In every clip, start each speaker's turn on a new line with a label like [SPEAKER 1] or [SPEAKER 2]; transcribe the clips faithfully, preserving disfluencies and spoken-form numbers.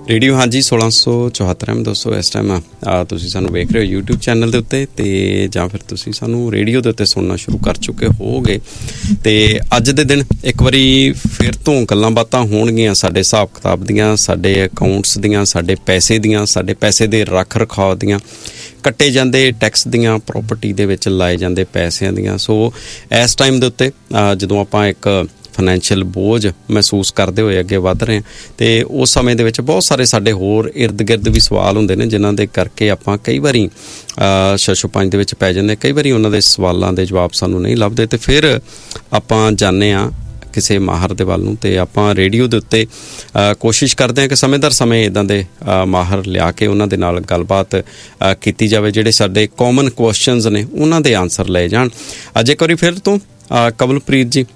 [SPEAKER 1] Radio ਹਾਂਜੀ ਸੋਲਾਂ ਸੌ ਚੁਹੱਤਰ ਐਮ ਦੋਸਤੋ ਇਸ ਟਾਈਮ ਤੁਸੀਂ ਸਾਨੂੰ ਵੇਖ ਰਹੇ ਹੋ ਯੂਟਿਊਬ ਚੈਨਲ ਦੇ ਉੱਤੇ ਅਤੇ ਜਾਂ ਫਿਰ ਤੁਸੀਂ ਸਾਨੂੰ ਰੇਡੀਓ ਦੇ ਉੱਤੇ ਸੁਣਨਾ ਸ਼ੁਰੂ ਕਰ ਚੁੱਕੇ ਹੋਵੋਗੇ। ਅਤੇ ਅੱਜ ਦੇ ਦਿਨ ਇੱਕ ਵਾਰੀ ਫਿਰ ਤੋਂ ਗੱਲਾਂ ਬਾਤਾਂ ਹੋਣਗੀਆਂ ਸਾਡੇ ਹਿਸਾਬ ਕਿਤਾਬ ਦੀਆਂ, ਸਾਡੇ ਅਕਾਊਂਟਸ ਦੀਆਂ, ਸਾਡੇ ਪੈਸੇ ਦੀਆਂ, ਸਾਡੇ ਪੈਸੇ ਦੇ ਰੱਖ ਰਖਾਅ ਦੀਆਂ, ਕੱਟੇ ਜਾਂਦੇ ਟੈਕਸ ਦੀਆਂ, ਪ੍ਰੋਪਰਟੀ ਦੇ ਵਿੱਚ ਲਾਏ ਜਾਂਦੇ ਪੈਸਿਆਂ ਦੀਆਂ। ਸੋ ਇਸ ਟਾਈਮ ਦੇ ਉੱਤੇ ਜਦੋਂ ਆਪਾਂ ਇੱਕ ਫਾਈਨੈਂਸ਼ੀਅਲ ਬੋਝ ਮਹਿਸੂਸ ਕਰਦੇ ਹੋਏ ਅੱਗੇ ਵੱਧ ਰਹੇ ਹਾਂ ਅਤੇ ਉਸ ਸਮੇਂ ਦੇ ਵਿੱਚ ਬਹੁਤ ਸਾਰੇ ਸਾਡੇ ਹੋਰ ਇਰਦ ਗਿਰਦ ਵੀ ਸਵਾਲ ਹੁੰਦੇ ਨੇ ਜਿਨ੍ਹਾਂ ਦੇ ਕਰਕੇ ਆਪਾਂ ਕਈ ਵਾਰੀ ਛੱਛੋ ਪੰਜ ਦੇ ਵਿੱਚ ਪੈ ਜਾਂਦੇ। ਕਈ ਵਾਰੀ ਉਹਨਾਂ ਦੇ ਸਵਾਲਾਂ ਦੇ ਜਵਾਬ ਸਾਨੂੰ ਨਹੀਂ ਲੱਭਦੇ ਅਤੇ ਫਿਰ ਆਪਾਂ ਜਾਂਦੇ ਹਾਂ ਕਿਸੇ ਮਾਹਰ ਦੇ ਵੱਲ ਨੂੰ ਅਤੇ ਆਪਾਂ ਰੇਡੀਓ ਦੇ ਉੱਤੇ ਕੋਸ਼ਿਸ਼ ਕਰਦੇ ਹਾਂ ਕਿ ਸਮੇਂ ਦਰ ਸਮੇਂ ਇੱਦਾਂ ਦੇ ਮਾਹਰ ਲਿਆ ਕੇ ਉਹਨਾਂ ਦੇ ਨਾਲ ਗੱਲਬਾਤ ਕੀਤੀ ਜਾਵੇ, ਜਿਹੜੇ ਸਾਡੇ ਕੋਮਨ ਕੁਐਸਚਨਸ ਨੇ ਉਹਨਾਂ ਦੇ ਆਨਸਰ ਲਏ ਜਾਣ। ਅੱਜ ਇੱਕ ਵਾਰੀ ਫਿਰ ਤੋਂ ਕਵਲਪ੍ਰੀਤ ਜੀ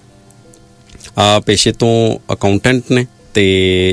[SPEAKER 1] ਪੇਸ਼ੇ ਤੋਂ ਅਕਾਊਂਟੈਂਟ ਨੇ ਅਤੇ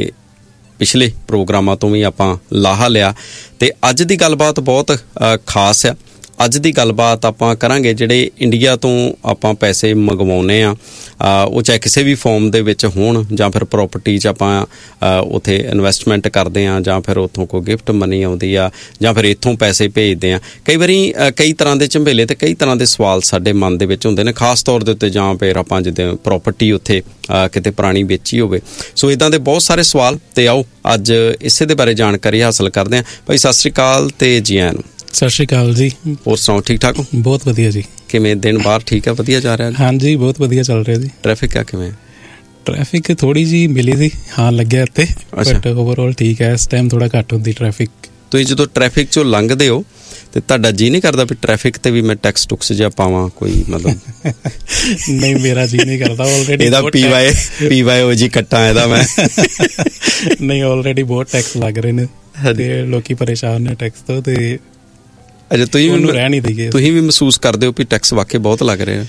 [SPEAKER 1] ਪਿਛਲੇ ਪ੍ਰੋਗਰਾਮਾਂ ਤੋਂ ਵੀ ਆਪਾਂ ਲਾਹਾ ਲਿਆ ਅਤੇ ਅੱਜ ਦੀ ਗੱਲਬਾਤ ਬਹੁਤ ਖਾਸ ਆ। ਅੱਜ ਦੀ ਗੱਲਬਾਤ ਆਪਾਂ ਕਰਾਂਗੇ ਜਿਹੜੇ ਇੰਡੀਆ ਤੋਂ ਆਪਾਂ ਪੈਸੇ ਮੰਗਵਾਉਂਦੇ ਹਾਂ, ਉਹ ਚਾਹੇ ਕਿਸੇ ਵੀ ਫੋਰਮ ਦੇ ਵਿੱਚ ਹੋਣ ਜਾਂ ਫਿਰ ਪ੍ਰੋਪਰਟੀ 'ਚ ਆਪਾਂ ਉੱਥੇ ਇਨਵੈਸਟਮੈਂਟ ਕਰਦੇ ਹਾਂ ਜਾਂ ਫਿਰ ਉੱਥੋਂ ਕੋਈ ਗਿਫਟ ਮਨੀ ਆਉਂਦੀ ਆ ਜਾਂ ਫਿਰ ਇੱਥੋਂ ਪੈਸੇ ਭੇਜਦੇ ਹਾਂ। ਕਈ ਵਾਰੀ ਕਈ ਤਰ੍ਹਾਂ ਦੇ ਝੰਬੇਲੇ ਅਤੇ ਕਈ ਤਰ੍ਹਾਂ ਦੇ ਸਵਾਲ ਸਾਡੇ ਮਨ ਦੇ ਵਿੱਚ ਹੁੰਦੇ ਨੇ, ਖਾਸ ਤੌਰ ਦੇ ਉੱਤੇ ਜਾਂ ਫਿਰ ਆਪਾਂ ਜਿੱਦਾਂ ਪ੍ਰੋਪਰਟੀ ਉੱਥੇ ਕਿਤੇ ਪੁਰਾਣੀ ਵੇਚੀ ਹੋਵੇ। ਸੋ ਇੱਦਾਂ ਦੇ ਬਹੁਤ ਸਾਰੇ ਸਵਾਲ ਅਤੇ ਆਓ ਅੱਜ ਇਸੇ ਦੇ ਬਾਰੇ ਜਾਣਕਾਰੀ ਹਾਸਲ ਕਰਦੇ ਹਾਂ। ਭਾਈ ਸਤਿ ਸ਼੍ਰੀ ਅਕਾਲ ਅਤੇ ਜੀ ਆਇਆਂ ਨੂੰ।
[SPEAKER 2] ਸਤਿ ਸ਼੍ਰੀ ਅਕਾਲ ਜੀ।
[SPEAKER 1] ਹੋਰ ਸੁਣਾਓ, ਠੀਕ ਠਾਕ ਹੋ?
[SPEAKER 2] ਬਹੁਤ ਵਧੀਆ ਜੀ। ਕਿਵੇਂ
[SPEAKER 1] ਦਿਨ ਬਾਹਰ ਠੀਕ ਆ? ਵਧੀਆ ਜਾ ਰਿਹਾ?
[SPEAKER 2] ਹਾਂਜੀ ਬਹੁਤ ਵਧੀਆ ਚੱਲ ਰਿਹਾ ਜੀ।
[SPEAKER 1] ਟ੍ਰੈਫਿਕ ਆ ਕਿਵੇਂ?
[SPEAKER 2] ਟ੍ਰੈਫਿਕ ਥੋੜ੍ਹੀ ਜਿਹੀ ਮਿਲੀ ਸੀ, ਹਾਂ ਲੱਗਿਆ ਇੱਥੇ, ਬਟ ਓਵਰਆਲ ਠੀਕ ਹੈ। ਇਸ ਟਾਈਮ ਥੋੜ੍ਹਾ ਘੱਟ ਹੁੰਦੀ ਟ੍ਰੈਫਿਕ। ਤੁਸੀਂ
[SPEAKER 1] ਜਦੋਂ ਟ੍ਰੈਫਿਕ 'ਚੋਂ ਲੰਘਦੇ ਹੋ ਅਤੇ ਤੁਹਾਡਾ ਜੀਅ ਨਹੀਂ ਕਰਦਾ ਵੀ ਟ੍ਰੈਫਿਕ 'ਤੇ ਵੀ ਮੈਂ ਟੈਕਸ ਟੁਕਸ ਜਿਹਾ ਪਾਵਾਂ ਕੋਈ ਮਤਲਬ?
[SPEAKER 2] ਨਹੀਂ ਮੇਰਾ ਜੀਅ ਨਹੀਂ ਕਰਦਾ। ਆਲਰੇਡੀ
[SPEAKER 1] ਇਹਦਾ ਪੀ ਵਾਏ ਪੀ ਵਾਏ ਉਹ ਜੀ ਕੱਟਾਂ ਇਹਦਾ ਮੈਂ।
[SPEAKER 2] ਨਹੀਂ ਆਲਰੇਡੀ ਬਹੁਤ ਟੈਕਸ ਲੱਗ ਰਹੇ ਨੇ ਅਤੇ ਲੋਕੀ ਪਰੇਸ਼ਾਨ ਨੇ ਟੈਕਸ ਤੋਂ। ਅਤੇ
[SPEAKER 1] ਅੱਛਾ ਤੁਸੀਂ
[SPEAKER 2] ਉਹਨੂੰ ਰਹਿ ਨਹੀਂ ਦੇਈਏ।
[SPEAKER 1] ਤੁਸੀਂ ਵੀ ਮਹਿਸੂਸ ਕਰਦੇ ਹੋ ਵੀ ਟੈਕਸ ਵਾਕਈ ਬਹੁਤ ਲੱਗ ਰਿਹਾ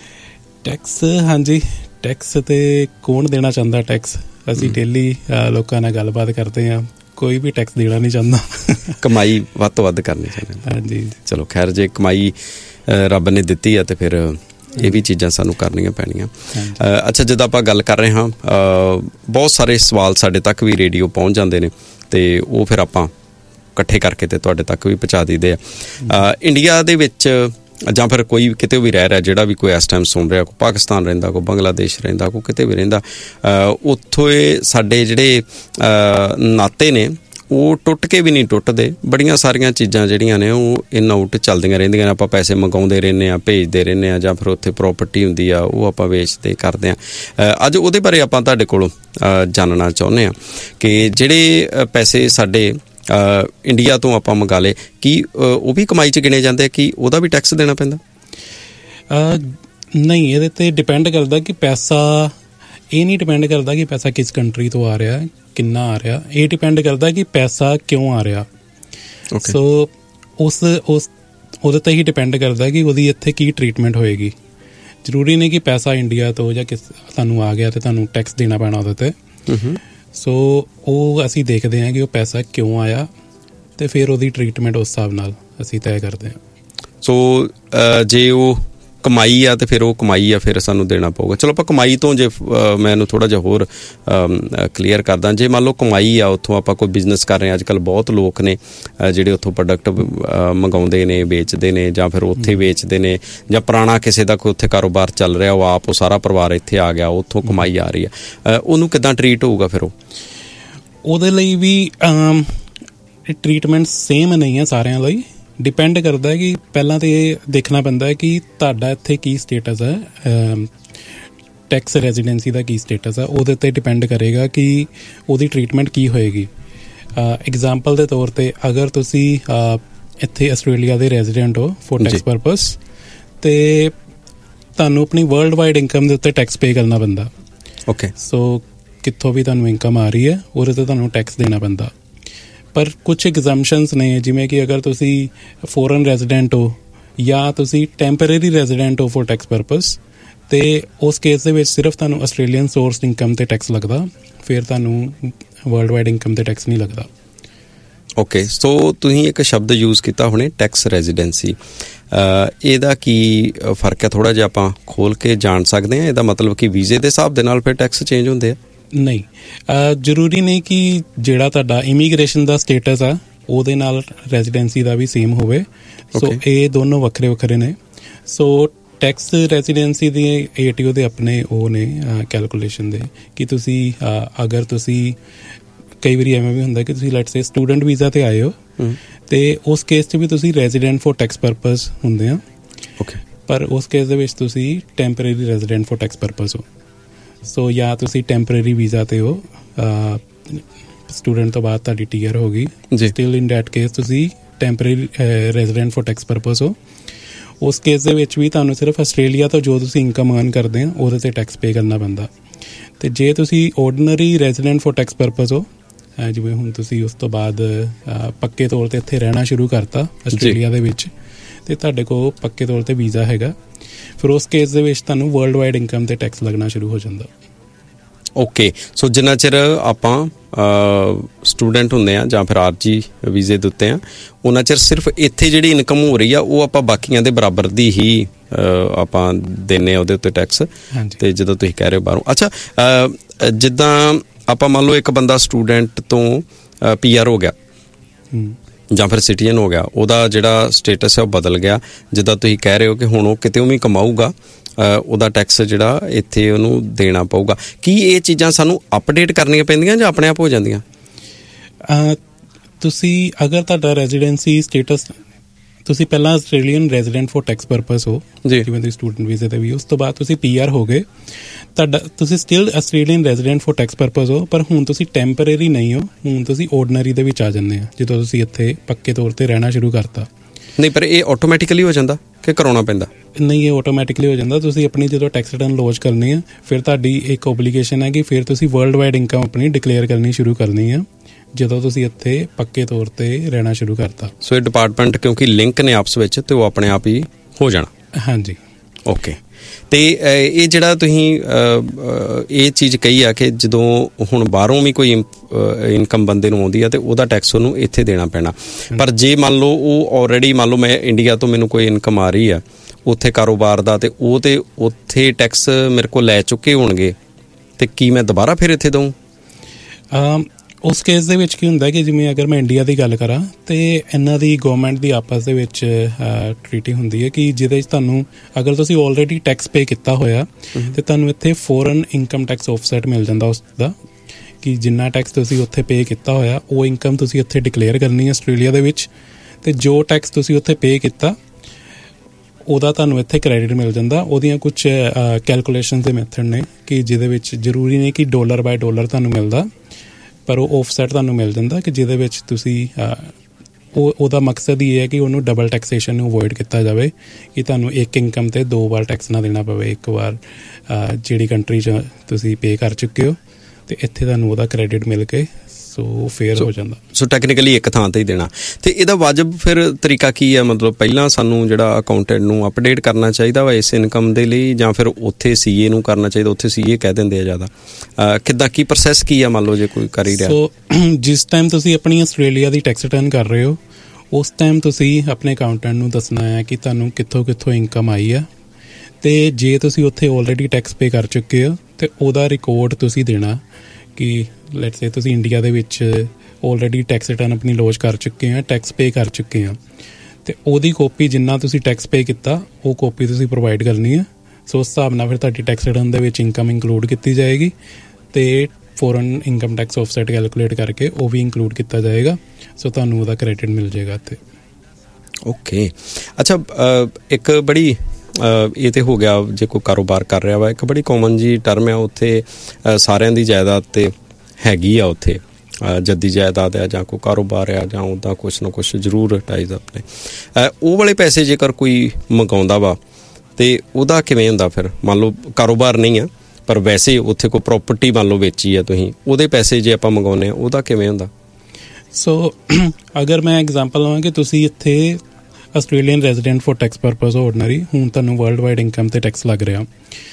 [SPEAKER 2] ਟੈਕਸ? ਹਾਂਜੀ ਟੈਕਸ ਤੇ ਕੌਣ ਦੇਣਾ ਚਾਹੁੰਦਾ ਟੈਕਸ? ਅਸੀਂ ਡੇਲੀ ਲੋਕਾਂ ਨਾਲ ਗੱਲਬਾਤ ਕਰਦੇ ਹਾਂ, ਕੋਈ ਵੀ ਟੈਕਸ ਦੇਣਾ ਨਹੀਂ ਚਾਹੁੰਦਾ। ਕਮਾਈ
[SPEAKER 1] ਵੱਧ ਤੋਂ ਵੱਧ ਕਰਨੀ ਚਾਹੁੰਦੇ।
[SPEAKER 2] ਹਾਂਜੀ
[SPEAKER 1] ਚਲੋ ਖੈਰ, ਜੇ ਕਮਾਈ ਰੱਬ ਨੇ ਦਿੱਤੀ ਆ ਅਤੇ ਫਿਰ ਇਹ ਵੀ ਚੀਜ਼ਾਂ ਸਾਨੂੰ ਕਰਨੀਆਂ ਪੈਣੀਆਂ। ਅੱਛਾ ਜਦੋਂ ਆਪਾਂ ਗੱਲ ਕਰ ਰਹੇ ਹਾਂ, ਬਹੁਤ ਸਾਰੇ ਸਵਾਲ ਸਾਡੇ ਤੱਕ ਵੀ ਰੇਡੀਓ ਪਹੁੰਚ ਜਾਂਦੇ ਨੇ ਅਤੇ ਉਹ ਫਿਰ ਆਪਾਂ ਇਕੱਠੇ ਕਰਕੇ ਤੇ ਤੁਹਾਡੇ ਤੱਕ ਵੀ ਪਹੁੰਚਾ ਦਈਦੇ ਆ। ਇੰਡੀਆ ਦੇ ਵਿੱਚ ਜਾਂ ਫਿਰ ਕੋਈ ਕਿਤੇ ਵੀ ਰਹਿ ਰਿਹਾ, ਜਿਹੜਾ ਵੀ ਕੋਈ ਇਸ ਟਾਈਮ ਸੁਣ ਰਿਹਾ, ਕੋਈ ਪਾਕਿਸਤਾਨ ਰਹਿੰਦਾ, ਕੋਈ ਬੰਗਲਾਦੇਸ਼ ਰਹਿੰਦਾ, ਕੋਈ ਕਿਤੇ ਵੀ ਰਹਿੰਦਾ, ਉੱਥੋਂ ਸਾਡੇ ਜਿਹੜੇ ਨਾਤੇ ਨੇ ਉਹ ਟੁੱਟ ਕੇ ਵੀ ਨਹੀਂ ਟੁੱਟਦੇ। ਬੜੀਆਂ ਸਾਰੀਆਂ ਚੀਜ਼ਾਂ ਜਿਹੜੀਆਂ ਨੇ ਉਹ ਇਨ ਆਊਟ ਚੱਲਦੀਆਂ ਰਹਿੰਦੀਆਂ ਨੇ। ਆਪਾਂ ਪੈਸੇ ਮੰਗਾਉਂਦੇ ਰਹਿੰਦੇ ਹਾਂ, ਭੇਜਦੇ ਰਹਿੰਦੇ ਹਾਂ, ਜਾਂ ਫਿਰ ਉੱਥੇ ਪ੍ਰੋਪਰਟੀ ਹੁੰਦੀ ਆ ਉਹ ਆਪਾਂ ਵੇਚਦੇ ਕਰਦੇ ਹਾਂ। ਅੱਜ ਉਹਦੇ ਬਾਰੇ ਆਪਾਂ ਤੁਹਾਡੇ ਕੋਲੋਂ ਜਾਣਨਾ ਚਾਹੁੰਦੇ ਹਾਂ ਕਿ ਜਿਹੜੇ ਪੈਸੇ ਸਾਡੇ ਇੰਡੀਆ ਤੋਂ ਆਪਾਂ ਮੰਗਾ ਲਏ, ਕੀ ਉਹ ਵੀ ਕਮਾਈ 'ਚ ਗਿਣੇ ਜਾਂਦੇ ਆ? ਕੀ ਉਹਦਾ ਵੀ ਟੈਕਸ ਦੇਣਾ ਪੈਂਦਾ?
[SPEAKER 2] ਨਹੀਂ, ਇਹਦੇ 'ਤੇ ਡਿਪੈਂਡ ਕਰਦਾ ਕਿ ਪੈਸਾ, ਇਹ ਨਹੀਂ ਡਿਪੈਂਡ ਕਰਦਾ ਕਿ ਪੈਸਾ ਕਿਸ ਕੰਟਰੀ ਤੋਂ ਆ ਰਿਹਾ, ਕਿੰਨਾ ਆ ਰਿਹਾ। ਇਹ ਡਿਪੈਂਡ ਕਰਦਾ ਕਿ ਪੈਸਾ ਕਿਉਂ ਆ ਰਿਹਾ। ਸੋ ਉਸ ਉਸ ਉਹਦੇ 'ਤੇ ਹੀ ਡਿਪੈਂਡ ਕਰਦਾ ਕਿ ਉਹਦੀ ਇੱਥੇ ਕੀ ਟਰੀਟਮੈਂਟ ਹੋਏਗੀ। ਜ਼ਰੂਰੀ ਨਹੀਂ ਕਿ ਪੈਸਾ ਇੰਡੀਆ ਤੋਂ ਜਾਂ ਕਿਸ ਤੁਹਾਨੂੰ ਆ ਗਿਆ ਅਤੇ ਤੁਹਾਨੂੰ ਟੈਕਸ ਦੇਣਾ ਪੈਣਾ ਉਹਦੇ 'ਤੇ। ਸੋ ਉਹ ਅਸੀਂ ਦੇਖਦੇ ਹਾਂ ਕਿ ਉਹ ਪੈਸਾ ਕਿਉਂ ਆਇਆ ਅਤੇ ਫਿਰ ਉਹਦੀ ਟਰੀਟਮੈਂਟ ਉਸ ਹਿਸਾਬ ਨਾਲ ਅਸੀਂ ਤੈਅ ਕਰਦੇ ਹਾਂ।
[SPEAKER 1] ਸੋ ਜੇ ਉਹ ਕਮਾਈ ਆ ਅਤੇ ਫਿਰ ਉਹ ਕਮਾਈ ਆ ਫਿਰ ਸਾਨੂੰ ਦੇਣਾ ਪਊਗਾ। ਚਲੋ ਆਪਾਂ ਕਮਾਈ ਤੋਂ ਜੇ ਮੈਂ ਇਹਨੂੰ ਥੋੜ੍ਹਾ ਜਿਹਾ ਹੋਰ ਕਲੀਅਰ ਕਰਦਾ, ਜੇ ਮੰਨ ਲਓ ਕਮਾਈ ਆ ਉੱਥੋਂ ਆਪਾਂ ਕੋਈ ਬਿਜ਼ਨਸ ਕਰ ਰਹੇ ਹਾਂ, ਅੱਜ ਕੱਲ੍ਹ ਬਹੁਤ ਲੋਕ ਨੇ ਜਿਹੜੇ ਉੱਥੋਂ ਪ੍ਰੋਡਕਟ ਮੰਗਾਉਂਦੇ ਨੇ, ਵੇਚਦੇ ਨੇ, ਜਾਂ ਫਿਰ ਉੱਥੇ ਵੇਚਦੇ ਨੇ, ਜਾਂ ਪੁਰਾਣਾ ਕਿਸੇ ਦਾ ਕੋਈ ਉੱਥੇ ਕਾਰੋਬਾਰ ਚੱਲ ਰਿਹਾ, ਉਹ ਆਪ ਉਹ ਸਾਰਾ ਪਰਿਵਾਰ ਇੱਥੇ ਆ ਗਿਆ, ਉੱਥੋਂ ਕਮਾਈ ਆ ਰਹੀ ਆ, ਉਹਨੂੰ ਕਿੱਦਾਂ ਟਰੀਟ ਹੋਊਗਾ ਫਿਰ? ਉਹ
[SPEAKER 2] ਉਹਦੇ ਲਈ ਵੀ ਟਰੀਟਮੈਂਟ ਸੇਮ ਨਹੀਂ ਹੈ ਸਾਰਿਆਂ ਲਈ। ਡਿਪੈਂਡ ਕਰਦਾ ਕਿ ਪਹਿਲਾਂ ਤਾਂ ਇਹ ਦੇਖਣਾ ਪੈਂਦਾ ਕਿ ਤੁਹਾਡਾ ਇੱਥੇ ਕੀ ਸਟੇਟਸ ਹੈ, ਟੈਕਸ ਰੈਜ਼ੀਡੈਂਸੀ ਦਾ ਕੀ ਸਟੇਟਸ ਹੈ। ਉਹਦੇ 'ਤੇ ਡਿਪੈਂਡ ਕਰੇਗਾ ਕਿ ਉਹਦੀ ਟਰੀਟਮੈਂਟ ਕੀ ਹੋਏਗੀ। ਐਗਜ਼ਾਮਪਲ ਦੇ ਤੌਰ 'ਤੇ ਅਗਰ ਤੁਸੀਂ ਇੱਥੇ ਆਸਟ੍ਰੇਲੀਆ ਦੇ ਰੈਜ਼ੀਡੈਂਟ ਹੋ ਫੋਰ ਟੈਕਸ ਪਰਪਸ, ਅਤੇ ਤੁਹਾਨੂੰ ਆਪਣੀ ਵਰਲਡ ਵਾਈਡ ਇਨਕਮ ਦੇ ਉੱਤੇ ਟੈਕਸ ਪੇ ਕਰਨਾ ਪੈਂਦਾ।
[SPEAKER 1] ਓਕੇ,
[SPEAKER 2] ਸੋ ਕਿੱਥੋਂ ਵੀ ਤੁਹਾਨੂੰ ਇਨਕਮ ਆ ਰਹੀ ਹੈ ਉਹਦੇ 'ਤੇ ਤੁਹਾਨੂੰ ਟੈਕਸ ਦੇਣਾ ਪੈਂਦਾ। ਪਰ ਕੁਛ ਐਗਜ਼ੈਂਪਸ਼ਨਸ ਨੇ, ਜਿਵੇਂ ਕਿ ਅਗਰ ਤੁਸੀਂ ਫੋਰਨ ਰੈਜ਼ੀਡੈਂਟ ਹੋ ਜਾਂ ਤੁਸੀਂ ਟੈਂਪਰੇਰੀ ਰੈਜ਼ੀਡੈਂਟ ਹੋ ਫੋਰ ਟੈਕਸ ਪਰਪਸ, ਅਤੇ ਉਸ ਕੇਸ ਦੇ ਵਿੱਚ ਸਿਰਫ ਤੁਹਾਨੂੰ ਆਸਟ੍ਰੇਲੀਅਨ ਸੋਰਸ ਇਨਕਮ 'ਤੇ ਟੈਕਸ ਲੱਗਦਾ, ਫਿਰ ਤੁਹਾਨੂੰ ਵਰਲਡ ਵਾਈਡ ਇਨਕਮ 'ਤੇ ਟੈਕਸ ਨਹੀਂ ਲੱਗਦਾ।
[SPEAKER 1] ਓਕੇ, ਸੋ ਤੁਸੀਂ ਇੱਕ ਸ਼ਬਦ ਯੂਜ਼ ਕੀਤਾ ਹੁਣੇ, ਟੈਕਸ ਰੈਜ਼ੀਡੈਂਸੀ। ਇਹਦਾ ਕੀ ਫਰਕ ਹੈ? ਥੋੜ੍ਹਾ ਜਿਹਾ ਆਪਾਂ ਖੋਲ੍ਹ ਕੇ ਜਾਣ ਸਕਦੇ ਹਾਂ। ਇਹਦਾ ਮਤਲਬ ਕਿ ਵੀਜ਼ੇ ਦੇ ਹਿਸਾਬ ਦੇ ਨਾਲ ਫਿਰ ਟੈਕਸ ਚੇਂਜ ਹੁੰਦੇ ਆ?
[SPEAKER 2] ਨਹੀਂ, ਜ਼ਰੂਰੀ ਨਹੀਂ ਕਿ ਜਿਹੜਾ ਤੁਹਾਡਾ ਇਮੀਗ੍ਰੇਸ਼ਨ ਦਾ ਸਟੇਟਸ ਆ ਉਹਦੇ ਨਾਲ ਰੈਜ਼ੀਡੈਂਸੀ ਦਾ ਵੀ ਸੇਮ ਹੋਵੇ। ਸੋ ਇਹ ਦੋਨੋਂ ਵੱਖਰੇ ਵੱਖਰੇ ਨੇ। ਸੋ ਟੈਕਸ ਰੈਜ਼ੀਡੈਂਸੀ ਦੇ ਏ ਟੀ ਓ ਦੇ ਆਪਣੇ ਉਹ ਨੇ ਕੈਲਕੂਲੇਸ਼ਨ ਦੇ ਕਿ ਤੁਸੀਂ ਅਗਰ ਤੁਸੀਂ ਕਈ ਵਾਰੀ ਐਵੇਂ ਵੀ ਹੁੰਦਾ ਕਿ ਤੁਸੀਂ ਲੈਟਸ ਸੇ ਸਟੂਡੈਂਟ ਵੀਜ਼ਾ 'ਤੇ ਆਏ ਹੋ ਅਤੇ ਉਸ ਕੇਸ 'ਚ ਵੀ ਤੁਸੀਂ ਰੈਜ਼ੀਡੈਂਟ ਫੋਰ ਟੈਕਸ ਪਰਪਜ਼ ਹੁੰਦੇ ਆ।
[SPEAKER 1] ਓਕੇ।
[SPEAKER 2] ਪਰ ਉਸ ਕੇਸ ਦੇ ਵਿੱਚ ਤੁਸੀਂ temporary resident four tax purpose ਹੋ। ਸੋ ਜਾਂ ਤੁਸੀਂ ਟੈਂਪਰੇਰੀ ਵੀਜ਼ਾ 'ਤੇ ਹੋ, ਸਟੂਡੈਂਟ ਤੋਂ ਬਾਅਦ ਤੁਹਾਡੀ ਟੀ ਆਰ ਹੋ ਗਈ, ਸਟਿਲ ਇਨ ਡੈਟ ਕੇਸ ਤੁਸੀਂ temporary resident four tax purpose ਹੋ। ਉਸ ਕੇਸ ਦੇ ਵਿੱਚ ਵੀ ਤੁਹਾਨੂੰ ਸਿਰਫ ਆਸਟ੍ਰੇਲੀਆ ਤੋਂ ਜੋ ਤੁਸੀਂ ਇਨਕਮ ਅਰਨ ਕਰਦੇ ਆ ਉਹਦੇ 'ਤੇ ਟੈਕਸ ਪੇ ਕਰਨਾ ਪੈਂਦਾ। ਅਤੇ ਜੇ ਤੁਸੀਂ ਓਰਡੀਨਰੀ ਰੈਜ਼ੀਡੈਂਟ ਫੋਰ ਟੈਕਸ ਪਰਪਜ਼ ਹੋ, ਜਿਵੇਂ ਹੁਣ ਤੁਸੀਂ ਉਸ ਤੋਂ ਬਾਅਦ ਪੱਕੇ ਤੌਰ 'ਤੇ ਇੱਥੇ ਰਹਿਣਾ ਸ਼ੁਰੂ ਕਰਤਾ ਆਸਟ੍ਰੇਲੀਆ ਦੇ ਵਿੱਚ ਅਤੇ ਤੁਹਾਡੇ ਕੋਲ ਪੱਕੇ ਤੌਰ 'ਤੇ ਵੀਜ਼ਾ ਹੈਗਾ, ਫਿਰ ਉਸ ਕੇਸ ਦੇ ਵਿੱਚ ਤੁਹਾਨੂੰ ਵਰਲਡ ਵਾਈਡ ਇਨਕਮ 'ਤੇ ਟੈਕਸ ਲੱਗਣਾ ਸ਼ੁਰੂ ਹੋ ਜਾਂਦਾ।
[SPEAKER 1] ਓਕੇ। ਸੋ ਜਿੰਨਾ ਚਿਰ ਆਪਾਂ ਸਟੂਡੈਂਟ ਹੁੰਦੇ ਆ ਜਾਂ ਫਿਰ ਆਰਜੀ ਵੀਜ਼ੇ ਦੇ ਉੱਤੇ ਆ, ਉਹਨਾਂ ਚਿਰ ਸਿਰਫ ਇੱਥੇ ਜਿਹੜੀ ਇਨਕਮ ਹੋ ਰਹੀ ਆ ਉਹ ਆਪਾਂ ਬਾਕੀਆਂ ਦੇ ਬਰਾਬਰ ਦੀ ਹੀ ਆਪਾਂ ਦਿੰਦੇ ਹਾਂ ਉਹਦੇ ਉੱਤੇ ਟੈਕਸ। ਅਤੇ ਜਦੋਂ ਤੁਸੀਂ ਕਹਿ ਰਹੇ ਹੋ ਬਾਹਰੋਂ, ਅੱਛਾ ਜਿੱਦਾਂ ਆਪਾਂ ਮੰਨ ਲਓ ਇੱਕ ਬੰਦਾ ਸਟੂਡੈਂਟ ਤੋਂ ਪੀ ਆਰ ਹੋ ਗਿਆ ਜਾਂ ਫਿਰ ਸਿਟੀਜ਼ਨ ਹੋ ਗਿਆ, ਉਹਦਾ ਜਿਹੜਾ ਸਟੇਟਸ ਹੈ ਉਹ ਬਦਲ ਗਿਆ, ਜਿੱਦਾਂ ਤੁਸੀਂ ਕਹਿ ਰਹੇ ਹੋ ਕਿ ਹੁਣ ਉਹ ਕਿਤੇ ਵੀ ਕਮਾਊਗਾ, ਉਹਦਾ ਟੈਕਸ ਜਿਹੜਾ ਇੱਥੇ ਉਹਨੂੰ ਦੇਣਾ ਪਊਗਾ। ਕੀ ਇਹ ਚੀਜ਼ਾਂ ਸਾਨੂੰ ਅਪਡੇਟ ਕਰਨੀਆਂ ਪੈਂਦੀਆਂ ਜਾਂ ਆਪਣੇ ਆਪ ਹੋ ਜਾਂਦੀਆਂ?
[SPEAKER 2] ਤੁਸੀਂ ਅਗਰ ਤੁਹਾਡਾ ਰੈਜ਼ੀਡੈਂਸੀ ਸਟੇਟਸ ਤੁਸੀਂ ਪਹਿਲਾਂ Australian resident four tax purpose ਹੋ, ਜਿਵੇਂ ਤੁਸੀਂ ਸਟੂਡੈਂਟ ਵੀਜ਼ੇ 'ਤੇ ਵੀ, ਉਸ ਤੋਂ ਬਾਅਦ ਤੁਸੀਂ ਪੀ ਆਰ ਹੋ ਗਏ, ਤੁਹਾਡਾ ਤੁਸੀਂ still Australian resident four tax purpose ਹੋ, ਪਰ ਹੁਣ ਤੁਸੀਂ ਟੈਂਪਰੇਰੀ ਨਹੀਂ ਹੋ, ਹੁਣ ਤੁਸੀਂ ਓਰਡੀਨਰੀ ਦੇ ਵਿੱਚ ਆ ਜਾਂਦੇ ਆ ਜਦੋਂ ਤੁਸੀਂ ਇੱਥੇ ਪੱਕੇ ਤੌਰ 'ਤੇ ਰਹਿਣਾ ਸ਼ੁਰੂ ਕਰਤਾ।
[SPEAKER 1] ਨਹੀਂ, ਪਰ ਇਹ ਆਟੋਮੈਟਿਕਲੀ ਹੋ ਜਾਂਦਾ ਕਿ ਕਰਾਉਣਾ ਪੈਂਦਾ?
[SPEAKER 2] ਨਹੀਂ, ਇਹ ਆਟੋਮੈਟਿਕਲੀ ਹੋ ਜਾਂਦਾ। ਤੁਸੀਂ ਆਪਣੀ ਜਦੋਂ ਟੈਕਸ ਰਿਟਰਨ ਲੌਂਚ ਕਰਨੀ ਆ, ਫਿਰ ਤੁਹਾਡੀ ਇੱਕ ਓਬਲੀਗੇਸ਼ਨ ਹੈ ਕਿ ਫਿਰ ਤੁਸੀਂ ਵਰਲਡ ਵਾਈਡ ਇਨਕਮ ਆਪਣੀ ਡਿਕਲੇਅਰ ਕਰਨੀ ਸ਼ੁਰੂ ਕਰਨੀ ਆ ਜਦੋਂ ਤੁਸੀਂ ਇੱਥੇ ਪੱਕੇ ਤੌਰ 'ਤੇ ਰਹਿਣਾ ਸ਼ੁਰੂ ਕਰਤਾ।
[SPEAKER 1] ਸੋ ਇਹ ਡਿਪਾਰਟਮੈਂਟ ਕਿਉਂਕਿ ਲਿੰਕ ਨੇ ਆਪਸ ਵਿੱਚ ਅਤੇ ਉਹ ਆਪਣੇ ਆਪ ਹੀ ਹੋ ਜਾਣਾ।
[SPEAKER 2] ਹਾਂਜੀ।
[SPEAKER 1] ਓਕੇ। ਅਤੇ ਇਹ ਜਿਹੜਾ ਤੁਸੀਂ ਇਹ ਚੀਜ਼ ਕਹੀ ਆ ਕਿ ਜਦੋਂ ਹੁਣ ਬਾਹਰੋਂ ਵੀ ਕੋਈ ਇਨਕਮ ਬੰਦੇ ਨੂੰ ਆਉਂਦੀ ਆ ਅਤੇ ਉਹਦਾ ਟੈਕਸ ਉਹਨੂੰ ਇੱਥੇ ਦੇਣਾ ਪੈਣਾ, ਪਰ ਜੇ ਮੰਨ ਲਓ ਉਹ ਆਲਰੇਡੀ ਮੰਨ ਲਓ ਮੈਂ ਇੰਡੀਆ ਤੋਂ ਮੈਨੂੰ ਕੋਈ ਇਨਕਮ ਆ ਰਹੀ ਆ ਉੱਥੇ ਕਾਰੋਬਾਰ ਦਾ, ਅਤੇ ਉਹ ਤਾਂ ਉੱਥੇ ਟੈਕਸ ਮੇਰੇ ਕੋਲ ਲੈ ਚੁੱਕੇ ਹੋਣਗੇ, ਅਤੇ ਕੀ ਮੈਂ ਦੁਬਾਰਾ ਫਿਰ ਇੱਥੇ ਦਊਂ?
[SPEAKER 2] ਉਸ ਕੇਸ ਦੇ ਵਿੱਚ ਕੀ ਹੁੰਦਾ ਕਿ ਜਿਵੇਂ ਅਗਰ ਮੈਂ ਇੰਡੀਆ ਦੀ ਗੱਲ ਕਰਾਂ ਤਾਂ ਇਹਨਾਂ ਦੀ ਗੌਰਮੈਂਟ ਦੀ ਆਪਸ ਦੇ ਵਿੱਚ ਟਰੀਟੀ ਹੁੰਦੀ ਹੈ ਕਿ ਜਿਹਦੇ 'ਚ ਤੁਹਾਨੂੰ ਅਗਰ ਤੁਸੀਂ ਆਲਰੇਡੀ ਟੈਕਸ ਪੇ ਕੀਤਾ ਹੋਇਆ ਅਤੇ ਤੁਹਾਨੂੰ ਇੱਥੇ ਫੋਰਨ ਇਨਕਮ ਟੈਕਸ ਆਫਸੈਟ ਮਿਲ ਜਾਂਦਾ ਉਸ ਦਾ, ਕਿ ਜਿੰਨਾ ਟੈਕਸ ਤੁਸੀਂ ਉੱਥੇ ਪੇ ਕੀਤਾ ਹੋਇਆ ਉਹ ਇਨਕਮ ਤੁਸੀਂ ਇੱਥੇ ਡਿਕਲੇਅਰ ਕਰਨੀ ਹੈ ਆਸਟ੍ਰੇਲੀਆ ਦੇ ਵਿੱਚ, ਅਤੇ ਜੋ ਟੈਕਸ ਤੁਸੀਂ ਉੱਥੇ ਪੇ ਕੀਤਾ ਉਹਦਾ ਤੁਹਾਨੂੰ ਇੱਥੇ ਕ੍ਰੈਡਿਟ ਮਿਲ ਜਾਂਦਾ। ਉਹਦੀਆਂ ਕੁਛ ਕੈਲਕੂਲੇਸ਼ਨ ਦੇ ਮੈਥਡ ਨੇ ਕਿ ਜਿਹਦੇ ਵਿੱਚ ਜ਼ਰੂਰੀ ਨਹੀਂ ਕਿ ਡੋਲਰ ਬਾਏ ਡੋਲਰ ਤੁਹਾਨੂੰ ਮਿਲਦਾ, ਪਰ ਉਹ ਆਫਸੈਟ ਤੁਹਾਨੂੰ ਮਿਲ ਜਾਂਦਾ ਕਿ ਜਿਹਦੇ ਵਿੱਚ ਤੁਸੀਂ ਉਹ ਉਹਦਾ ਮਕਸਦ ਹੀ ਇਹ ਹੈ ਕਿ ਉਹਨੂੰ ਡਬਲ ਟੈਕਸੇਸ਼ਨ ਨੂੰ ਅਵੋਇਡ ਕੀਤਾ ਜਾਵੇ, ਕਿ ਤੁਹਾਨੂੰ ਇੱਕ ਇਨਕਮ 'ਤੇ ਦੋ ਵਾਰ ਟੈਕਸ ਨਾ ਦੇਣਾ ਪਵੇ। ਇੱਕ ਵਾਰ ਜਿਹੜੀ ਕੰਟਰੀ 'ਚ ਤੁਸੀਂ ਪੇ ਕਰ ਚੁੱਕੇ ਹੋ ਅਤੇ ਇੱਥੇ ਤੁਹਾਨੂੰ ਉਹਦਾ ਕ੍ਰੈਡਿਟ ਮਿਲ ਕੇ ਸੋ ਫੇਅਰ ਹੋ ਜਾਂਦਾ। ਸੋ
[SPEAKER 1] ਟੈਕਨੀਕਲੀ ਇੱਕ ਥਾਂ 'ਤੇ ਹੀ ਦੇਣਾ। ਅਤੇ ਇਹਦਾ ਵਾਜਬ ਫਿਰ ਤਰੀਕਾ ਕੀ ਹੈ? ਮਤਲਬ ਪਹਿਲਾਂ ਸਾਨੂੰ ਜਿਹੜਾ ਅਕਾਊਂਟੈਂਟ ਨੂੰ ਅਪਡੇਟ ਕਰਨਾ ਚਾਹੀਦਾ ਵਾ ਇਸ ਇਨਕਮ ਦੇ ਲਈ, ਜਾਂ ਫਿਰ ਉੱਥੇ ਸੀ ਏ ਨੂੰ ਕਰਨਾ ਚਾਹੀਦਾ? ਉੱਥੇ ਸੀ ਏ ਕਹਿ ਦਿੰਦੇ ਆ ਜ਼ਿਆਦਾ। ਕਿੱਦਾਂ, ਕੀ ਪ੍ਰੋਸੈਸ ਕੀ ਆ ਮੰਨ ਲਓ ਜੇ ਕੋਈ ਕਰ ਹੀ ਰਿਹਾ?
[SPEAKER 2] ਸੋ ਜਿਸ ਟਾਈਮ ਤੁਸੀਂ ਆਪਣੀ ਆਸਟ੍ਰੇਲੀਆ ਦੀ ਟੈਕਸ ਰਿਟਰਨ ਕਰ ਰਹੇ ਹੋ ਉਸ ਟਾਈਮ ਤੁਸੀਂ ਆਪਣੇ ਅਕਾਊਂਟੈਂਟ ਨੂੰ ਦੱਸਣਾ ਹੈ ਕਿ ਤੁਹਾਨੂੰ ਕਿੱਥੋਂ ਕਿੱਥੋਂ ਇਨਕਮ ਆਈ ਆ, ਅਤੇ ਜੇ ਤੁਸੀਂ ਉੱਥੇ ਆਲਰੇਡੀ ਟੈਕਸ ਪੇ ਕਰ ਚੁੱਕੇ ਹੋ ਅਤੇ ਉਹਦਾ ਰਿਕਾਰਡ ਤੁਸੀਂ ਦੇਣਾ ਕਿ ਲੈਟਸ ਸੇ ਤੁਸੀਂ ਇੰਡੀਆ ਦੇ ਵਿੱਚ ਆਲਰੇਡੀ ਟੈਕਸ ਰਿਟਰਨ ਆਪਣੀ ਲੌਂਚ ਕਰ ਚੁੱਕੇ ਆ, ਟੈਕਸ ਪੇ ਕਰ ਚੁੱਕੇ ਆ, ਅਤੇ ਉਹਦੀ ਕਾਪੀ ਜਿੰਨਾ ਤੁਸੀਂ ਟੈਕਸ ਪੇ ਕੀਤਾ ਉਹ ਕਾਪੀ ਤੁਸੀਂ ਪ੍ਰੋਵਾਈਡ ਕਰਨੀ ਹੈ। ਸੋ ਉਸ ਹਿਸਾਬ ਨਾਲ ਫਿਰ ਤੁਹਾਡੀ ਟੈਕਸ ਰਿਟਰਨ ਦੇ ਵਿੱਚ ਇਨਕਮ ਇੰਕਲੂਡ ਕੀਤੀ ਜਾਏਗੀ, ਅਤੇ foreign income tax offset calculate ਕਰਕੇ ਉਹ ਵੀ ਇੰਕਲੂਡ ਕੀਤਾ ਜਾਏਗਾ। ਸੋ ਤੁਹਾਨੂੰ ਉਹਦਾ ਕ੍ਰੈਡਿਟ ਮਿਲ ਜਾਏਗਾ ਇੱਥੇ।
[SPEAKER 1] ਓਕੇ। ਅੱਛਾ, ਇੱਕ ਬੜੀ ਇਹ ਤਾਂ ਹੋ ਗਿਆ ਜੇ ਕੋਈ ਕਾਰੋਬਾਰ ਕਰ ਰਿਹਾ ਵਾ, ਇੱਕ ਬੜੀ ਕਾਮਨ ਜੀ ਟਰਮ ਆ ਉੱਥੇ ਸਾਰਿਆਂ ਦੀ ਜਾਇਦਾਦ ਤੇ ਹੈਗੀ ਆ, ਉੱਥੇ ਜੱਦੀ ਜਾਇਦਾਦ ਆ ਜਾਂ ਕੋਈ ਕਾਰੋਬਾਰ ਆ ਜਾਂ ਉੱਦਾਂ ਕੁਛ ਨਾ ਕੁਛ ਜ਼ਰੂਰ ਟਾਈਜ਼ ਆਪਣੇ ਉਹ ਵਾਲੇ ਪੈਸੇ ਜੇਕਰ ਕੋਈ ਮੰਗਾਉਂਦਾ ਵਾ ਅਤੇ ਉਹਦਾ ਕਿਵੇਂ ਹੁੰਦਾ? ਫਿਰ ਮੰਨ ਲਓ ਕਾਰੋਬਾਰ ਨਹੀਂ ਆ ਪਰ ਵੈਸੇ ਉੱਥੇ ਕੋਈ ਪ੍ਰੋਪਰਟੀ ਮੰਨ ਲਓ ਵੇਚੀ ਆ ਤੁਸੀਂ, ਉਹਦੇ ਪੈਸੇ ਜੇ ਆਪਾਂ ਮੰਗਾਉਂਦੇ ਹਾਂ ਉਹਦਾ ਕਿਵੇਂ ਹੁੰਦਾ?
[SPEAKER 2] ਸੋ ਅਗਰ ਮੈਂ ਐਗਜ਼ਾਮਪਲ ਲਵਾਂ ਕਿ ਤੁਸੀਂ ਇੱਥੇ Australian resident four tax purpose ordinary, ਹੁਣ ਤੁਹਾਨੂੰ ਵਰਲਡ ਵਾਈਡ ਇਨਕਮ 'ਤੇ ਟੈਕਸ ਲੱਗ ਰਿਹਾ।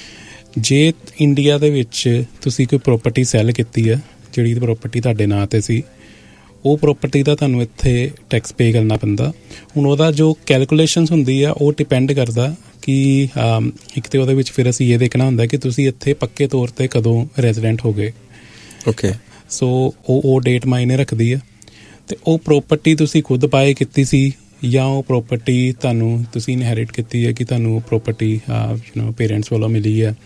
[SPEAKER 2] ਜੇ ਇੰਡੀਆ ਦੇ ਵਿੱਚ ਤੁਸੀਂ ਕੋਈ ਪ੍ਰੋਪਰਟੀ ਸੈੱਲ ਕੀਤੀ ਹੈ ਜਿਹੜੀ ਪ੍ਰੋਪਰਟੀ ਤੁਹਾਡੇ ਨਾਂ 'ਤੇ ਸੀ, ਉਹ ਪ੍ਰੋਪਰਟੀ ਦਾ ਤੁਹਾਨੂੰ ਇੱਥੇ ਟੈਕਸ ਪੇ ਕਰਨਾ ਪੈਂਦਾ। ਹੁਣ ਉਹਦਾ ਜੋ ਕੈਲਕੂਲੇਸ਼ਨਸ ਹੁੰਦੀ ਆ ਉਹ ਡਿਪੈਂਡ ਕਰਦਾ ਕਿ ਇੱਕ ਤਾਂ ਉਹਦੇ ਵਿੱਚ ਫਿਰ ਅਸੀਂ ਇਹ ਦੇਖਣਾ ਹੁੰਦਾ ਕਿ ਤੁਸੀਂ ਇੱਥੇ ਪੱਕੇ ਤੌਰ 'ਤੇ ਕਦੋਂ ਰੈਜ਼ੀਡੈਂਟ ਹੋ ਗਏ,
[SPEAKER 1] ਓਕੇ।
[SPEAKER 2] ਸੋ ਉਹ ਉਹ ਡੇਟ ਮਾਇਨੇ ਰੱਖਦੀ ਆ। ਅਤੇ ਉਹ ਪ੍ਰੋਪਰਟੀ ਤੁਸੀਂ ਖੁਦ ਬਾਏ ਕੀਤੀ ਸੀ ਜਾਂ ਉਹ ਪ੍ਰੋਪਰਟੀ ਤੁਹਾਨੂੰ ਤੁਸੀਂ ਇਨਹੈਰਿਟ ਕੀਤੀ ਹੈ ਕਿ ਤੁਹਾਨੂੰ ਪ੍ਰੋਪਰਟੀ ਯੂ ਨੋ ਪੇਰੈਂਟਸ ਵੱਲੋਂ ਮਿਲੀ ਹੈ।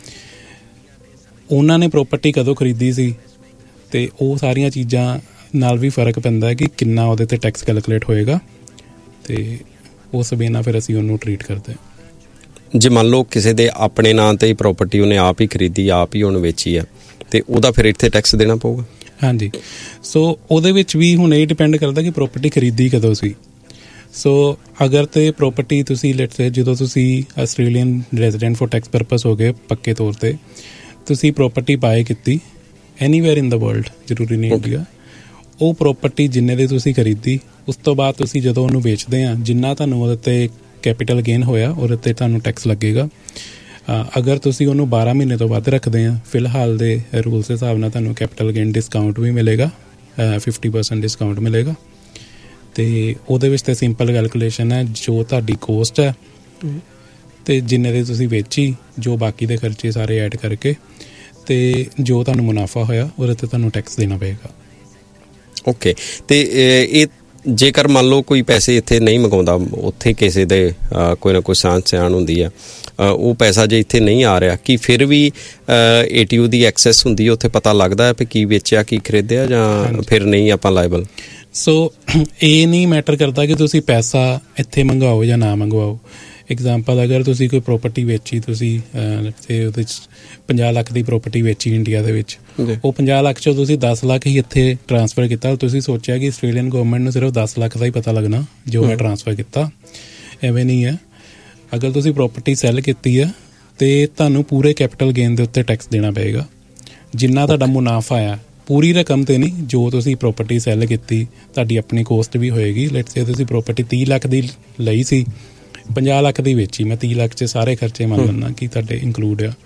[SPEAKER 2] ਉਹਨਾਂ ਨੇ ਪ੍ਰੋਪਰਟੀ ਕਦੋਂ ਖਰੀਦੀ ਸੀ ਅਤੇ ਉਹ ਸਾਰੀਆਂ ਚੀਜ਼ਾਂ ਨਾਲ ਵੀ ਫਰਕ ਪੈਂਦਾ ਕਿ ਕਿੰਨਾ ਉਹਦੇ 'ਤੇ ਟੈਕਸ ਕੈਲਕੂਲੇਟ ਹੋਏਗਾ, ਅਤੇ ਉਸ ਵੇ ਨਾਲ ਫਿਰ ਅਸੀਂ ਉਹਨੂੰ ਟਰੀਟ ਕਰਦੇ ਹਾਂ।
[SPEAKER 1] ਜੇ ਮੰਨ ਲਓ ਕਿਸੇ ਦੇ ਆਪਣੇ ਨਾਂ 'ਤੇ ਹੀ ਪ੍ਰੋਪਰਟੀ ਉਹਨੇ ਆਪ ਹੀ ਖਰੀਦੀ, ਆਪ ਹੀ ਉਹਨੂੰ ਵੇਚੀ ਆ, ਅਤੇ ਉਹਦਾ ਫਿਰ ਇੱਥੇ ਟੈਕਸ ਦੇਣਾ ਪਊਗਾ?
[SPEAKER 2] ਹਾਂਜੀ। ਸੋ ਉਹਦੇ ਵਿੱਚ ਵੀ ਹੁਣ ਇਹ ਡਿਪੈਂਡ ਕਰਦਾ ਕਿ ਪ੍ਰੋਪਰਟੀ ਖਰੀਦੀ ਕਦੋਂ ਸੀ। ਸੋ ਅਗਰ ਤਾਂ ਪ੍ਰੋਪਰਟੀ ਤੁਸੀਂ ਲੈਟਸ ਸੇ ਜਦੋਂ ਤੁਸੀਂ Australian resident for tax purpose ਹੋ ਗਏ ਪੱਕੇ ਤੌਰ 'ਤੇ, ਤੁਸੀਂ ਪ੍ਰੋਪਰਟੀ ਬਾਏ ਕੀਤੀ ਐਨੀਵੇਅਰ ਇਨ ਦਾ ਵਰਲਡ, ਜ਼ਰੂਰੀ ਨਹੀਂ ਇੰਡੀਆ, ਉਹ ਪ੍ਰੋਪਰਟੀ ਜਿੰਨੇ ਦੀ ਤੁਸੀਂ ਖਰੀਦੀ, ਉਸ ਤੋਂ ਬਾਅਦ ਤੁਸੀਂ ਜਦੋਂ ਉਹਨੂੰ ਵੇਚਦੇ ਆ, ਜਿੰਨਾ ਤੁਹਾਨੂੰ ਉਹਦੇ 'ਤੇ ਕੈਪੀਟਲ ਗੇਨ ਹੋਇਆ ਉਹਦੇ 'ਤੇ ਤੁਹਾਨੂੰ ਟੈਕਸ ਲੱਗੇਗਾ। ਅਗਰ ਤੁਸੀਂ ਉਹਨੂੰ ਬਾਰਾਂ ਮਹੀਨੇ ਤੋਂ ਵੱਧ ਰੱਖਦੇ ਆ, ਫਿਲਹਾਲ ਦੇ ਰੂਲਸ ਦੇ ਹਿਸਾਬ ਨਾਲ ਤੁਹਾਨੂੰ ਕੈਪੀਟਲ ਗੇਨ ਡਿਸਕਾਊਂਟ ਵੀ ਮਿਲੇਗਾ, ਫਿਫਟੀ ਪਰਸੈਂਟ ਡਿਸਕਾਊਂਟ ਮਿਲੇਗਾ। ਅਤੇ ਉਹਦੇ ਵਿੱਚ ਤਾਂ ਸਿੰਪਲ ਕੈਲਕੂਲੇਸ਼ਨ ਹੈ, ਜੋ ਤੁਹਾਡੀ ਕੋਸਟ ਹੈ ਅਤੇ ਜਿੰਨੇ ਦੀ ਤੁਸੀਂ ਵੇਚੀ, ਜੋ ਬਾਕੀ ਦੇ ਖਰਚੇ ਸਾਰੇ ਐਡ ਕਰਕੇ, ਅਤੇ ਜੋ ਤੁਹਾਨੂੰ ਮੁਨਾਫਾ ਹੋਇਆ ਉਹਦੇ 'ਤੇ ਤੁਹਾਨੂੰ ਟੈਕਸ ਦੇਣਾ ਪਏਗਾ।
[SPEAKER 1] ਓਕੇ। ਅਤੇ ਇਹ ਜੇਕਰ ਮੰਨ ਲਓ ਕੋਈ ਪੈਸੇ ਇੱਥੇ ਨਹੀਂ ਮੰਗਵਾਉਂਦਾ, ਉੱਥੇ ਕਿਸੇ ਦੇ ਕੋਈ ਨਾ ਕੋਈ ਸਾਂਝ ਸਿਆਣ ਹੁੰਦੀ ਆ, ਉਹ ਪੈਸਾ ਜੇ ਇੱਥੇ ਨਹੀਂ ਆ ਰਿਹਾ, ਕਿ ਫਿਰ ਵੀ A T U the access ਹੁੰਦੀ ਹੈ, ਉੱਥੇ ਪਤਾ ਲੱਗਦਾ ਹੈ ਵੀ ਕੀ ਵੇਚਿਆ ਕੀ ਖਰੀਦਿਆ, ਜਾਂ ਫਿਰ ਨਹੀਂ ਆਪਾਂ ਲਾਇਬਲ?
[SPEAKER 2] ਸੋ ਇਹ ਨਹੀਂ ਮੈਟਰ ਕਰਦਾ ਕਿ ਤੁਸੀਂ ਪੈਸਾ ਇੱਥੇ ਮੰਗਵਾਓ ਜਾਂ ਨਾ ਮੰਗਵਾਓ। ਐਗਜ਼ਾਮਪਲ, ਅਗਰ ਤੁਸੀਂ ਕੋਈ ਪ੍ਰੋਪਰਟੀ ਵੇਚੀ, ਤੁਸੀਂ ਤੇ ਉਹਦੇ 'ਚ ਪੰਜਾਹ ਲੱਖ ਦੀ ਪ੍ਰੋਪਰਟੀ ਵੇਚੀ ਇੰਡੀਆ ਦੇ ਵਿੱਚ, ਉਹ ਪੰਜਾਹ ਲੱਖ 'ਚੋਂ ਤੁਸੀਂ ਦਸ ਲੱਖ ਹੀ ਇੱਥੇ ਟਰਾਂਸਫਰ ਕੀਤਾ, ਤੁਸੀਂ ਸੋਚਿਆ ਕਿ ਆਸਟ੍ਰੇਲੀਅਨ ਗੌਰਮੈਂਟ ਨੂੰ ਸਿਰਫ ਦਸ ਲੱਖ ਦਾ ਹੀ ਪਤਾ ਲੱਗਣਾ ਜੋ ਮੈਂ ਟਰਾਂਸਫਰ ਕੀਤਾ। ਐਵੇਂ ਨਹੀਂ ਹੈ। ਅਗਰ ਤੁਸੀਂ ਪ੍ਰੋਪਰਟੀ ਸੈੱਲ ਕੀਤੀ ਹੈ ਅਤੇ ਤੁਹਾਨੂੰ ਪੂਰੇ ਕੈਪੀਟਲ ਗੇਨ ਦੇ ਉੱਤੇ ਟੈਕਸ ਦੇਣਾ ਪਏਗਾ, ਜਿੰਨਾ ਤੁਹਾਡਾ ਮੁਨਾਫਾ ਆ, ਪੂਰੀ ਰਕਮ 'ਤੇ ਨਹੀਂ। ਜੋ ਤੁਸੀਂ ਪ੍ਰੋਪਰਟੀ ਸੈੱਲ ਕੀਤੀ, ਤੁਹਾਡੀ ਆਪਣੀ ਕੋਸਟ ਵੀ ਹੋਏਗੀ। ਲੈਟਸ ਸੇ ਤੁਸੀਂ ਪ੍ਰੋਪਰਟੀ ਤੀਹ ਲੱਖ ਦੀ ਲਈ ਸੀ, ਪੰਜਾਹ ਲੱਖ ਦੀ ਵੇਚੀ, ਮੈਂ ਤੀਹ ਲੱਖ 'ਚ ਸਾਰੇ ਖਰਚੇ ਮੰਨ ਲੈਂਦਾ ਕਿ ਤੁਹਾਡੇ ਇੰਕਲੂਡ ਆ।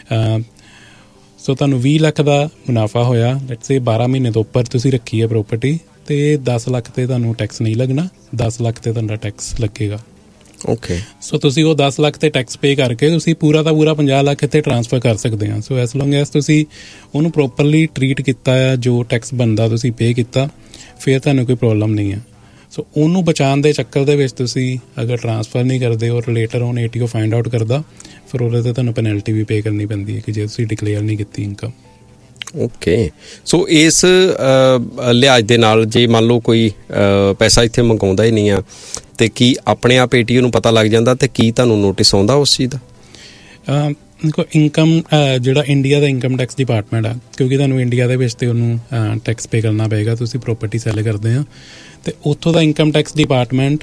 [SPEAKER 2] ਸੋ ਤੁਹਾਨੂੰ ਵੀਹ ਲੱਖ ਦਾ ਮੁਨਾਫਾ ਹੋਇਆ, ਲੈਟਸ ਸੇ ਬਾਰਾਂ ਮਹੀਨੇ ਤੋਂ ਉੱਪਰ ਤੁਸੀਂ ਰੱਖੀ ਹੈ ਪ੍ਰੋਪਰਟੀ, ਅਤੇ ਦਸ ਲੱਖ 'ਤੇ ਤੁਹਾਨੂੰ ਟੈਕਸ ਨਹੀਂ ਲੱਗਣਾ, ਦਸ ਲੱਖ 'ਤੇ ਤੁਹਾਡਾ ਟੈਕਸ ਲੱਗੇਗਾ।
[SPEAKER 1] ਓਕੇ।
[SPEAKER 2] ਸੋ ਤੁਸੀਂ ਉਹ ਦਸ ਲੱਖ 'ਤੇ ਟੈਕਸ ਪੇ ਕਰਕੇ ਤੁਸੀਂ ਪੂਰਾ ਦਾ ਪੂਰਾ ਪੰਜਾਹ ਲੱਖ ਇੱਥੇ ਟਰਾਂਸਫਰ ਕਰ ਸਕਦੇ ਹਾਂ। ਸੋ ਐਸ ਲੌਂਗ ਐਸ ਤੁਸੀਂ ਉਹਨੂੰ ਪ੍ਰੋਪਰਲੀ ਟਰੀਟ ਕੀਤਾ ਆ, ਜੋ ਟੈਕਸ ਬਣਦਾ ਤੁਸੀਂ ਪੇ ਕੀਤਾ, ਫਿਰ ਤੁਹਾਨੂੰ ਕੋਈ ਪ੍ਰੋਬਲਮ ਨਹੀਂ ਹੈ। ਸੋ ਉਹਨੂੰ ਬਚਾਉਣ ਦੇ ਚੱਕਰ ਦੇ ਵਿੱਚ ਤੁਸੀਂ ਅਗਰ ਟਰਾਂਸਫਰ ਨਹੀਂ ਕਰਦੇ ਔਰ ਰਿਲੇਟਰ on A T O find out ਕਰਦਾ, ਫਿਰ ਉਹਦੇ 'ਤੇ ਤੁਹਾਨੂੰ ਪੈਨਲਟੀ ਵੀ ਪੇ ਕਰਨੀ ਪੈਂਦੀ ਹੈ ਕਿ ਜੇ ਤੁਸੀਂ ਡਿਕਲੇਅਰ ਨਹੀਂ ਕੀਤੀ ਇਨਕਮ।
[SPEAKER 1] ਓਕੇ। ਸੋ ਇਸ ਲਿਹਾਜ਼ ਦੇ ਨਾਲ ਜੇ ਮੰਨ ਲਓ ਕੋਈ ਪੈਸਾ ਇੱਥੇ ਮੰਗਵਾਉਂਦਾ ਹੀ ਨਹੀਂ ਆ, ਅਤੇ ਕੀ ਆਪਣੇ ਆਪ ਏ ਟੀ ਓ ਨੂੰ ਪਤਾ ਲੱਗ ਜਾਂਦਾ, ਅਤੇ ਕੀ ਤੁਹਾਨੂੰ ਨੋਟਿਸ ਆਉਂਦਾ ਉਸ ਚੀਜ਼ ਦਾ? ਦੇਖੋ, ਇਨਕਮ ਜਿਹੜਾ ਇੰਡੀਆ ਦਾ ਇਨਕਮ ਟੈਕਸ ਡਿਪਾਰਟਮੈਂਟ ਆ, ਕਿਉਂਕਿ ਤੁਹਾਨੂੰ ਇੰਡੀਆ ਦੇ ਵਿੱਚ ਤਾਂ ਉਹਨੂੰ ਟੈਕਸ ਪੇ ਕਰਨਾ ਪਏਗਾ, ਤੁਸੀਂ ਪ੍ਰੋਪਰਟੀ ਸੈੱਲ ਕਰਦੇ ਹੋ, ਅਤੇ ਉੱਥੋਂ ਦਾ ਇਨਕਮ ਟੈਕਸ ਡਿਪਾਰਟਮੈਂਟ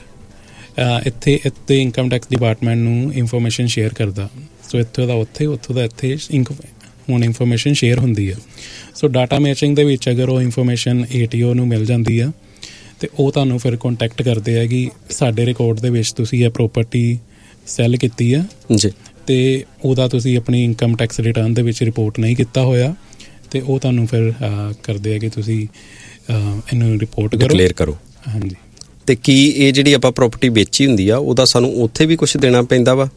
[SPEAKER 1] ਇੱਥੇ ਇੱਥੇ ਇਨਕਮ ਟੈਕਸ ਡਿਪਾਰਟਮੈਂਟ ਨੂੰ ਇਨਫੋਰਮੇਸ਼ਨ ਸ਼ੇਅਰ ਕਰਦਾ। ਸੋ ਇੱਥੋਂ ਦਾ ਉੱਥੇ, ਉੱਥੋਂ ਦਾ ਇੱਥੇ ਇੰਕ ਹੁਣ ਇਨਫੋਰਮੇਸ਼ਨ ਸ਼ੇਅਰ ਹੁੰਦੀ ਹੈ। ਸੋ ਡਾਟਾ ਮੈਚਿੰਗ ਦੇ ਵਿੱਚ ਅਗਰ ਉਹ ਇਨਫੋਰਮੇਸ਼ਨ ਏ ਟੀ ਓ ਨੂੰ ਮਿਲ ਜਾਂਦੀ ਆ, ਅਤੇ ਉਹ ਤੁਹਾਨੂੰ ਫਿਰ ਕੰਟੈਕਟ ਕਰਦੇ ਆ ਕਿ ਸਾਡੇ ਰਿਕਾਰਡ ਦੇ ਵਿੱਚ ਤੁਸੀਂ ਇਹ ਪ੍ਰੋਪਰਟੀ ਸੈੱਲ ਕੀਤੀ ਆ ਜੀ, ਅਤੇ ਉਹਦਾ ਤੁਸੀਂ ਆਪਣੀ ਇਨਕਮ ਟੈਕਸ ਰਿਟਰਨ ਦੇ ਵਿੱਚ ਰਿਪੋਰਟ ਨਹੀਂ ਕੀਤਾ ਹੋਇਆ, ਅਤੇ ਉਹ ਤੁਹਾਨੂੰ ਫਿਰ ਕਰਦੇ ਆ ਕਿ ਤੁਸੀਂ ਇਹਨੂੰ ਰਿਪੋਰਟ ਕਰੋ, ਡਿਕਲੇਅਰ ਕਰੋ।
[SPEAKER 2] ਹਾਂਜੀ।
[SPEAKER 1] ਅਤੇ ਕੀ ਇਹ ਜਿਹੜੀ ਆਪਾਂ ਪ੍ਰੋਪਰਟੀ ਵੇਚੀ ਹੁੰਦੀ ਆ, ਉਹਦਾ ਸਾਨੂੰ ਉੱਥੇ ਵੀ ਕੁਛ ਦੇਣਾ ਪੈਂਦਾ ਵਾ?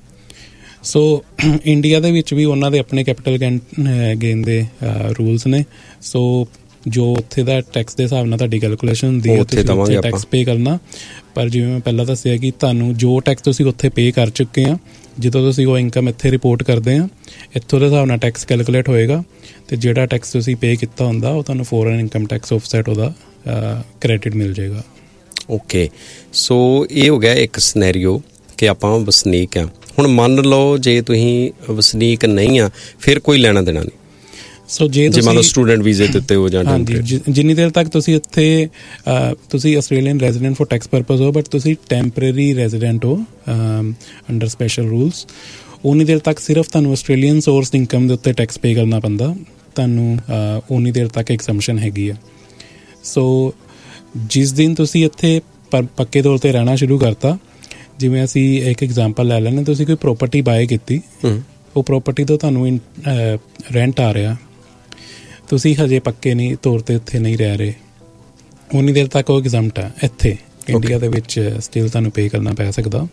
[SPEAKER 2] ਸੋ ਇੰਡੀਆ ਦੇ ਵਿੱਚ ਵੀ ਉਹਨਾਂ ਦੇ ਆਪਣੇ ਕੈਪੀਟਲ ਗੇਨ ਗੇਨ ਦੇ ਰੂਲਸ ਨੇ। ਸੋ ਜੋ ਉੱਥੇ ਦਾ ਟੈਕਸ ਦੇ ਹਿਸਾਬ ਨਾਲ ਤੁਹਾਡੀ ਕੈਲਕੂਲੇਸ਼ਨ ਹੁੰਦੀ ਹੈ, ਤੁਸੀਂ ਉੱਥੇ ਟੈਕਸ ਪੇ ਕਰਨਾ। ਪਰ ਜਿਵੇਂ ਮੈਂ ਪਹਿਲਾਂ ਦੱਸਿਆ ਕਿ ਤੁਹਾਨੂੰ ਜੋ ਟੈਕਸ ਤੁਸੀਂ ਉੱਥੇ ਪੇ ਕਰ ਚੁੱਕੇ ਆ, ਜਦੋਂ ਤੁਸੀਂ ਉਹ ਇਨਕਮ ਇੱਥੇ ਰਿਪੋਰਟ ਕਰਦੇ ਆ, ਇੱਥੋਂ ਦੇ ਹਿਸਾਬ ਨਾਲ ਟੈਕਸ ਕੈਲਕੂਲੇਟ ਹੋਏਗਾ, ਅਤੇ ਜਿਹੜਾ ਟੈਕਸ ਤੁਸੀਂ ਪੇ ਕੀਤਾ ਹੁੰਦਾ ਉਹ ਤੁਹਾਨੂੰ ਫੋਰਨ ਇਨਕਮ ਟੈਕਸ ਆਫਸੈਟ ਉਹਦਾ ਕ੍ਰੈਡਿਟ ਮਿਲ ਜਾਏਗਾ।
[SPEAKER 1] ਓਕੇ। ਸੋ ਇਹ ਹੋ ਗਿਆ ਇੱਕ ਸਿਨੈਰੀਓ ਕਿ ਆਪਾਂ ਵਸਨੀਕ ਆ। ਹੁਣ ਮੰਨ ਲਓ ਜੇ ਤੁਸੀਂ ਵਸਨੀਕ ਨਹੀਂ ਆ, ਫਿਰ ਕੋਈ ਲੈਣਾ ਦੇਣਾ ਨਹੀਂ। ਸੋ ਜੇ ਮੰਨ ਲਓ ਸਟੂਡੈਂਟ ਵੀਜ਼ੇ ਦੇ ਉੱਤੇ ਹੋ ਜਾਂ
[SPEAKER 2] ਹਾਂਜੀ, ਜਿੰਨੀ ਦੇਰ ਤੱਕ ਤੁਸੀਂ ਇੱਥੇ ਤੁਸੀਂ Australian resident for tax purpose ਹੋ, ਬਟ ਤੁਸੀਂ ਟੈਂਪਰੇਰੀ ਰੈਜ਼ੀਡੈਂਟ ਹੋ ਅੰਡਰ ਸਪੈਸ਼ਲ ਰੂਲਸ, ਉਨੀ ਦੇਰ ਤੱਕ ਸਿਰਫ ਤੁਹਾਨੂੰ ਆਸਟ੍ਰੇਲੀਅਨ ਸੋਰਸ ਇਨਕਮ ਦੇ ਉੱਤੇ ਟੈਕਸ ਪੇ ਕਰਨਾ ਪੈਂਦਾ, ਤੁਹਾਨੂੰ ਉਨੀ ਦੇਰ ਤੱਕ ਐਗਜ਼ੈਂਪਸ਼ਨ ਹੈਗੀ ਆ। ਸੋ ਜਿਸ ਦਿਨ ਤੁਸੀਂ ਇੱਥੇ ਪਰ ਪੱਕੇ ਤੌਰ 'ਤੇ ਰਹਿਣਾ ਸ਼ੁਰੂ ਕਰਤਾ, ਜਿਵੇਂ ਅਸੀਂ ਇੱਕ ਐਗਜ਼ਾਮਪਲ ਲੈ ਲੈਂਦੇ, ਤੁਸੀਂ ਕੋਈ ਪ੍ਰੋਪਰਟੀ ਬਾਏ ਕੀਤੀ, ਉਹ ਪ੍ਰੋਪਰਟੀ ਤੋਂ ਤੁਹਾਨੂੰ ਰੈਂਟ ਆ ਰਿਹਾ, ਤੁਸੀਂ ਹਜੇ ਪੱਕੇ ਨਹੀਂ ਤੌਰ 'ਤੇ ਇੱਥੇ ਨਹੀਂ ਰਹਿ ਰਹੇ, ਉਨੀ ਦੇਰ ਤੱਕ ਉਹ ਐਗਜ਼ੈਂਪਟ ਹੈ। ਇੱਥੇ ਇੰਡੀਆ ਦੇ ਵਿੱਚ ਸਟਿਲ ਤੁਹਾਨੂੰ ਪੇ ਕਰਨਾ ਪੈ ਸਕਦਾ,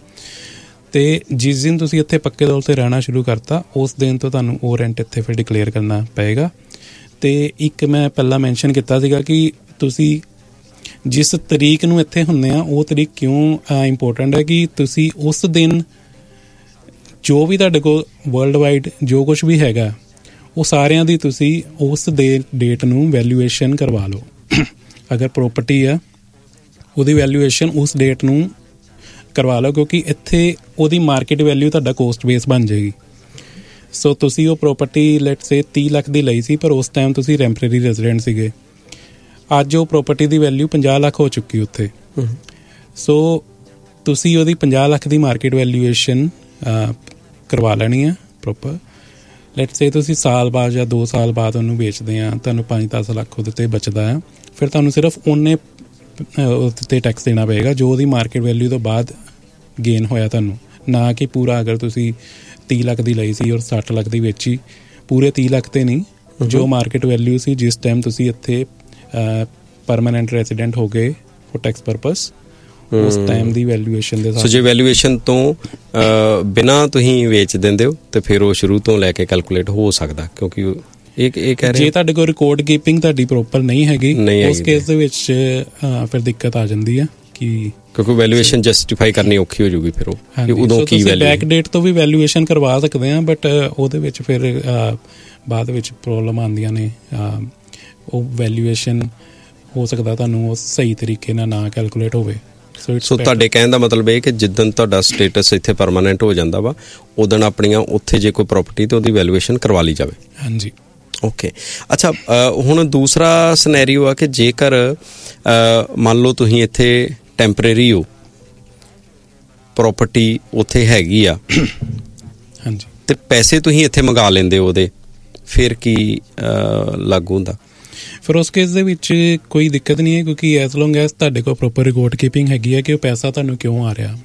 [SPEAKER 2] ਅਤੇ ਜਿਸ ਦਿਨ ਤੁਸੀਂ ਇੱਥੇ ਪੱਕੇ ਤੌਰ 'ਤੇ ਰਹਿਣਾ ਸ਼ੁਰੂ ਕਰਤਾ, ਉਸ ਦਿਨ ਤੋਂ ਤੁਹਾਨੂੰ ਉਹ ਰੈਂਟ ਇੱਥੇ ਫਿਰ ਡਿਕਲੇਅਰ ਕਰਨਾ ਪਏਗਾ, ਤੇ ਇੱਕ ਮੈਂ ਪਹਿਲਾਂ ਮੈਂਸ਼ਨ ਕੀਤਾ ਸੀਗਾ ਕਿ ਤੁਸੀਂ ਜਿਸ ਤਰੀਕ ਨੂੰ ਇੱਥੇ ਹੁੰਦੇ ਆ ਉਹ ਤਰੀਕ ਕਿਉਂ ਇੰਪੋਰਟੈਂਟ ਹੈ ਕਿ ਤੁਸੀਂ ਉਸ ਦਿਨ ਜੋ ਵੀ ਤੁਹਾਡੇ ਕੋਲ ਵਰਲਡ ਵਾਈਡ ਜੋ ਕੁਛ ਵੀ ਹੈਗਾ ਉਹ ਸਾਰਿਆਂ ਦੀ ਤੁਸੀਂ ਉਸ ਦੇ ਡੇਟ ਨੂੰ ਵੈਲਿਊਏਸ਼ਨ ਕਰਵਾ ਲਓ। ਅਗਰ ਪ੍ਰੋਪਰਟੀ ਆ ਉਹਦੀ ਵੈਲਿਊਏਸ਼ਨ ਉਸ ਡੇਟ ਨੂੰ ਕਰਵਾ ਲਓ, ਕਿਉਂਕਿ ਇੱਥੇ ਉਹਦੀ ਮਾਰਕੀਟ ਵੈਲਿਊ ਤੁਹਾਡਾ ਕੋਸਟ ਬੇਸ ਬਣ ਜਾਏਗੀ। ਸੋ ਤੁਸੀਂ ਉਹ ਪ੍ਰੋਪਰਟੀ ਲੈਟਸ ਸੇ ਤੀਹ ਲੱਖ ਦੀ ਲਈ ਸੀ, ਪਰ ਉਸ ਟਾਈਮ ਤੁਸੀਂ ਟੈਂਪਰੇਰੀ ਰੈਜ਼ੀਡੈਂਟ ਸੀਗੇ। ਅੱਜ ਉਹ ਪ੍ਰੋਪਰਟੀ ਦੀ ਵੈਲਿਊ ਪੰਜਾਹ ਲੱਖ ਹੋ ਚੁੱਕੀ ਉੱਥੇ। ਸੋ ਤੁਸੀਂ ਉਹਦੀ ਪੰਜਾਹ ਲੱਖ ਦੀ ਮਾਰਕੀਟ ਵੈਲਿਊਏਸ਼ਨ ਕਰਵਾ ਲੈਣੀ ਆ ਪ੍ਰੋਪਰ। ਲੈਟਸ ਸੇ ਤੁਸੀਂ ਸਾਲ ਬਾਅਦ ਜਾਂ ਦੋ ਸਾਲ ਬਾਅਦ ਉਹਨੂੰ ਵੇਚਦੇ ਆ, ਤੁਹਾਨੂੰ ਪੰਜ ਦਸ ਲੱਖ ਉਹਦੇ 'ਤੇ ਬਚਦਾ ਆ, ਫਿਰ ਤੁਹਾਨੂੰ ਸਿਰਫ ਉਹਨੇ ਉਹਦੇ 'ਤੇ ਟੈਕਸ ਦੇਣਾ ਪਏਗਾ ਜੋ ਉਹਦੀ ਮਾਰਕੀਟ ਵੈਲਿਊ ਤੋਂ ਬਾਅਦ ਗੇਨ ਹੋਇਆ ਤੁਹਾਨੂੰ, ਨਾ ਕਿ ਪੂਰਾ ਅਗਰ ਤੁਸੀਂ ਤੀਹ ਲੱਖ ਦੀ ਲਈ ਸੀ ਔਰ ਸੱਠ ਲੱਖ ਦੀ ਵੇਚੀ, ਪੂਰੇ ਤੀਹ ਲੱਖ 'ਤੇ ਨਹੀਂ, ਜੋ ਮਾਰਕੀਟ ਵੈਲਿਊ ਸੀ ਜਿਸ ਟਾਈਮ ਤੁਸੀਂ ਇੱਥੇ ਪਰਮਾਨੈਂਟ ਰੈਜ਼ੀਡੈਂਟ ਹੋ ਗਏ ਫॉर ਟੈਕਸ ਪਰਪਸ, ਉਸ ਟਾਈਮ ਦੀ ਵੈਲਿਊਏਸ਼ਨ ਦੇ। ਸੋ
[SPEAKER 1] ਜੇ ਵੈਲਿਊਏਸ਼ਨ ਤੋਂ ਬਿਨਾਂ ਤੁਸੀਂ ਵੇਚ ਦਿੰਦੇ ਹੋ ਤੇ ਫਿਰ ਉਹ ਸ਼ੁਰੂ ਤੋਂ ਲੈ ਕੇ ਕੈਲਕੂਲੇਟ ਹੋ ਸਕਦਾ, ਕਿਉਂਕਿ ਇਹ ਇਹ ਕਹਿ ਰਹੇ
[SPEAKER 2] ਜੇ ਤੁਹਾਡੇ ਕੋਲ ਰਿਕਾਰਡ ਕੀਪਿੰਗ ਤੁਹਾਡੀ ਪ੍ਰੋਪਰ ਨਹੀਂ ਹੈਗੀ ਉਸ ਕੇਸ ਦੇ ਵਿੱਚ ਫਿਰ ਦਿੱਕਤ ਆ ਜਾਂਦੀ ਆ ਕਿ
[SPEAKER 1] ਕਿਉਂਕਿ ਵੈਲਿਊਏਸ਼ਨ ਜਸਟੀਫਾਈ ਕਰਨੀ ਔਖੀ ਹੋ ਜਾਊਗੀ ਫਿਰ ਉਹ ਕਿ ਉਦੋਂ ਕੀ ਵੈਲਿਊ।
[SPEAKER 2] ਬੈਕ ਡੇਟ ਤੋਂ ਵੀ ਵੈਲਿਊਏਸ਼ਨ ਕਰਵਾ ਸਕਦੇ ਆ, ਬਟ ਉਹਦੇ ਵਿੱਚ ਫਿਰ ਬਾਅਦ ਵਿੱਚ ਪ੍ਰੋਬਲਮ ਆਉਂਦੀਆਂ ਨੇ। ਉਹ ਵੈਲਿਊਏਸ਼ਨ ਹੋ ਸਕਦਾ ਤੁਹਾਨੂੰ ਉਹ ਸਹੀ ਤਰੀਕੇ ਨਾਲ ਨਾ ਕੈਲਕੂਲੇਟ ਹੋਵੇ।
[SPEAKER 1] ਸੋ ਤੁਹਾਡੇ ਕਹਿਣ ਦਾ ਮਤਲਬ ਇਹ ਕਿ ਜਿੱਦਣ ਤੁਹਾਡਾ ਸਟੇਟਸ ਇੱਥੇ ਪਰਮਾਨੈਂਟ ਹੋ ਜਾਂਦਾ ਵਾ ਉਦਣ ਆਪਣੀਆਂ ਉੱਥੇ ਜੇ ਕੋਈ ਪ੍ਰੋਪਰਟੀ ਤੇ ਉਹਦੀ ਵੈਲਿਊਏਸ਼ਨ ਕਰਵਾ ਲਈ ਜਾਵੇ।
[SPEAKER 2] ਹਾਂਜੀ,
[SPEAKER 1] ਓਕੇ। ਅੱਛਾ, ਹੁਣ ਦੂਸਰਾ ਸਿਨੈਰੀਓ ਆ ਕਿ ਜੇਕਰ ਮੰਨ ਲਓ ਤੁਸੀਂ ਇੱਥੇ ਟੈਂਪਰੇਰੀ ਹੋ, ਪ੍ਰੋਪਰਟੀ ਉੱਥੇ ਹੈਗੀ ਆ,
[SPEAKER 2] ਹਾਂਜੀ,
[SPEAKER 1] ਤੇ ਪੈਸੇ ਤੁਸੀਂ ਇੱਥੇ ਮੰਗਾ ਲੈਂਦੇ ਹੋ ਉਹਦੇ, ਫਿਰ ਕੀ ਲਾਗੂ ਹੁੰਦਾ?
[SPEAKER 2] ਫਿਰ ਉਸ ਕੇਸ ਦੇ ਵਿੱਚ ਕੋਈ ਦਿੱਕਤ ਨਹੀਂ ਹੈ, ਕਿਉਂਕਿ ਐਜ਼ ਲੌਂਗ ਐਜ਼ ਤੁਹਾਡੇ ਕੋਲ ਪ੍ਰੋਪਰ ਰਿਕਾਰਡ ਕੀਪਿੰਗ ਹੈਗੀ ਹੈ ਕਿ ਉਹ ਪੈਸਾ ਤੁਹਾਨੂੰ ਕਿਉਂ ਆ ਰਿਹਾ।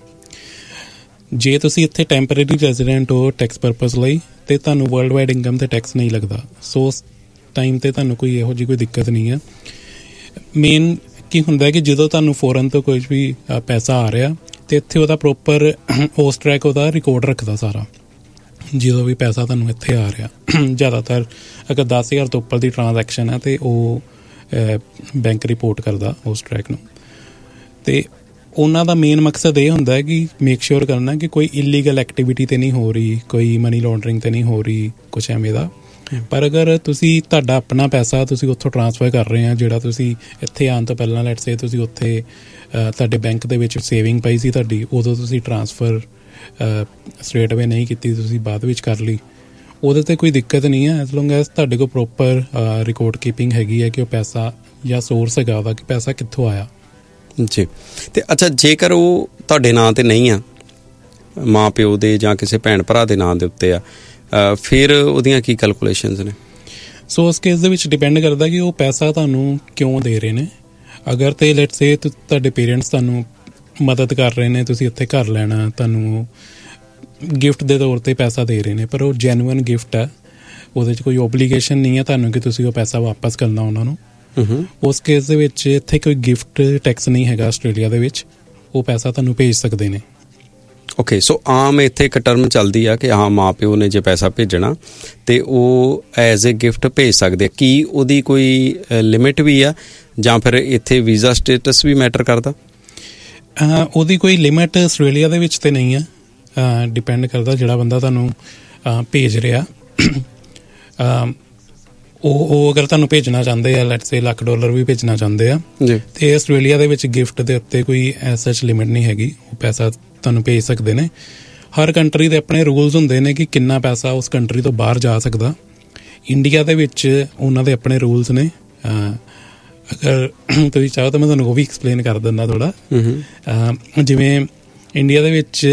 [SPEAKER 2] ਜੇ ਤੁਸੀਂ ਇੱਥੇ ਟੈਂਪਰੇਰੀ ਰੈਜ਼ੀਡੈਂਟ ਹੋ ਟੈਕਸ ਪਰਪਸ ਲਈ ਤੇ ਤੁਹਾਨੂੰ ਵਰਲਡ ਵਾਈਡ ਇਨਕਮ ਤੇ ਟੈਕਸ ਨਹੀਂ ਲੱਗਦਾ, ਸੋ ਉਸ ਟਾਈਮ ਤੇ ਤੁਹਾਨੂੰ ਕੋਈ ਇਹੋ ਜਿਹੀ ਕੋਈ ਦਿੱਕਤ ਨਹੀਂ ਹੈ। ਮੇਨ ਕੀ ਹੁੰਦਾ ਕਿ ਜਦੋਂ ਤੁਹਾਨੂੰ ਫੋਰਨ ਤੋਂ ਕੋਈ ਵੀ ਪੈਸਾ ਆ ਰਿਹਾ ਤੇ ਇੱਥੇ ਉਹਦਾ ਪ੍ਰੋਪਰ ਉਸ ਟਰੈਕ ਉਹਦਾ ਰਿਕਾਰਡ ਰੱਖਦਾ ਸਾਰਾ, ਜਦੋਂ ਵੀ ਪੈਸਾ ਤੁਹਾਨੂੰ ਇੱਥੇ ਆ ਰਿਹਾ। ਜ਼ਿਆਦਾਤਰ ਅਗਰ ਦਸ ਹਜ਼ਾਰ ਤੋਂ ਉੱਪਰ ਦੀ ਟ੍ਰਾਂਜੈਕਸ਼ਨ ਹੈ ਤੇ ਉਹ ਬੈਂਕ ਰਿਪੋਰਟ ਕਰਦਾ ਉਸ ਟਰੈਕ ਨੂੰ। ਤੇ ਉਹਨਾਂ ਦਾ ਮੇਨ ਮਕਸਦ ਇਹ ਹੁੰਦਾ ਹੈ ਕਿ ਮੇਕ ਸ਼ੋਰ ਕਰਨਾ ਕਿ ਕੋਈ ਇਲੀਗਲ ਐਕਟੀਵਿਟੀ ਤੇ ਨਹੀਂ ਹੋ ਰਹੀ, ਕੋਈ ਮਨੀ ਲਾਂਡਰਿੰਗ ਤੇ ਨਹੀਂ ਹੋ ਰਹੀ, ਕੁਛ ਐਵੇਂ ਦਾ। ਪਰ ਅਗਰ ਤੁਸੀਂ ਤੁਹਾਡਾ ਆਪਣਾ ਪੈਸਾ ਤੁਸੀਂ ਉੱਥੋਂ ਟ੍ਰਾਂਸਫਰ ਕਰ ਰਹੇ ਆ, ਜਿਹੜਾ ਤੁਸੀਂ ਇੱਥੇ ਆਉਣ ਤੋਂ ਪਹਿਲਾਂ ਲੈਟਸ ਸੇ ਤੁਸੀਂ ਉੱਥੇ ਤੁਹਾਡੇ ਬੈਂਕ ਦੇ ਵਿੱਚ ਸੇਵਿੰਗ ਪਈ ਸੀ ਤੁਹਾਡੀ, ਉਦੋਂ ਤੁਸੀਂ ਟ੍ਰਾਂਸਫਰ ਸਟ੍ਰੇਟ ਅਵੇ ਨਹੀਂ ਕੀਤੀ, ਤੁਸੀਂ ਬਾਅਦ ਵਿੱਚ ਕਰ ਲਈ, ਉਹਦੇ 'ਤੇ ਕੋਈ ਦਿੱਕਤ ਨਹੀਂ ਹੈ ਐਜ਼ ਲੌਂਗ ਐਜ਼ ਤੁਹਾਡੇ ਕੋਲ ਪ੍ਰੋਪਰ ਰਿਕਾਰਡ ਕੀਪਿੰਗ ਹੈਗੀ ਹੈ ਕਿ ਉਹ ਪੈਸਾ ਜਾਂ ਸੋਰਸ ਹੈਗਾ ਉਹਦਾ ਕਿ ਪੈਸਾ ਕਿੱਥੋਂ ਆਇਆ। ਜੀ।
[SPEAKER 1] ਅਤੇ ਅੱਛਾ, ਜੇਕਰ ਉਹ ਤੁਹਾਡੇ ਨਾਂ 'ਤੇ ਨਹੀਂ ਆ, ਮਾਂ ਪਿਓ ਦੇ ਜਾਂ ਕਿਸੇ ਭੈਣ ਭਰਾ ਦੇ ਨਾਂ ਦੇ ਉੱਤੇ ਆ, ਫਿਰ ਉਹਦੀਆਂ ਕੀ ਕੈਲਕੂਲੇਸ਼ਨਸ ਨੇ?
[SPEAKER 2] ਸੋ ਉਸ ਕੇਸ ਦੇ ਵਿੱਚ ਡਿਪੈਂਡ ਕਰਦਾ ਕਿ ਉਹ ਪੈਸਾ ਤੁਹਾਨੂੰ ਕਿਉਂ ਦੇ ਰਹੇ ਨੇ। ਅਗਰ ਤੇ ਲੈਟਸ ਸੇ ਤੁਹਾਡੇ ਪੇਰੈਂਟਸ ਤੁਹਾਨੂੰ ਮਦਦ ਕਰ ਰਹੇ ਨੇ, ਤੁਸੀਂ ਇੱਥੇ ਘਰ ਲੈਣਾ, ਤੁਹਾਨੂੰ ਗਿਫਟ ਦੇ ਤੌਰ 'ਤੇ ਪੈਸਾ ਦੇ ਰਹੇ ਨੇ, ਪਰ ਉਹ ਜੈਨੂਅਨ ਗਿਫਟ ਹੈ, ਉਹਦੇ 'ਚ ਕੋਈ ਓਬਲੀਗੇਸ਼ਨ ਨਹੀਂ ਹੈ ਤੁਹਾਨੂੰ ਕਿ ਤੁਸੀਂ ਉਹ ਪੈਸਾ ਵਾਪਸ ਕਰਨਾ ਉਹਨਾਂ ਨੂੰ। ਉਸ ਕੇਸ ਦੇ ਵਿੱਚ ਇੱਥੇ ਕੋਈ ਗਿਫਟ ਟੈਕਸ ਨਹੀਂ ਹੈਗਾ ਆਸਟ੍ਰੇਲੀਆ ਦੇ ਵਿੱਚ, ਉਹ ਪੈਸਾ ਤੁਹਾਨੂੰ ਭੇਜ ਸਕਦੇ ਨੇ।
[SPEAKER 1] ਓਕੇ, ਸੋ ਆਮ ਇੱਥੇ ਇੱਕ ਟਰਮ ਚੱਲਦੀ ਆ ਕਿ ਹਾਂ ਮਾਂ ਪਿਓ ਨੇ ਜੇ ਪੈਸਾ ਭੇਜਣਾ ਤੇ ਉਹ ਐਜ਼ ਏ ਗਿਫਟ ਭੇਜ ਸਕਦੇ। ਕੀ ਉਹਦੀ ਕੋਈ ਲਿਮਿਟ ਵੀ ਆ ਜਾਂ ਫਿਰ ਇੱਥੇ ਵੀਜ਼ਾ ਸਟੇਟਸ ਵੀ ਮੈਟਰ ਕਰਦਾ?
[SPEAKER 2] ਉਹਦੀ ਕੋਈ ਲਿਮਿਟ ਆਸਟ੍ਰੇਲੀਆ ਦੇ ਵਿੱਚ ਤੇ ਨਹੀਂ ਆ, ਡਿਪੈਂਡ ਕਰਦਾ ਜਿਹੜਾ ਬੰਦਾ ਤੁਹਾਨੂੰ ਭੇਜ ਰਿਹਾ। ਉਹ ਉਹ ਅਗਰ ਤੁਹਾਨੂੰ ਭੇਜਣਾ ਚਾਹੁੰਦੇ ਆ, ਲੈਟਸ ਸੇ ਲੱਖ ਡਾਲਰ ਵੀ ਭੇਜਣਾ ਚਾਹੁੰਦੇ ਆ, ਤੇ ਆਸਟ੍ਰੇਲੀਆ ਦੇ ਵਿੱਚ ਗਿਫਟ ਦੇ ਉੱਤੇ ਕੋਈ ਐਸ ਸੱਚ ਲਿਮਿਟ ਨਹੀਂ ਹੈਗੀ, ਉਹ ਪੈਸਾ ਤੁਹਾਨੂੰ ਭੇਜ ਸਕਦੇ ਨੇ। ਹਰ ਕੰਟਰੀ ਦੇ ਆਪਣੇ ਰੂਲਸ ਹੁੰਦੇ ਨੇ ਕਿ ਕਿੰਨਾ ਪੈਸਾ ਉਸ ਕੰਟਰੀ ਤੋਂ ਬਾਹਰ ਜਾ ਸਕਦਾ। ਇੰਡੀਆ ਦੇ ਵਿੱਚ ਉਹਨਾਂ ਦੇ ਆਪਣੇ ਰੂਲਸ ਨੇ, ਅਗਰ ਤੁਸੀਂ ਚਾਹੋ ਤਾਂ ਮੈਂ ਤੁਹਾਨੂੰ ਉਹ ਵੀ ਐਕਸਪਲੇਨ ਕਰ ਦਿੰਦਾ ਥੋੜ੍ਹਾ। ਜਿਵੇਂ ਇੰਡੀਆ ਦੇ ਵਿੱਚ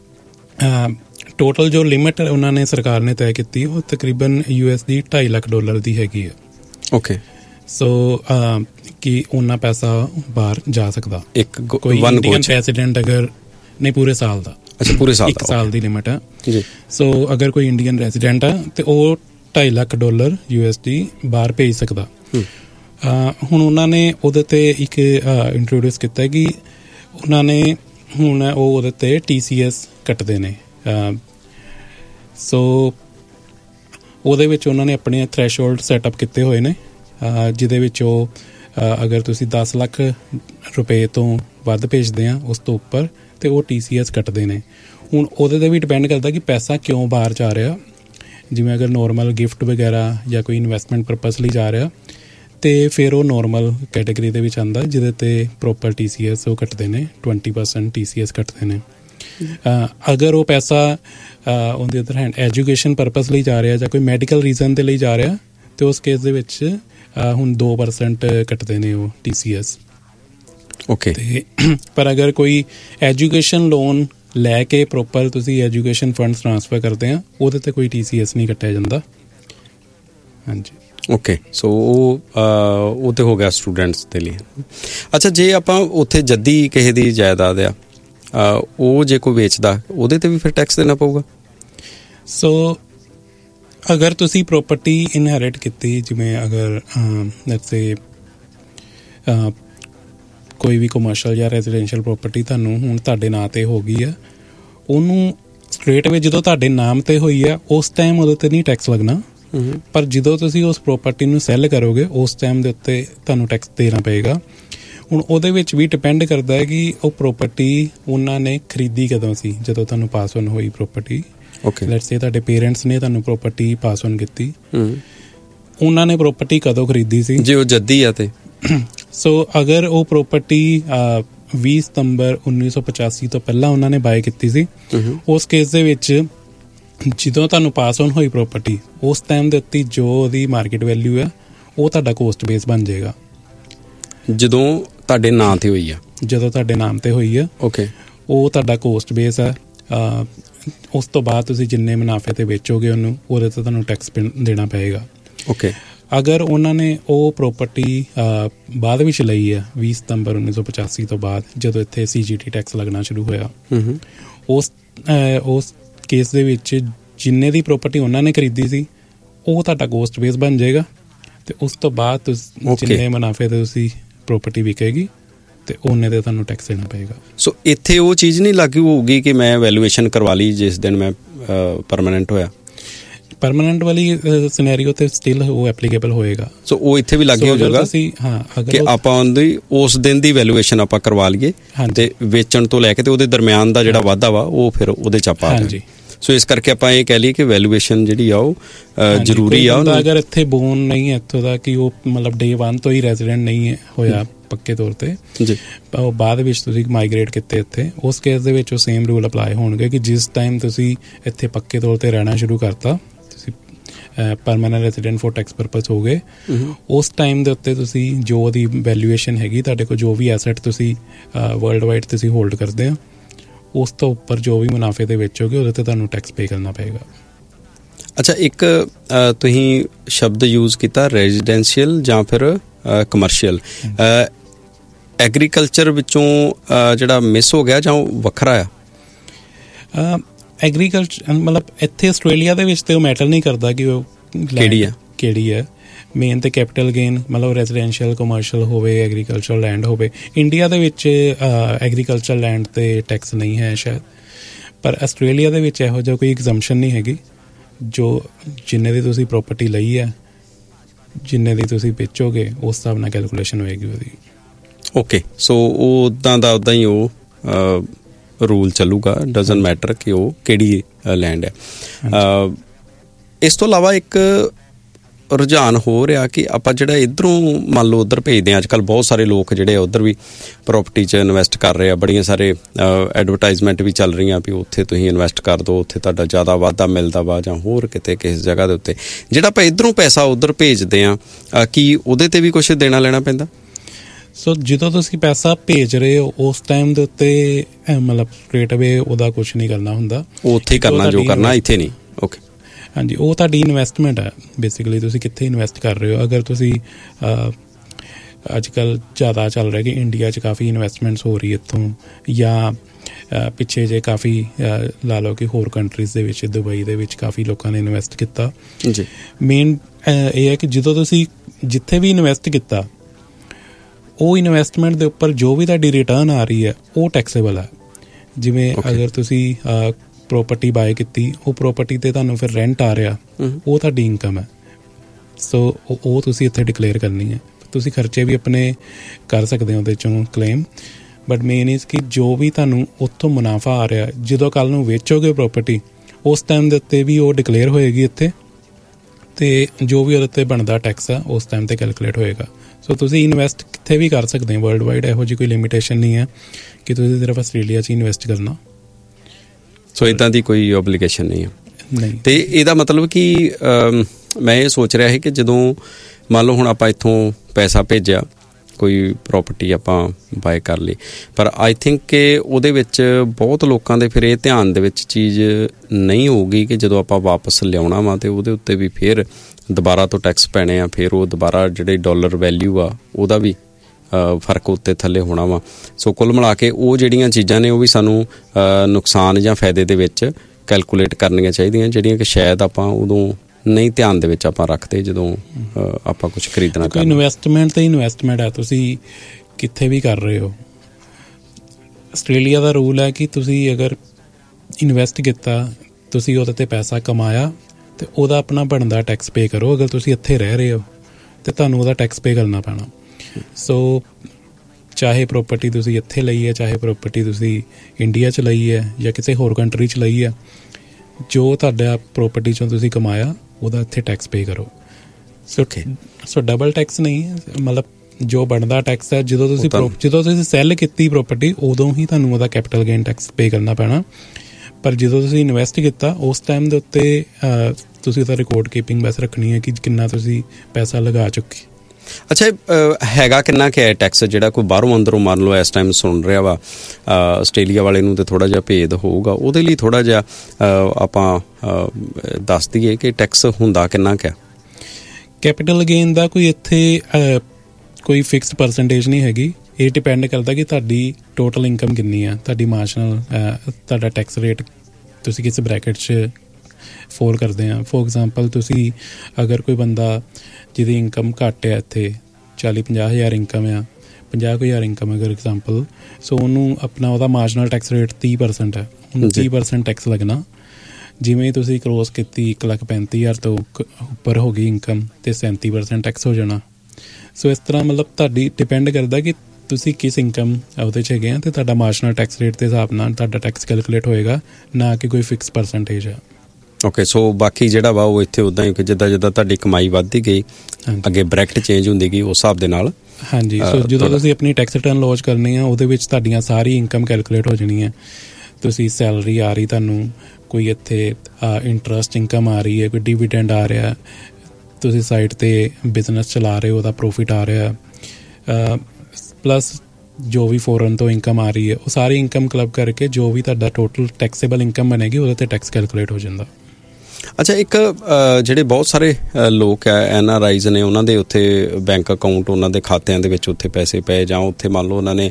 [SPEAKER 2] ਟੋਟਲ ਜੋ ਲਿਮਿਟ ਉਹਨਾਂ ਨੇ ਸਰਕਾਰ ਨੇ ਤੈਅ ਕੀਤੀ ਉਹ ਤਕਰੀਬਨ ਯੂ ਐਸ ਦੀ ਢਾਈ ਲੱਖ ਡਾਲਰ ਦੀ ਹੈਗੀ ਹੈ।
[SPEAKER 1] ਓਕੇ,
[SPEAKER 2] ਸੋ ਕਿ ਉਹਨਾਂ ਪੈਸਾ ਬਾਹਰ ਜਾ ਸਕਦਾ
[SPEAKER 1] ਇੱਕ
[SPEAKER 2] ਕੋਈ ਇੰਡੀਅਨ ਰੈਜ਼ੀਡੈਂਟ ਅਗਰ ਨਹੀਂ ਪੂਰੇ ਸਾਲ ਦਾ।
[SPEAKER 1] ਅੱਛਾ, ਪੂਰੇ ਸਾਲ
[SPEAKER 2] ਇੱਕ ਸਾਲ ਦੀ ਲਿਮਿਟ ਆ ਜੀ। ਸੋ ਅਗਰ ਕੋਈ ਇੰਡੀਅਨ ਰੈਜ਼ੀਡੈਂਟ ਆ ਤੇ ਉਹ ਢਾਈ lakh dollar U S D ਬਾਹਰ ਭੇਜ ਸਕਦਾ। ਹੁਣ ਉਹਨਾਂ ਨੇ ਉਹਦੇ 'ਤੇ ਇੱਕ ਇੰਟਰੋਡਿਊਸ ਕੀਤਾ ਕਿ ਉਹਨਾਂ ਨੇ ਹੁਣ ਉਹ ਉਹਦੇ 'ਤੇ ਟੀ ਸੀ ਐਸ ਕੱਟਦੇ ਨੇ। ਸੋ ਉਹਦੇ ਵਿੱਚ ਉਹਨਾਂ ਨੇ ਆਪਣੇ ਥ੍ਰੈਸ਼ਹੋਲਡ ਸੈਟਅਪ ਕੀਤੇ ਹੋਏ ਨੇ, ਜਿਹਦੇ ਵਿੱਚ ਉਹ ਅਗਰ ਤੁਸੀਂ ਦਸ ਲੱਖ ਰੁਪਏ ਤੋਂ ਵੱਧ ਭੇਜਦੇ ਆ ਉਸ ਤੋਂ ਉੱਪਰ ਤੇ ਉਹ ਟੀ ਸੀ ਐਸ ਕੱਟਦੇ ਨੇ। ਹੁਣ ਉਹਦੇ 'ਤੇ ਵੀ ਡਿਪੈਂਡ ਕਰਦਾ ਕਿ ਪੈਸਾ ਕਿਉਂ ਬਾਹਰ ਜਾ ਰਿਹਾ। ਜਿਵੇਂ ਅਗਰ ਨੋਰਮਲ ਗਿਫਟ ਵਗੈਰਾ ਜਾਂ ਕੋਈ ਇਨਵੈਸਟਮੈਂਟ ਪਰਪਸ ਲਈ ਜਾ ਰਿਹਾ ਤੇ ਫਿਰ ਉਹ ਨੋਰਮਲ ਕੈਟੇਗਰੀ ਦੇ ਵਿੱਚ ਆਉਂਦਾ, ਜਿਹਦੇ 'ਤੇ ਪ੍ਰੋਪਰ ਟੀ ਸੀ ਐਸ ਉਹ ਕੱਟਦੇ ਨੇ, twenty percent T C S ਕੱਟਦੇ ਨੇ। ਅਗਰ ਉਹ ਪੈਸਾ on the other hand education purpose ਲਈ ਜਾ ਰਿਹਾ ਜਾਂ ਕੋਈ ਮੈਡੀਕਲ ਰੀਜ਼ਨ ਦੇ ਲਈ ਜਾ ਰਿਹਾ ਤੇ ਉਸ ਕੇਸ ਦੇ ਵਿੱਚ ਹੁਣ ਦੋ ਪਰਸੈਂਟ ਕੱਟਦੇ ਨੇ ਉਹ ਟੀ ਸੀ ਐਸ।
[SPEAKER 1] ਓਕੇ।
[SPEAKER 2] ਤੇ ਪਰ ਅਗਰ ਕੋਈ ਐਜੂਕੇਸ਼ਨ ਲੋਨ ਲੈ ਕੇ ਪ੍ਰੋਪਰ ਤੁਸੀਂ ਐਜੂਕੇਸ਼ਨ ਫੰਡਸ ਟ੍ਰਾਂਸਫਰ ਕਰਦੇ ਆ, ਉਹਦੇ 'ਤੇ ਕੋਈ ਟੀ ਸੀ ਐਸ ਨਹੀਂ ਕੱਟਿਆ ਜਾਂਦਾ। ਹਾਂਜੀ।
[SPEAKER 1] ਓਕੇ, ਸੋ ਉਹ ਉਹ ਤਾਂ ਹੋ ਗਿਆ ਸਟੂਡੈਂਟਸ ਦੇ ਲਈ। ਅੱਛਾ, ਜੇ ਆਪਾਂ ਉੱਥੇ ਜੱਦੀ ਕਿਸੇ ਦੀ ਜਾਇਦਾਦ ਆ, ਉਹ ਜੇ ਕੋਈ ਵੇਚਦਾ, ਉਹਦੇ ਤੇ ਵੀ ਫਿਰ ਟੈਕਸ ਦੇਣਾ ਪਊਗਾ?
[SPEAKER 2] ਸੋ ਅਗਰ ਤੁਸੀਂ ਪ੍ਰੋਪਰਟੀ ਇਨਹੈਰਿਟ ਕੀਤੀ, ਜਿਵੇਂ ਅਗਰ ਲੈਟਸ ਸੇ ਕੋਈ ਵੀ ਕਮਰਸ਼ੀਅਲ ਜਾਂ ਰੈਜ਼ੀਡੈਂਸ਼ੀਅਲ ਪ੍ਰੋਪਰਟੀ ਤੁਹਾਨੂੰ ਹੁਣ ਤੁਹਾਡੇ ਨਾਂ 'ਤੇ ਹੋ ਗਈ ਆ, ਉਹਨੂੰ ਸਟ੍ਰੇਟ ਵੇ ਜਦੋਂ ਤੁਹਾਡੇ ਨਾਮ 'ਤੇ ਹੋਈ ਆ ਉਸ ਟਾਈਮ ਉਹਦੇ 'ਤੇ ਨਹੀਂ ਟੈਕਸ ਲੱਗਣਾ। ਪਰ ਜਦੋਂ ਤੁਸੀਂ ਉਸ ਪ੍ਰੋਪਰਟੀ ਨੂੰ ਸੈੱਲ ਕਰੋਗੇ ਉਸ ਟਾਈਮ ਦੇ ਉੱਤੇ ਤੁਹਾਨੂੰ ਟੈਕਸ ਦੇਣਾ ਪਏਗਾ। ਹੁਣ ਉਹਦੇ ਵਿੱਚ ਵੀ ਡਿਪੈਂਡ ਕਰਦਾ ਹੈ ਕਿ ਉਹ ਪ੍ਰੋਪਰਟੀ ਉਹਨਾਂ ਨੇ ਖਰੀਦੀ ਕਦੋਂ ਸੀ। ਜਦੋਂ ਤੁਹਾਨੂੰ ਪਾਸ ਔਨ ਹੋਈ ਪ੍ਰੋਪਰਟੀ,
[SPEAKER 1] ਓਕੇ,
[SPEAKER 2] ਲੈਟਸ ਸੇ ਤੁਹਾਡੇ ਪੇਰੈਂਟਸ ਨੇ ਤੁਹਾਨੂੰ ਪ੍ਰੋਪਰਟੀ ਪਾਸ ਔਨ ਕੀਤੀ, ਉਹਨਾਂ ਨੇ ਪ੍ਰੋਪਰਟੀ ਕਦੋਂ ਖਰੀਦੀ ਸੀ?
[SPEAKER 1] ਜੇ ਉਹ ਜੱਦੀ ਆ ਤੇ
[SPEAKER 2] ਸੋ ਅਗਰ ਉਹ ਪ੍ਰੋਪਰਟੀ ਵੀਹ ਸਤੰਬਰ ਉੱਨੀ ਸੌ ਪਚਾਸੀ ਤੋਂ ਪਹਿਲਾਂ ਉਹਨਾਂ ਨੇ ਬਾਏ ਕੀਤੀ ਸੀ, ਉਸ ਕੇਸ ਦੇ ਵਿੱਚ ਜਦੋਂ ਤੁਹਾਨੂੰ ਪਾਸ ਔਨ ਹੋਈ ਪ੍ਰੋਪਰਟੀ ਉਸ ਟਾਈਮ ਦੇ ਉੱਤੇ ਜੋ ਉਹਦੀ ਮਾਰਕੀਟ ਵੈਲਿਊ ਹੈ ਉਹ ਤੁਹਾਡਾ ਕੋਸਟ ਬੇਸ ਬਣ ਜਾਏਗਾ।
[SPEAKER 1] ਜਦੋਂ ਤੁਹਾਡੇ ਨਾਂ 'ਤੇ ਹੋਈ ਆ? ਜਦੋਂ
[SPEAKER 2] ਤੁਹਾਡੇ ਨਾਮ 'ਤੇ ਹੋਈ ਆ,
[SPEAKER 1] ਓਕੇ,
[SPEAKER 2] ਉਹ ਤੁਹਾਡਾ ਕੋਸਟ ਬੇਸ ਹੈ। ਉਸ ਤੋਂ ਬਾਅਦ ਤੁਸੀਂ ਜਿੰਨੇ ਮੁਨਾਫੇ 'ਤੇ ਵੇਚੋਗੇ ਉਹਨੂੰ, ਉਹਦੇ 'ਤੇ ਤੁਹਾਨੂੰ ਟੈਕਸ ਦੇਣਾ ਪਏਗਾ।
[SPEAKER 1] ਓਕੇ।
[SPEAKER 2] ਅਗਰ ਉਹਨਾਂ ਨੇ ਉਹ ਪ੍ਰੋਪਰਟੀ ਬਾਅਦ ਵਿੱਚ ਲਈ ਹੈ ਵੀਹ ਸਤੰਬਰ ਉੱਨੀ ਸੌ ਪਚਾਸੀ ਤੋਂ ਬਾਅਦ, ਜਦੋਂ ਇੱਥੇ ਸੀ ਜੀ ਟੀ ਟੈਕਸ ਲੱਗਣਾ ਸ਼ੁਰੂ ਹੋਇਆ, ਉਸ ਉਸ ਕੇਸ ਦੇ ਵਿੱਚ ਜਿੰਨੇ ਦੀ ਪ੍ਰੋਪਰਟੀ ਉਹਨਾਂ ਨੇ ਖਰੀਦੀ ਸੀ ਉਹ ਤੁਹਾਡਾ ਕੋਸਟ ਬੇਸ ਬਣ ਜਾਏਗਾ ਤੇ ਉਸ ਤੋਂ ਬਾਅਦ ਤੁਸੀਂ ਜਿੰਨੇ ਮੁਨਾਫੇ 'ਤੇ ਤੁਸੀਂ ਪ੍ਰੋਪਰਟੀ ਵਿਕੇਗੀ ਤੇ ਉਹਨੇ 'ਤੇ ਤੁਹਾਨੂੰ ਟੈਕਸ ਦੇਣਾ ਪਏਗਾ।
[SPEAKER 1] ਸੋ ਇੱਥੇ ਉਹ ਚੀਜ਼ ਨਹੀਂ ਲਾਗੂ ਹੋਊਗੀ ਕਿ ਮੈਂ ਵੈਲੂਏਸ਼ਨ ਕਰਵਾ ਲਈ ਜਿਸ ਦਿਨ ਮੈਂ ਪਰਮਾਨੈਂਟ ਹੋਇਆ? ਪਰਮਾਨੈਂਟ
[SPEAKER 2] ਵਾਲੀ ਸਿਨੈਰੀਓ ਤੇ ਸਟਿਲ ਉਹ ਐਪਲੀਕੇਬਲ ਹੋਏਗਾ।
[SPEAKER 1] ਸੋ ਉਹ ਇੱਥੇ ਵੀ ਲਾਗੂ ਹੋ ਜਾਊਗਾ ਕਿ ਆਪਾਂ ਉਹਦੀ ਉਸ ਦਿਨ ਦੀ ਵੈਲੂਏਸ਼ਨ ਆਪਾਂ ਕਰਵਾ ਲਈਏ ਤੇ ਵੇਚਣ ਤੋਂ ਲੈ ਕੇ ਤੇ ਉਹਦੇ ਦਰਮਿਆਨ ਦਾ ਜਿਹੜਾ ਵਾਧਾ ਵਾ ਉਹ ਫਿਰ ਉਹਦੇ 'ਚ ਆਪਾਂ। ਹਾਂਜੀ। ਸੋ ਇਸ ਕਰਕੇ ਆਪਾਂ ਇਹ ਕਹਿ ਲਈਏ ਕਿ ਵੈਲੂਏਸ਼ਨ ਜਿਹੜੀ ਆ ਉਹ ਜ਼ਰੂਰੀ ਆ।
[SPEAKER 2] ਅਗਰ ਇੱਥੇ ਬੋਨ ਨਹੀਂ ਹੈ ਇੱਥੋਂ ਦਾ ਕਿ ਉਹ ਮਤਲਬ ਡੇ ਵਨ ਤੋਂ ਹੀ ਰੈਜ਼ੀਡੈਂਟ ਨਹੀਂ ਹੋਇਆ ਪੱਕੇ ਤੌਰ 'ਤੇ ਜੀ, ਉਹ ਬਾਅਦ ਵਿੱਚ ਤੁਸੀਂ ਮਾਈਗ੍ਰੇਟ ਕੀਤੇ ਇੱਥੇ, ਉਸ ਕੇਸ ਦੇ ਵਿੱਚ ਉਹ ਸੇਮ ਰੂਲ ਅਪਲਾਈ ਹੋਣਗੇ ਕਿ ਜਿਸ ਟਾਈਮ ਤੁਸੀਂ ਇੱਥੇ ਪੱਕੇ ਤੌਰ 'ਤੇ ਰਹਿਣਾ ਸ਼ੁਰੂ ਕਰਤਾ, permanent resident four tax purpose ਹੋ ਗਏ, ਉਸ ਟਾਈਮ ਦੇ ਉੱਤੇ ਤੁਸੀਂ ਜੋ ਉਹਦੀ ਵੈਲਿਊਏਸ਼ਨ ਹੈਗੀ ਤੁਹਾਡੇ ਕੋਲ, ਜੋ ਵੀ ਐਸੈਟ ਤੁਸੀਂ ਵਰਲਡ ਵਾਈਡ ਤੁਸੀਂ ਹੋਲਡ ਕਰਦੇ ਆ, ਉਸ ਤੋਂ ਉੱਪਰ ਜੋ ਵੀ ਮੁਨਾਫੇ ਦੇ ਵੇਚੋਗੇ ਉਹਦੇ 'ਤੇ ਤੁਹਾਨੂੰ ਟੈਕਸ ਪੇ ਕਰਨਾ ਪਏਗਾ।
[SPEAKER 1] ਅੱਛਾ, ਇੱਕ ਤੁਸੀਂ ਸ਼ਬਦ ਯੂਜ਼ ਕੀਤਾ ਰੈਜ਼ੀਡੈਂਸ਼ੀਅਲ ਜਾਂ ਫਿਰ ਕਮਰਸ਼ੀਅਲ, ਐਗਰੀਕਲਚਰ ਵਿੱਚੋਂ ਜਿਹੜਾ ਮਿਸ ਹੋ ਗਿਆ ਜਾਂ ਉਹ ਵੱਖਰਾ ਆ?
[SPEAKER 2] ਐਗਰੀਕਲਚਰ ਮਤਲਬ ਇੱਥੇ ਆਸਟ੍ਰੇਲੀਆ ਦੇ ਵਿੱਚ ਤੇ ਉਹ ਮੈਟਰ ਨਹੀਂ ਕਰਦਾ ਕਿ ਉਹ
[SPEAKER 1] ਕਿਹੜੀ ਆ
[SPEAKER 2] ਕਿਹੜੀ ਹੈ ਮੇਨ ਤੇ ਕੈਪੀਟਲ ਗੇਨ ਮਤਲਬ ਰੈਜ਼ੀਡੈਂਸ਼ੀਅਲ ਕਮਰਸ਼ੀਅਲ ਹੋਵੇ, ਐਗਰੀਕਲਚਰ ਲੈਂਡ ਹੋਵੇ। ਇੰਡੀਆ ਦੇ ਵਿੱਚ ਐਗਰੀਕਲਚਰ ਲੈਂਡ ਤੇ ਟੈਕਸ ਨਹੀਂ ਹੈ ਸ਼ਾਇਦ, ਪਰ ਆਸਟ੍ਰੇਲੀਆ ਦੇ ਵਿੱਚ ਇਹੋ ਜਿਹਾ ਕੋਈ ਐਗਜ਼ੰਪਸ਼ਨ ਨਹੀਂ ਹੈਗੀ। ਜੋ ਜਿੰਨੇ ਦੀ ਤੁਸੀਂ ਪ੍ਰੋਪਰਟੀ ਲਈ ਹੈ, ਜਿੰਨੇ ਦੀ ਤੁਸੀਂ ਵੇਚੋਗੇ ਉਸ ਹਿਸਾਬ ਨਾਲ ਕੈਲਕੂਲੇਸ਼ਨ ਹੋਏਗੀ ਉਹਦੀ।
[SPEAKER 1] ਓਕੇ, ਸੋ ਉਹ ਉੱਦਾਂ ਦਾ ਉੱਦਾਂ ਹੀ ਉਹ ਰੂਲ ਚੱਲੂਗਾ, ਡਜ਼ਨਟ ਮੈਟਰ ਕਿ ਉਹ ਕਿਹੜੀ ਲੈਂਡ ਹੈ। ਇਸ ਤੋਂ ਇਲਾਵਾ ਇੱਕ ਰੁਝਾਨ ਹੋ ਰਿਹਾ ਕਿ ਆਪਾਂ ਜਿਹੜਾ ਇੱਧਰੋਂ ਮੰਨ ਲਓ ਉੱਧਰ ਭੇਜਦੇ ਹਾਂ, ਅੱਜ ਕੱਲ੍ਹ ਬਹੁਤ ਸਾਰੇ ਲੋਕ ਜਿਹੜੇ ਉੱਧਰ ਵੀ ਪ੍ਰੋਪਰਟੀ 'ਚ ਇਨਵੈਸਟ ਕਰ ਰਹੇ ਆ, ਬੜੀਆਂ ਸਾਰੇ ਐਡਵਰਟਾਈਜ਼ਮੈਂਟ ਵੀ ਚੱਲ ਰਹੀਆਂ ਵੀ ਉੱਥੇ ਤੁਸੀਂ ਇਨਵੈਸਟ ਕਰ ਦਿਓ, ਉੱਥੇ ਤੁਹਾਡਾ ਜ਼ਿਆਦਾ ਵਾਧਾ ਮਿਲਦਾ ਵਾ, ਜਾਂ ਹੋਰ ਕਿਤੇ ਕਿਸੇ ਜਗ੍ਹਾ ਦੇ ਉੱਤੇ। ਜਿਹੜਾ ਆਪਾਂ ਇੱਧਰੋਂ ਪੈਸਾ ਉੱਧਰ ਭੇਜਦੇ ਹਾਂ, ਕੀ ਉਹਦੇ 'ਤੇ ਵੀ ਕੁਛ ਦੇਣਾ ਲੈਣਾ ਪੈਂਦਾ?
[SPEAKER 2] ਸੋ ਜਦੋਂ ਤੁਸੀਂ ਪੈਸਾ ਭੇਜ ਰਹੇ ਹੋ ਉਸ ਟਾਈਮ ਦੇ ਉੱਤੇ ਮਤਲਬ ਸਟ੍ਰੇਟ ਅਵੇ ਉਹਦਾ ਕੁਛ ਨਹੀਂ ਕਰਨਾ ਹੁੰਦਾ,
[SPEAKER 1] ਉਹ ਉੱਥੇ ਕਰਨਾ ਜੋ ਕਰਨਾ, ਇੱਥੇ ਨਹੀਂ। ਓਕੇ,
[SPEAKER 2] ਹਾਂਜੀ, ਉਹ ਤੁਹਾਡੀ ਇਨਵੈਸਟਮੈਂਟ ਹੈ ਬੇਸਿਕਲੀ, ਤੁਸੀਂ ਕਿੱਥੇ ਇਨਵੈਸਟ ਕਰ ਰਹੇ ਹੋ। ਅਗਰ ਤੁਸੀਂ ਅੱਜ ਕੱਲ੍ਹ ਜ਼ਿਆਦਾ ਚੱਲ ਰਿਹਾ ਕਿ ਇੰਡੀਆ 'ਚ ਕਾਫੀ ਇਨਵੈਸਟਮੈਂਟਸ ਹੋ ਰਹੀ ਇੱਥੋਂ, ਜਾਂ ਪਿੱਛੇ ਜੇ ਕਾਫੀ ਲਾ ਲਓ ਕਿ ਹੋਰ ਕੰਟਰੀਜ਼ ਦੇ ਵਿੱਚ, ਦੁਬਈ ਦੇ ਵਿੱਚ ਕਾਫੀ ਲੋਕਾਂ ਨੇ ਇਨਵੈਸਟ ਕੀਤਾ ਜੀ। ਮੇਨ ਇਹ ਹੈ ਕਿ ਜਦੋਂ ਤੁਸੀਂ ਜਿੱਥੇ ਵੀ ਇਨਵੈਸਟ ਕੀਤਾ ਉਹ ਇਨਵੈਸਟਮੈਂਟ ਦੇ ਉੱਪਰ ਜੋ ਵੀ ਤੁਹਾਡੀ ਰਿਟਰਨ ਆ ਰਹੀ ਹੈ ਉਹ ਟੈਕਸੇਬਲ ਹੈ। ਜਿਵੇਂ ਅਗਰ ਤੁਸੀਂ ਪ੍ਰੋਪਰਟੀ ਬਾਏ ਕੀਤੀ, ਉਹ ਪ੍ਰੋਪਰਟੀ 'ਤੇ ਤੁਹਾਨੂੰ ਫਿਰ ਰੈਂਟ ਆ ਰਿਹਾ, ਉਹ ਤੁਹਾਡੀ ਇਨਕਮ ਹੈ। ਸੋ ਉਹ ਤੁਸੀਂ ਇੱਥੇ ਡਿਕਲੇਅਰ ਕਰਨੀ ਹੈ। ਤੁਸੀਂ ਖਰਚੇ ਵੀ ਆਪਣੇ ਕਰ ਸਕਦੇ ਹੋ ਉਹਦੇ 'ਚੋਂ ਕਲੇਮ, ਬਟ ਮੇਨ ਇਜ਼ ਕਿ ਜੋ ਵੀ ਤੁਹਾਨੂੰ ਉੱਥੋਂ ਮੁਨਾਫਾ ਆ ਰਿਹਾ, ਜਦੋਂ ਕੱਲ੍ਹ ਨੂੰ ਵੇਚੋਗੇ ਪ੍ਰੋਪਰਟੀ, ਉਸ ਟਾਈਮ ਦੇ ਉੱਤੇ ਵੀ ਉਹ ਡਿਕਲੇਅਰ ਹੋਏਗੀ ਇੱਥੇ, ਅਤੇ ਜੋ ਵੀ ਉਹਦੇ 'ਤੇ ਬਣਦਾ ਟੈਕਸ ਆ ਉਸ ਟਾਈਮ 'ਤੇ ਕੈਲਕੂਲੇਟ ਹੋਏਗਾ। ਸੋ ਤੁਸੀਂ ਇਨਵੈਸਟ ਕਿੱਥੇ ਵੀ ਕਰ ਸਕਦੇ ਹੋ ਵਰਲਡ ਵਾਈਡ, ਇਹੋ ਜਿਹੀ ਕੋਈ ਲਿਮੀਟੇਸ਼ਨ ਨਹੀਂ ਹੈ ਕਿ ਤੁਸੀਂ ਸਿਰਫ ਆਸਟ੍ਰੇਲੀਆ 'ਚ ਇਨਵੈਸਟ ਕਰਨਾ।
[SPEAKER 1] ਸੋ ਇੱਦਾਂ ਦੀ ਕੋਈ ਓਬਲੀਗੇਸ਼ਨ ਨਹੀਂ ਹੈ।
[SPEAKER 2] ਨਹੀਂ।
[SPEAKER 1] ਅਤੇ ਇਹਦਾ ਮਤਲਬ ਕਿ ਮੈਂ ਇਹ ਸੋਚ ਰਿਹਾ ਸੀ ਕਿ ਜਦੋਂ ਮੰਨ ਲਓ ਹੁਣ ਆਪਾਂ ਇੱਥੋਂ ਪੈਸਾ ਭੇਜਿਆ, ਕੋਈ ਪ੍ਰੋਪਰਟੀ ਆਪਾਂ ਬਾਏ ਕਰ ਲਈ, ਪਰ ਆਈ ਥਿੰਕ ਕਿ ਉਹਦੇ ਵਿੱਚ ਬਹੁਤ ਲੋਕਾਂ ਦੇ ਫਿਰ ਇਹ ਧਿਆਨ ਦੇ ਵਿੱਚ ਚੀਜ਼ ਨਹੀਂ ਹੋਊਗੀ ਕਿ ਜਦੋਂ ਆਪਾਂ ਵਾਪਸ ਲਿਆਉਣਾ ਵਾ ਅਤੇ ਉਹਦੇ ਉੱਤੇ ਵੀ ਫਿਰ ਦੁਬਾਰਾ ਤੋਂ ਟੈਕਸ ਪੈਣੇ ਆ, ਫਿਰ ਉਹ ਦੁਬਾਰਾ ਜਿਹੜੇ ਡਾਲਰ ਵੈਲਿਊ ਆ ਉਹਦਾ ਵੀ ਫਰਕ ਉੱਤੇ ਥੱਲੇ ਹੋਣਾ ਵਾ। ਸੋ ਕੁੱਲ ਮਿਲਾ ਕੇ ਉਹ ਜਿਹੜੀਆਂ ਚੀਜ਼ਾਂ ਨੇ ਉਹ ਵੀ ਸਾਨੂੰ ਨੁਕਸਾਨ ਜਾਂ ਫਾਇਦੇ ਦੇ ਵਿੱਚ ਕੈਲਕੂਲੇਟ ਕਰਨੀਆਂ ਚਾਹੀਦੀਆਂ, ਜਿਹੜੀਆਂ ਕਿ ਸ਼ਾਇਦ ਆਪਾਂ ਉਦੋਂ ਨਹੀਂ ਧਿਆਨ ਦੇ ਵਿੱਚ ਆਪਾਂ ਰੱਖਦੇ ਜਦੋਂ ਆਪਾਂ ਕੁਛ ਖਰੀਦਣਾ ਕਰਨਾ।
[SPEAKER 2] ਇਨਵੈਸਟਮੈਂਟ ਤੇ ਇਨਵੈਸਟਮੈਂਟ ਹੈ, ਤੁਸੀਂ ਕਿੱਥੇ ਵੀ ਕਰ ਰਹੇ ਹੋ। ਆਸਟ੍ਰੇਲੀਆ ਦਾ ਰੂਲ ਹੈ ਕਿ ਤੁਸੀਂ ਅਗਰ ਇਨਵੈਸਟ ਕੀਤਾ, ਤੁਸੀਂ ਉਹਦੇ 'ਤੇ ਪੈਸਾ ਕਮਾਇਆ, ਅਤੇ ਉਹਦਾ ਆਪਣਾ ਬਣਦਾ ਟੈਕਸ ਪੇ ਕਰੋ। ਅਗਰ ਤੁਸੀਂ ਇੱਥੇ ਰਹਿ ਰਹੇ ਹੋ ਤਾਂ ਤੁਹਾਨੂੰ ਉਹਦਾ ਟੈਕਸ ਪੇ ਕਰਨਾ ਪੈਣਾ। ਸੋ ਚਾਹੇ ਪ੍ਰੋਪਰਟੀ ਤੁਸੀਂ ਇੱਥੇ ਲਈ ਹੈ, ਚਾਹੇ ਪ੍ਰੋਪਰਟੀ ਤੁਸੀਂ ਇੰਡੀਆ 'ਚ ਲਈ ਹੈ ਜਾਂ ਕਿਸੇ ਹੋਰ ਕੰਟਰੀ 'ਚ ਲਈ ਹੈ, ਜੋ ਤੁਹਾਡਾ ਪ੍ਰੋਪਰਟੀ 'ਚੋਂ ਤੁਸੀਂ ਕਮਾਇਆ ਉਹਦਾ ਇੱਥੇ ਟੈਕਸ ਪੇ ਕਰੋ। ਸੋ ਸੋ ਡਬਲ ਟੈਕਸ ਨਹੀਂ, ਮਤਲਬ ਜੋ ਬਣਦਾ ਟੈਕਸ ਹੈ ਜਦੋਂ ਤੁਸੀਂ ਜਦੋਂ ਤੁਸੀਂ ਸੈੱਲ ਕੀਤੀ ਪ੍ਰੋਪਰਟੀ, ਉਦੋਂ ਹੀ ਤੁਹਾਨੂੰ ਉਹਦਾ ਕੈਪੀਟਲ ਗੇਨ ਟੈਕਸ ਪੇ ਕਰਨਾ ਪੈਣਾ। ਪਰ ਜਦੋਂ ਤੁਸੀਂ ਇਨਵੈਸਟ ਕੀਤਾ ਉਸ ਟਾਈਮ ਦੇ ਉੱਤੇ ਤੁਸੀਂ ਉਹਦਾ ਰਿਕਾਰਡ ਕੀਪਿੰਗ ਬਸ ਰੱਖਣੀ ਹੈ ਕਿ ਕਿੰਨਾ ਤੁਸੀਂ ਪੈਸਾ ਲਗਾ ਚੁੱਕੇ।
[SPEAKER 1] ਅੱਛਾ, ਹੈਗਾ ਕਿੰਨਾ ਕੁ ਹੈ ਟੈਕਸ ਜਿਹੜਾ ਕੋਈ ਬਾਹਰੋਂ ਅੰਦਰੋਂ ਮੰਨ ਲਓ ਇਸ ਟਾਈਮ ਸੁਣ ਰਿਹਾ ਵਾ ਆਸਟ੍ਰੇਲੀਆ ਵਾਲੇ ਨੂੰ, ਤਾਂ ਥੋੜ੍ਹਾ ਜਿਹਾ ਭੇਦ ਹੋਊਗਾ ਉਹਦੇ ਲਈ, ਥੋੜ੍ਹਾ ਜਿਹਾ ਆਪਾਂ ਦੱਸ ਦਈਏ ਕਿ ਟੈਕਸ ਹੁੰਦਾ ਕਿੰਨਾ ਕੁ ਹੈ। ਕੈਪੀਟਲ
[SPEAKER 2] ਗੇਨ ਦਾ ਕੋਈ ਇੱਥੇ ਕੋਈ ਫਿਕਸਡ ਪਰਸੈਂਟੇਜ ਨਹੀਂ ਹੈਗੀ, ਇਹ ਡਿਪੈਂਡ ਕਰਦਾ ਕਿ ਤੁਹਾਡੀ ਟੋਟਲ ਇਨਕਮ ਕਿੰਨੀ ਹੈ, ਤੁਹਾਡੀ ਮਾਰਜਨਲ ਤੁਹਾਡਾ ਟੈਕਸ ਰੇਟ ਤੁਸੀਂ ਕਿਸ ਬ੍ਰੈਕਟ 'ਚ ਫੋਲ ਕਰਦੇ ਆ। ਫੋਰ ਐਗਜ਼ਾਮਪਲ ਤੁਸੀਂ ਅਗਰ ਕੋਈ ਬੰਦਾ ਜਿਹਦੀ ਇਨਕਮ ਘੱਟ ਹੈ, ਇੱਥੇ ਚਾਲੀ ਪੰਜਾਹ ਹਜ਼ਾਰ ਇਨਕਮ ਆ, ਪੰਜਾਹ ਕੁ ਹਜ਼ਾਰ ਇਨਕਮ ਅਗਰ ਐਗਜ਼ਾਮਪਲ, ਸੋ ਉਹਨੂੰ ਆਪਣਾ ਉਹਦਾ ਮਾਰਜਨਲ ਟੈਕਸ ਰੇਟ ਤੀਹ ਪਰਸੈਂਟ ਹੈ, ਉਹਨੂੰ ਤੀਹ ਪਰਸੈਂਟ ਟੈਕਸ ਲੱਗਣਾ। ਜਿਵੇਂ ਤੁਸੀਂ ਕਰੋਸ ਕੀਤੀ ਇੱਕ ਲੱਖ ਪੈਂਤੀ ਹਜ਼ਾਰ ਤੋਂ ਉੱਪਰ ਹੋ ਗਈ ਇਨਕਮ, ਅਤੇ ਸੈਂਤੀ ਪਰਸੈਂਟ ਟੈਕਸ ਹੋ ਜਾਣਾ। ਸੋ ਇਸ ਤਰ੍ਹਾਂ ਮਤਲਬ ਤੁਹਾਡੀ ਡਿਪੈਂਡ ਕਰਦਾ ਕਿ ਤੁਸੀਂ ਕਿਸ ਇਨਕਮ ਉਹਦੇ 'ਚ ਹੈਗੇ ਆ, ਅਤੇ ਤੁਹਾਡਾ ਮਾਰਜਨਲ ਟੈਕਸ ਰੇਟ ਦੇ ਹਿਸਾਬ ਨਾਲ ਤੁਹਾਡਾ ਟੈਕਸ ਕੈਲਕੂਲੇਟ ਹੋਏਗਾ, ਨਾ ਕਿ ਕੋਈ ਫਿਕਸ ਪਰਸੈਂਟੇਜ ਹੈ।
[SPEAKER 1] ਓਕੇ, ਸੋ ਬਾਕੀ ਜਿਹੜਾ ਵਾ ਉਹ ਇੱਥੇ ਉੱਦਾਂ ਹੀ ਕਿ ਜਿੱਦਾਂ ਜਿੱਦਾਂ ਤੁਹਾਡੀ ਕਮਾਈ ਵੱਧਦੀ ਗਈ, ਅੱਗੇ ਬ੍ਰੈਕਟ ਚੇਂਜ ਹੁੰਦੀ ਗਈ ਉਸ ਹਿਸਾਬ ਦੇ ਨਾਲ।
[SPEAKER 2] ਹਾਂਜੀ, ਸੋ ਜਦੋਂ ਤੁਸੀਂ ਆਪਣੀ ਟੈਕਸ ਰਿਟਰਨ ਲੌਂਚ ਕਰਨੀ ਆ, ਉਹਦੇ ਵਿੱਚ ਤੁਹਾਡੀਆਂ ਸਾਰੀ ਇਨਕਮ ਕੈਲਕੂਲੇਟ ਹੋ ਜਾਣੀ ਹੈ। ਤੁਸੀਂ ਸੈਲਰੀ ਆ ਰਹੀ ਤੁਹਾਨੂੰ, ਕੋਈ ਇੱਥੇ ਇੰਟਰਸਟ ਇਨਕਮ ਆ ਰਹੀ ਹੈ, ਕੋਈ ਡਿਵੀਡੈਂਡ ਆ ਰਿਹਾ, ਤੁਸੀਂ ਸਾਈਡ 'ਤੇ ਬਿਜ਼ਨਸ ਚਲਾ ਰਹੇ ਹੋ, ਉਹਦਾ ਪ੍ਰੋਫਿਟ ਆ ਰਿਹਾ, ਪਲੱਸ ਜੋ ਵੀ ਫੋਰਨ ਤੋਂ ਇਨਕਮ ਆ ਰਹੀ ਹੈ, ਉਹ ਸਾਰੀ ਇਨਕਮ ਕਲੱਬ ਕਰਕੇ ਜੋ ਵੀ ਤੁਹਾਡਾ ਟੋਟਲ ਟੈਕਸੇਬਲ ਇਨਕਮ ਬਣੇਗੀ ਉਹਦੇ 'ਤੇ ਟੈਕਸ ਕੈਲਕੂਲੇਟ ਹੋ ਜਾਂਦਾ।
[SPEAKER 1] ਅੱਛਾ, ਇੱਕ ਜਿਹੜੇ ਬਹੁਤ ਸਾਰੇ ਲੋਕ ਹੈ ਐਨ ਆਰ ਆਈਜ਼ ਨੇ, ਉਹਨਾਂ ਦੇ ਉੱਥੇ ਬੈਂਕ ਅਕਾਊਂਟ, ਉਹਨਾਂ ਦੇ ਖਾਤਿਆਂ ਦੇ ਵਿੱਚ ਉੱਥੇ ਪੈਸੇ ਪਏ, ਜਾਂ ਉੱਥੇ ਮੰਨ ਲਓ ਉਹਨਾਂ ਨੇ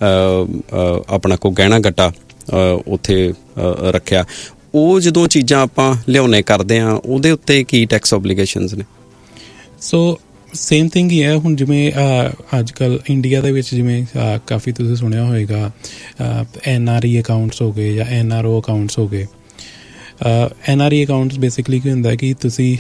[SPEAKER 1] ਆਪਣਾ ਕੋਈ ਗਹਿਣਾ ਗੱਟਾ ਉੱਥੇ ਰੱਖਿਆ, ਉਹ ਜਦੋਂ ਚੀਜ਼ਾਂ ਆਪਾਂ ਲਿਆਉਣੇ ਕਰਦੇ ਹਾਂ ਉਹਦੇ ਉੱਤੇ ਕੀ ਟੈਕਸ ਓਬਲੀਗੇਸ਼ਨਸ ਨੇ?
[SPEAKER 2] ਸੋ ਸੇਮ ਥਿੰਗ ਹੀ ਹੈ। ਹੁਣ ਜਿਵੇਂ ਅੱਜ ਕੱਲ੍ਹ ਇੰਡੀਆ ਦੇ ਵਿੱਚ ਜਿਵੇਂ ਕਾਫੀ ਤੁਸੀਂ ਸੁਣਿਆ ਹੋਏਗਾ ਐਨ ਆਰ ਈ ਅਕਾਊਂਟਸ ਹੋ ਗਏ ਜਾਂ ਐਨ ਆਰ ਓ ਅਕਾਊਂਟਸ ਹੋ ਗਏ। N R E accounts basically ਕੀ ਹੁੰਦਾ ਕਿ ਤੁਸੀਂ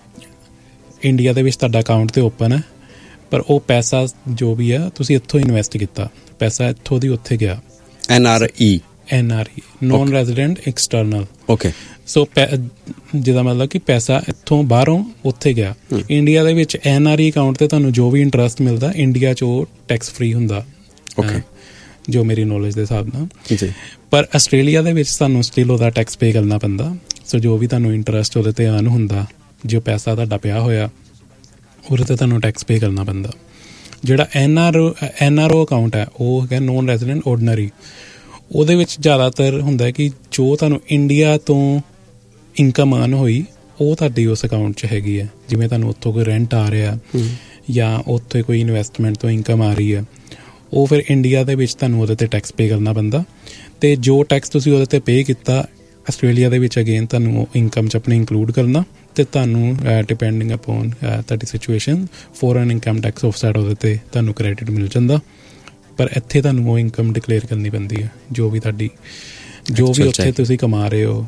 [SPEAKER 2] ਇੰਡੀਆ ਦੇ ਵਿੱਚ ਤੁਹਾਡਾ ਅਕਾਊਂਟ ਤਾਂ ਓਪਨ ਹੈ, ਪਰ ਉਹ ਪੈਸਾ ਜੋ ਵੀ ਹੈ ਤੁਸੀਂ ਇੱਥੋਂ ਇਨਵੈਸਟ ਕੀਤਾ, ਪੈਸਾ ਇੱਥੋਂ ਦੀ ਉੱਥੇ ਗਿਆ।
[SPEAKER 1] N R E
[SPEAKER 2] N R E non resident external.
[SPEAKER 1] Okay,
[SPEAKER 2] ਸੋ ਜਿਹਦਾ ਮਤਲਬ ਕਿ ਪੈਸਾ ਇੱਥੋਂ ਬਾਹਰੋਂ ਉੱਥੇ ਗਿਆ। ਇੰਡੀਆ ਦੇ ਵਿੱਚ ਐਨ ਆਰ ਈ ਅਕਾਊਂਟ 'ਤੇ ਤੁਹਾਨੂੰ ਜੋ ਵੀ ਇੰਟਰਸਟ ਮਿਲਦਾ ਇੰਡੀਆ 'ਚ ਉਹ ਟੈਕਸ ਫਰੀ ਹੁੰਦਾ,
[SPEAKER 1] ਓਕੇ,
[SPEAKER 2] ਜੋ ਮੇਰੀ ਨੌਲੇਜ ਦੇ ਹਿਸਾਬ ਨਾਲ
[SPEAKER 1] ਜੀ।
[SPEAKER 2] ਪਰ ਆਸਟ੍ਰੇਲੀਆ ਦੇ ਵਿੱਚ ਤੁਹਾਨੂੰ ਸਟਿਲ ਉਹਦਾ ਟੈਕਸ ਪੇ ਕਰਨਾ ਪੈਂਦਾ। ਸੋ ਜੋ ਵੀ ਤੁਹਾਨੂੰ ਇੰਟਰਸਟ ਉਹਦੇ 'ਤੇ ਅਰਨ ਹੁੰਦਾ, ਜੋ ਪੈਸਾ ਤੁਹਾਡਾ ਪਿਆ ਹੋਇਆ ਉਹਦੇ 'ਤੇ ਤੁਹਾਨੂੰ ਟੈਕਸ ਪੇ ਕਰਨਾ ਪੈਂਦਾ। ਜਿਹੜਾ N R N R O account ਹੈ ਉਹ ਹੈਗਾ ਨੋਨ ਰੈਜ਼ੀਡੈਂਟ ਆਰਡੀਨਰੀ। ਉਹਦੇ ਵਿੱਚ ਜ਼ਿਆਦਾਤਰ ਹੁੰਦਾ ਕਿ ਜੋ ਤੁਹਾਨੂੰ ਇੰਡੀਆ ਤੋਂ ਇਨਕਮ ਅਰਨ ਹੋਈ ਉਹ ਤੁਹਾਡੀ ਉਸ ਅਕਾਊਂਟ 'ਚ ਹੈਗੀ ਹੈ। ਜਿਵੇਂ ਤੁਹਾਨੂੰ ਉੱਥੋਂ ਕੋਈ ਰੈਂਟ ਆ ਰਿਹਾ ਜਾਂ ਉੱਥੇ ਕੋਈ ਇਨਵੈਸਟਮੈਂਟ ਤੋਂ ਇਨਕਮ ਆ ਰਹੀ ਹੈ, ਉਹ ਫਿਰ ਇੰਡੀਆ ਦੇ ਵਿੱਚ ਤੁਹਾਨੂੰ ਉਹਦੇ 'ਤੇ ਟੈਕਸ ਪੇ ਕਰਨਾ ਪੈਂਦਾ। ਅਤੇ ਜੋ ਟੈਕਸ ਤੁਸੀਂ ਉਹਦੇ 'ਤੇ ਪੇ ਕੀਤਾ ਆਸਟ੍ਰੇਲੀਆ ਦੇ ਵਿੱਚ ਅਗੇਨ ਤੁਹਾਨੂੰ ਉਹ ਇਨਕਮ 'ਚ ਆਪਣੀ ਇਨਕਲੂਡ ਕਰਨਾ, ਅਤੇ ਤੁਹਾਨੂੰ ਡਿਪੈਂਡਿੰਗ ਅਪੋਨ ਤੁਹਾਡੀ situation foreign income tax offset ਉਹਦੇ 'ਤੇ ਤੁਹਾਨੂੰ ਕ੍ਰੈਡਿਟ ਮਿਲ ਜਾਂਦਾ। ਪਰ ਇੱਥੇ ਤੁਹਾਨੂੰ ਉਹ ਇਨਕਮ ਡਿਕਲੇਅਰ ਕਰਨੀ ਪੈਂਦੀ ਹੈ ਜੋ ਵੀ ਤੁਹਾਡੀ ਜੋ ਵੀ ਉੱਥੇ ਤੁਸੀਂ ਕਮਾ ਰਹੇ ਹੋ,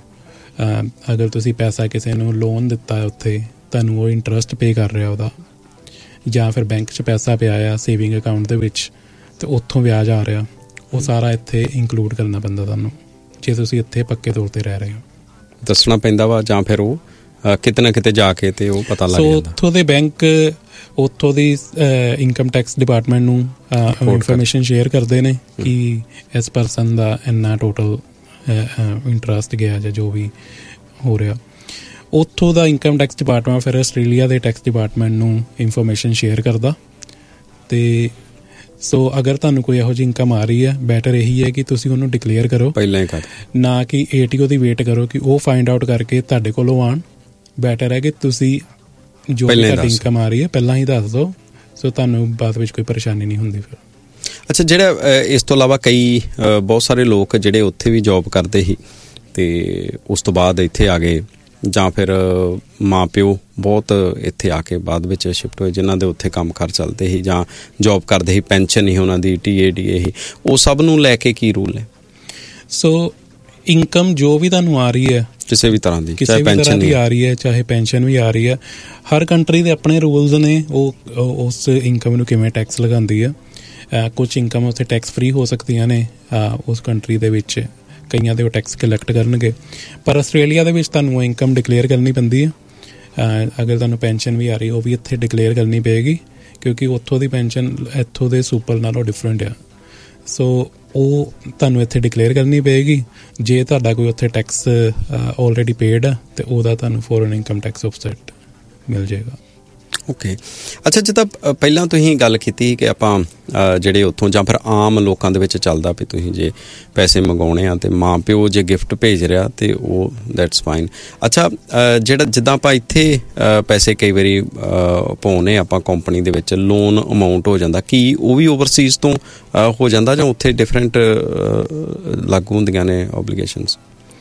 [SPEAKER 2] ਅਗਰ ਤੁਸੀਂ ਪੈਸਾ ਕਿਸੇ ਨੂੰ ਲੋਨ ਦਿੱਤਾ ਉੱਥੇ, ਤੁਹਾਨੂੰ ਉਹ ਇੰਟਰਸਟ ਪੇ ਕਰ ਰਿਹਾ ਉਹਦਾ, ਜਾਂ ਫਿਰ ਬੈਂਕ 'ਚ ਪੈਸਾ ਪਿਆ ਆ ਸੇਵਿੰਗ ਅਕਾਊਂਟ ਦੇ ਵਿੱਚ ਅਤੇ ਉੱਥੋਂ ਵਿਆਜ ਆ ਰਿਹਾ, ਉਹ ਸਾਰਾ ਇੱਥੇ ਇੰਕਲੂਡ ਕਰਨਾ ਪੈਂਦਾ ਤੁਹਾਨੂੰ, ਜੇ ਤੁਸੀਂ ਇੱਥੇ ਪੱਕੇ ਤੌਰ 'ਤੇ ਰਹਿ ਰਹੇ ਹੋ। ਦੱਸਣਾ
[SPEAKER 1] ਪੈਂਦਾ ਵਾ ਜਾਂ ਫਿਰ ਉਹ ਕਿਤੇ ਨਾ ਕਿਤੇ ਜਾ ਕੇ ਤੇ ਉਹ ਪਤਾ ਲੱਗ ਜਾਂਦਾ।
[SPEAKER 2] ਸੋ ਉੱਥੋਂ ਦੇ ਬੈਂਕ ਉੱਥੋਂ ਦੀ ਇਨਕਮ ਟੈਕਸ ਡਿਪਾਰਟਮੈਂਟ ਨੂੰ ਇਨਫੋਰਮੇਸ਼ਨ ਸ਼ੇਅਰ ਕਰਦੇ ਨੇ ਕਿ ਇਸ ਪਰਸਨ ਦਾ ਇੰਨਾ ਟੋਟਲ ਇੰਟਰਸਟ ਗਿਆ ਜਾਂ ਜੋ ਵੀ ਹੋ ਰਿਹਾ। ਉੱਥੋਂ ਦਾ ਇਨਕਮ ਟੈਕਸ ਡਿਪਾਰਟਮੈਂਟ ਫਿਰ ਆਸਟ੍ਰੇਲੀਆ ਦੇ ਟੈਕਸ ਡਿਪਾਰਟਮੈਂਟ ਨੂੰ ਇਨਫੋਰਮੇਸ਼ਨ ਸ਼ੇਅਰ ਕਰਦਾ। ਅਤੇ ਸੋ ਅਗਰ ਤੁਹਾਨੂੰ ਕੋਈ ਇਹੋ ਜਿਹੀ ਇਨਕਮ ਆ ਰਹੀ ਹੈ, ਬੈਟਰ ਇਹੀ ਹੈ ਕਿ ਤੁਸੀਂ ਉਹਨੂੰ ਡਿਕਲੇਅਰ ਕਰੋ
[SPEAKER 1] ਪਹਿਲਾਂ ਹੀ, ਕਰ
[SPEAKER 2] ਨਾ ਕਿ A T O the wait ਕਰੋ ਕਿ ਉਹ ਫਾਈਂਡ ਆਊਟ ਕਰਕੇ ਤੁਹਾਡੇ ਕੋਲੋਂ ਆਉਣ। ਬੈਟਰ ਹੈ ਕਿ ਤੁਸੀਂ ਜੋ ਤੁਹਾਡੀ ਇਨਕਮ ਆ ਰਹੀ ਹੈ ਪਹਿਲਾਂ ਹੀ ਦੱਸ ਦਿਓ, ਸੋ ਤੁਹਾਨੂੰ ਬਾਅਦ ਵਿੱਚ ਕੋਈ ਪਰੇਸ਼ਾਨੀ ਨਹੀਂ ਹੁੰਦੀ ਫਿਰ।
[SPEAKER 1] ਅੱਛਾ, ਜਿਹੜਾ ਇਸ ਤੋਂ ਇਲਾਵਾ ਕਈ ਬਹੁਤ ਸਾਰੇ ਲੋਕ ਜਿਹੜੇ ਉੱਥੇ ਵੀ ਜੋਬ ਕਰਦੇ ਸੀ ਅਤੇ ਉਸ ਤੋਂ ਬਾਅਦ ਇੱਥੇ ਆ ਗਏ, ਜਾਂ ਫਿਰ ਮਾਂ ਪਿਓ ਬਹੁਤ ਇੱਥੇ ਆ ਕੇ ਬਾਅਦ ਵਿੱਚ ਸ਼ਿਫਟ ਹੋਏ ਜਿਨ੍ਹਾਂ ਦੇ ਉੱਥੇ ਕੰਮ ਕਾਰ ਚੱਲਦੇ ਸੀ ਜਾਂ ਜੋਬ ਕਰਦੇ ਸੀ, ਪੈਨਸ਼ਨ ਹੀ ਉਹਨਾਂ ਦੀ, ਟੀ ਏ ਡੀ ਏ ਹੀ, ਉਹ ਸਭ ਨੂੰ ਲੈ ਕੇ ਕੀ ਰੂਲ ਨੇ?
[SPEAKER 2] ਸੋ ਇਨਕਮ ਜੋ ਵੀ ਤੁਹਾਨੂੰ ਆ ਰਹੀ ਹੈ
[SPEAKER 1] ਕਿਸੇ ਵੀ ਤਰ੍ਹਾਂ ਦੀ,
[SPEAKER 2] ਕਿਸੇ ਵੀ ਤਰ੍ਹਾਂ ਦੀ ਆ ਰਹੀ ਹੈ, ਚਾਹੇ ਪੈਨਸ਼ਨ ਵੀ ਆ ਰਹੀ ਹੈ, ਹਰ ਕੰਟਰੀ ਦੇ ਆਪਣੇ ਰੂਲਸ ਨੇ ਉਹ ਉਸ ਇਨਕਮ ਨੂੰ ਕਿਵੇਂ ਟੈਕਸ ਲਗਾਉਂਦੀ ਹੈ। ਕੁਛ ਇਨਕਮ ਉੱਥੇ ਟੈਕਸ ਫਰੀ ਹੋ ਸਕਦੀਆਂ ਨੇ ਉਸ ਕੰਟਰੀ ਦੇ ਵਿੱਚ, ਕਈਆਂ ਦੇ ਉਹ ਟੈਕਸ ਕਲੈਕਟ ਕਰਨਗੇ, ਪਰ ਆਸਟ੍ਰੇਲੀਆ ਦੇ ਵਿੱਚ ਤੁਹਾਨੂੰ ਉਹ ਇਨਕਮ ਡਿਕਲੇਅਰ ਕਰਨੀ ਪੈਂਦੀ ਹੈ। ਅਗਰ ਤੁਹਾਨੂੰ ਪੈਨਸ਼ਨ ਵੀ ਆ ਰਹੀ ਉਹ ਵੀ ਇੱਥੇ ਡਿਕਲੇਅਰ ਕਰਨੀ ਪਏਗੀ, ਕਿਉਂਕਿ ਉੱਥੋਂ ਦੀ ਪੈਨਸ਼ਨ ਇੱਥੋਂ ਦੇ ਸੁਪਰ ਨਾਲੋਂ ਡਿਫਰੈਂਟ ਆ। ਸੋ ਉਹ ਤੁਹਾਨੂੰ ਇੱਥੇ ਡਿਕਲੇਅਰ ਕਰਨੀ ਪਏਗੀ। ਜੇ ਤੁਹਾਡਾ ਕੋਈ ਉੱਥੇ ਟੈਕਸ ਆਲਰੇਡੀ ਪੇਡ ਆ ਅਤੇ ਉਹਦਾ ਤੁਹਾਨੂੰ ਫੋਰਨ ਇਨਕਮ ਟੈਕਸ ਆਫਸੈਟ ਮਿਲ ਜਾਏਗਾ।
[SPEAKER 1] ਓਕੇ, ਅੱਛਾ, ਜਿੱਦਾਂ ਪਹਿਲਾਂ ਤੁਸੀਂ ਗੱਲ ਕੀਤੀ ਕਿ ਆਪਾਂ ਜਿਹੜੇ ਉੱਥੋਂ ਜਾਂ ਫਿਰ ਆਮ ਲੋਕਾਂ ਦੇ ਵਿੱਚ ਚੱਲਦਾ ਵੀ ਤੁਸੀਂ ਜੇ ਪੈਸੇ ਮੰਗਾਉਣੇ ਆ ਅਤੇ ਮਾਂ ਪਿਓ ਜੇ ਗਿਫਟ ਭੇਜ ਰਿਹਾ ਅਤੇ ਉਹ ਦੈਟਸ ਫਾਈਨ। ਅੱਛਾ, ਜਿਹੜਾ ਜਿੱਦਾਂ ਆਪਾਂ ਇੱਥੇ ਪੈਸੇ ਕਈ ਵਾਰੀ ਪਾਉਂਦੇ ਆਪਾਂ ਕੰਪਨੀ ਦੇ ਵਿੱਚ, ਲੋਨ ਅਮਾਊਂਟ ਹੋ ਜਾਂਦਾ, ਕੀ ਉਹ ਵੀ ਓਵਰਸੀਜ਼ ਤੋਂ ਹੋ ਜਾਂਦਾ ਜਾਂ ਉੱਥੇ ਡਿਫਰੈਂਟ ਲਾਗੂ ਹੁੰਦੀਆਂ ਨੇ ਓਬਲੀਗੇਸ਼ਨਸ?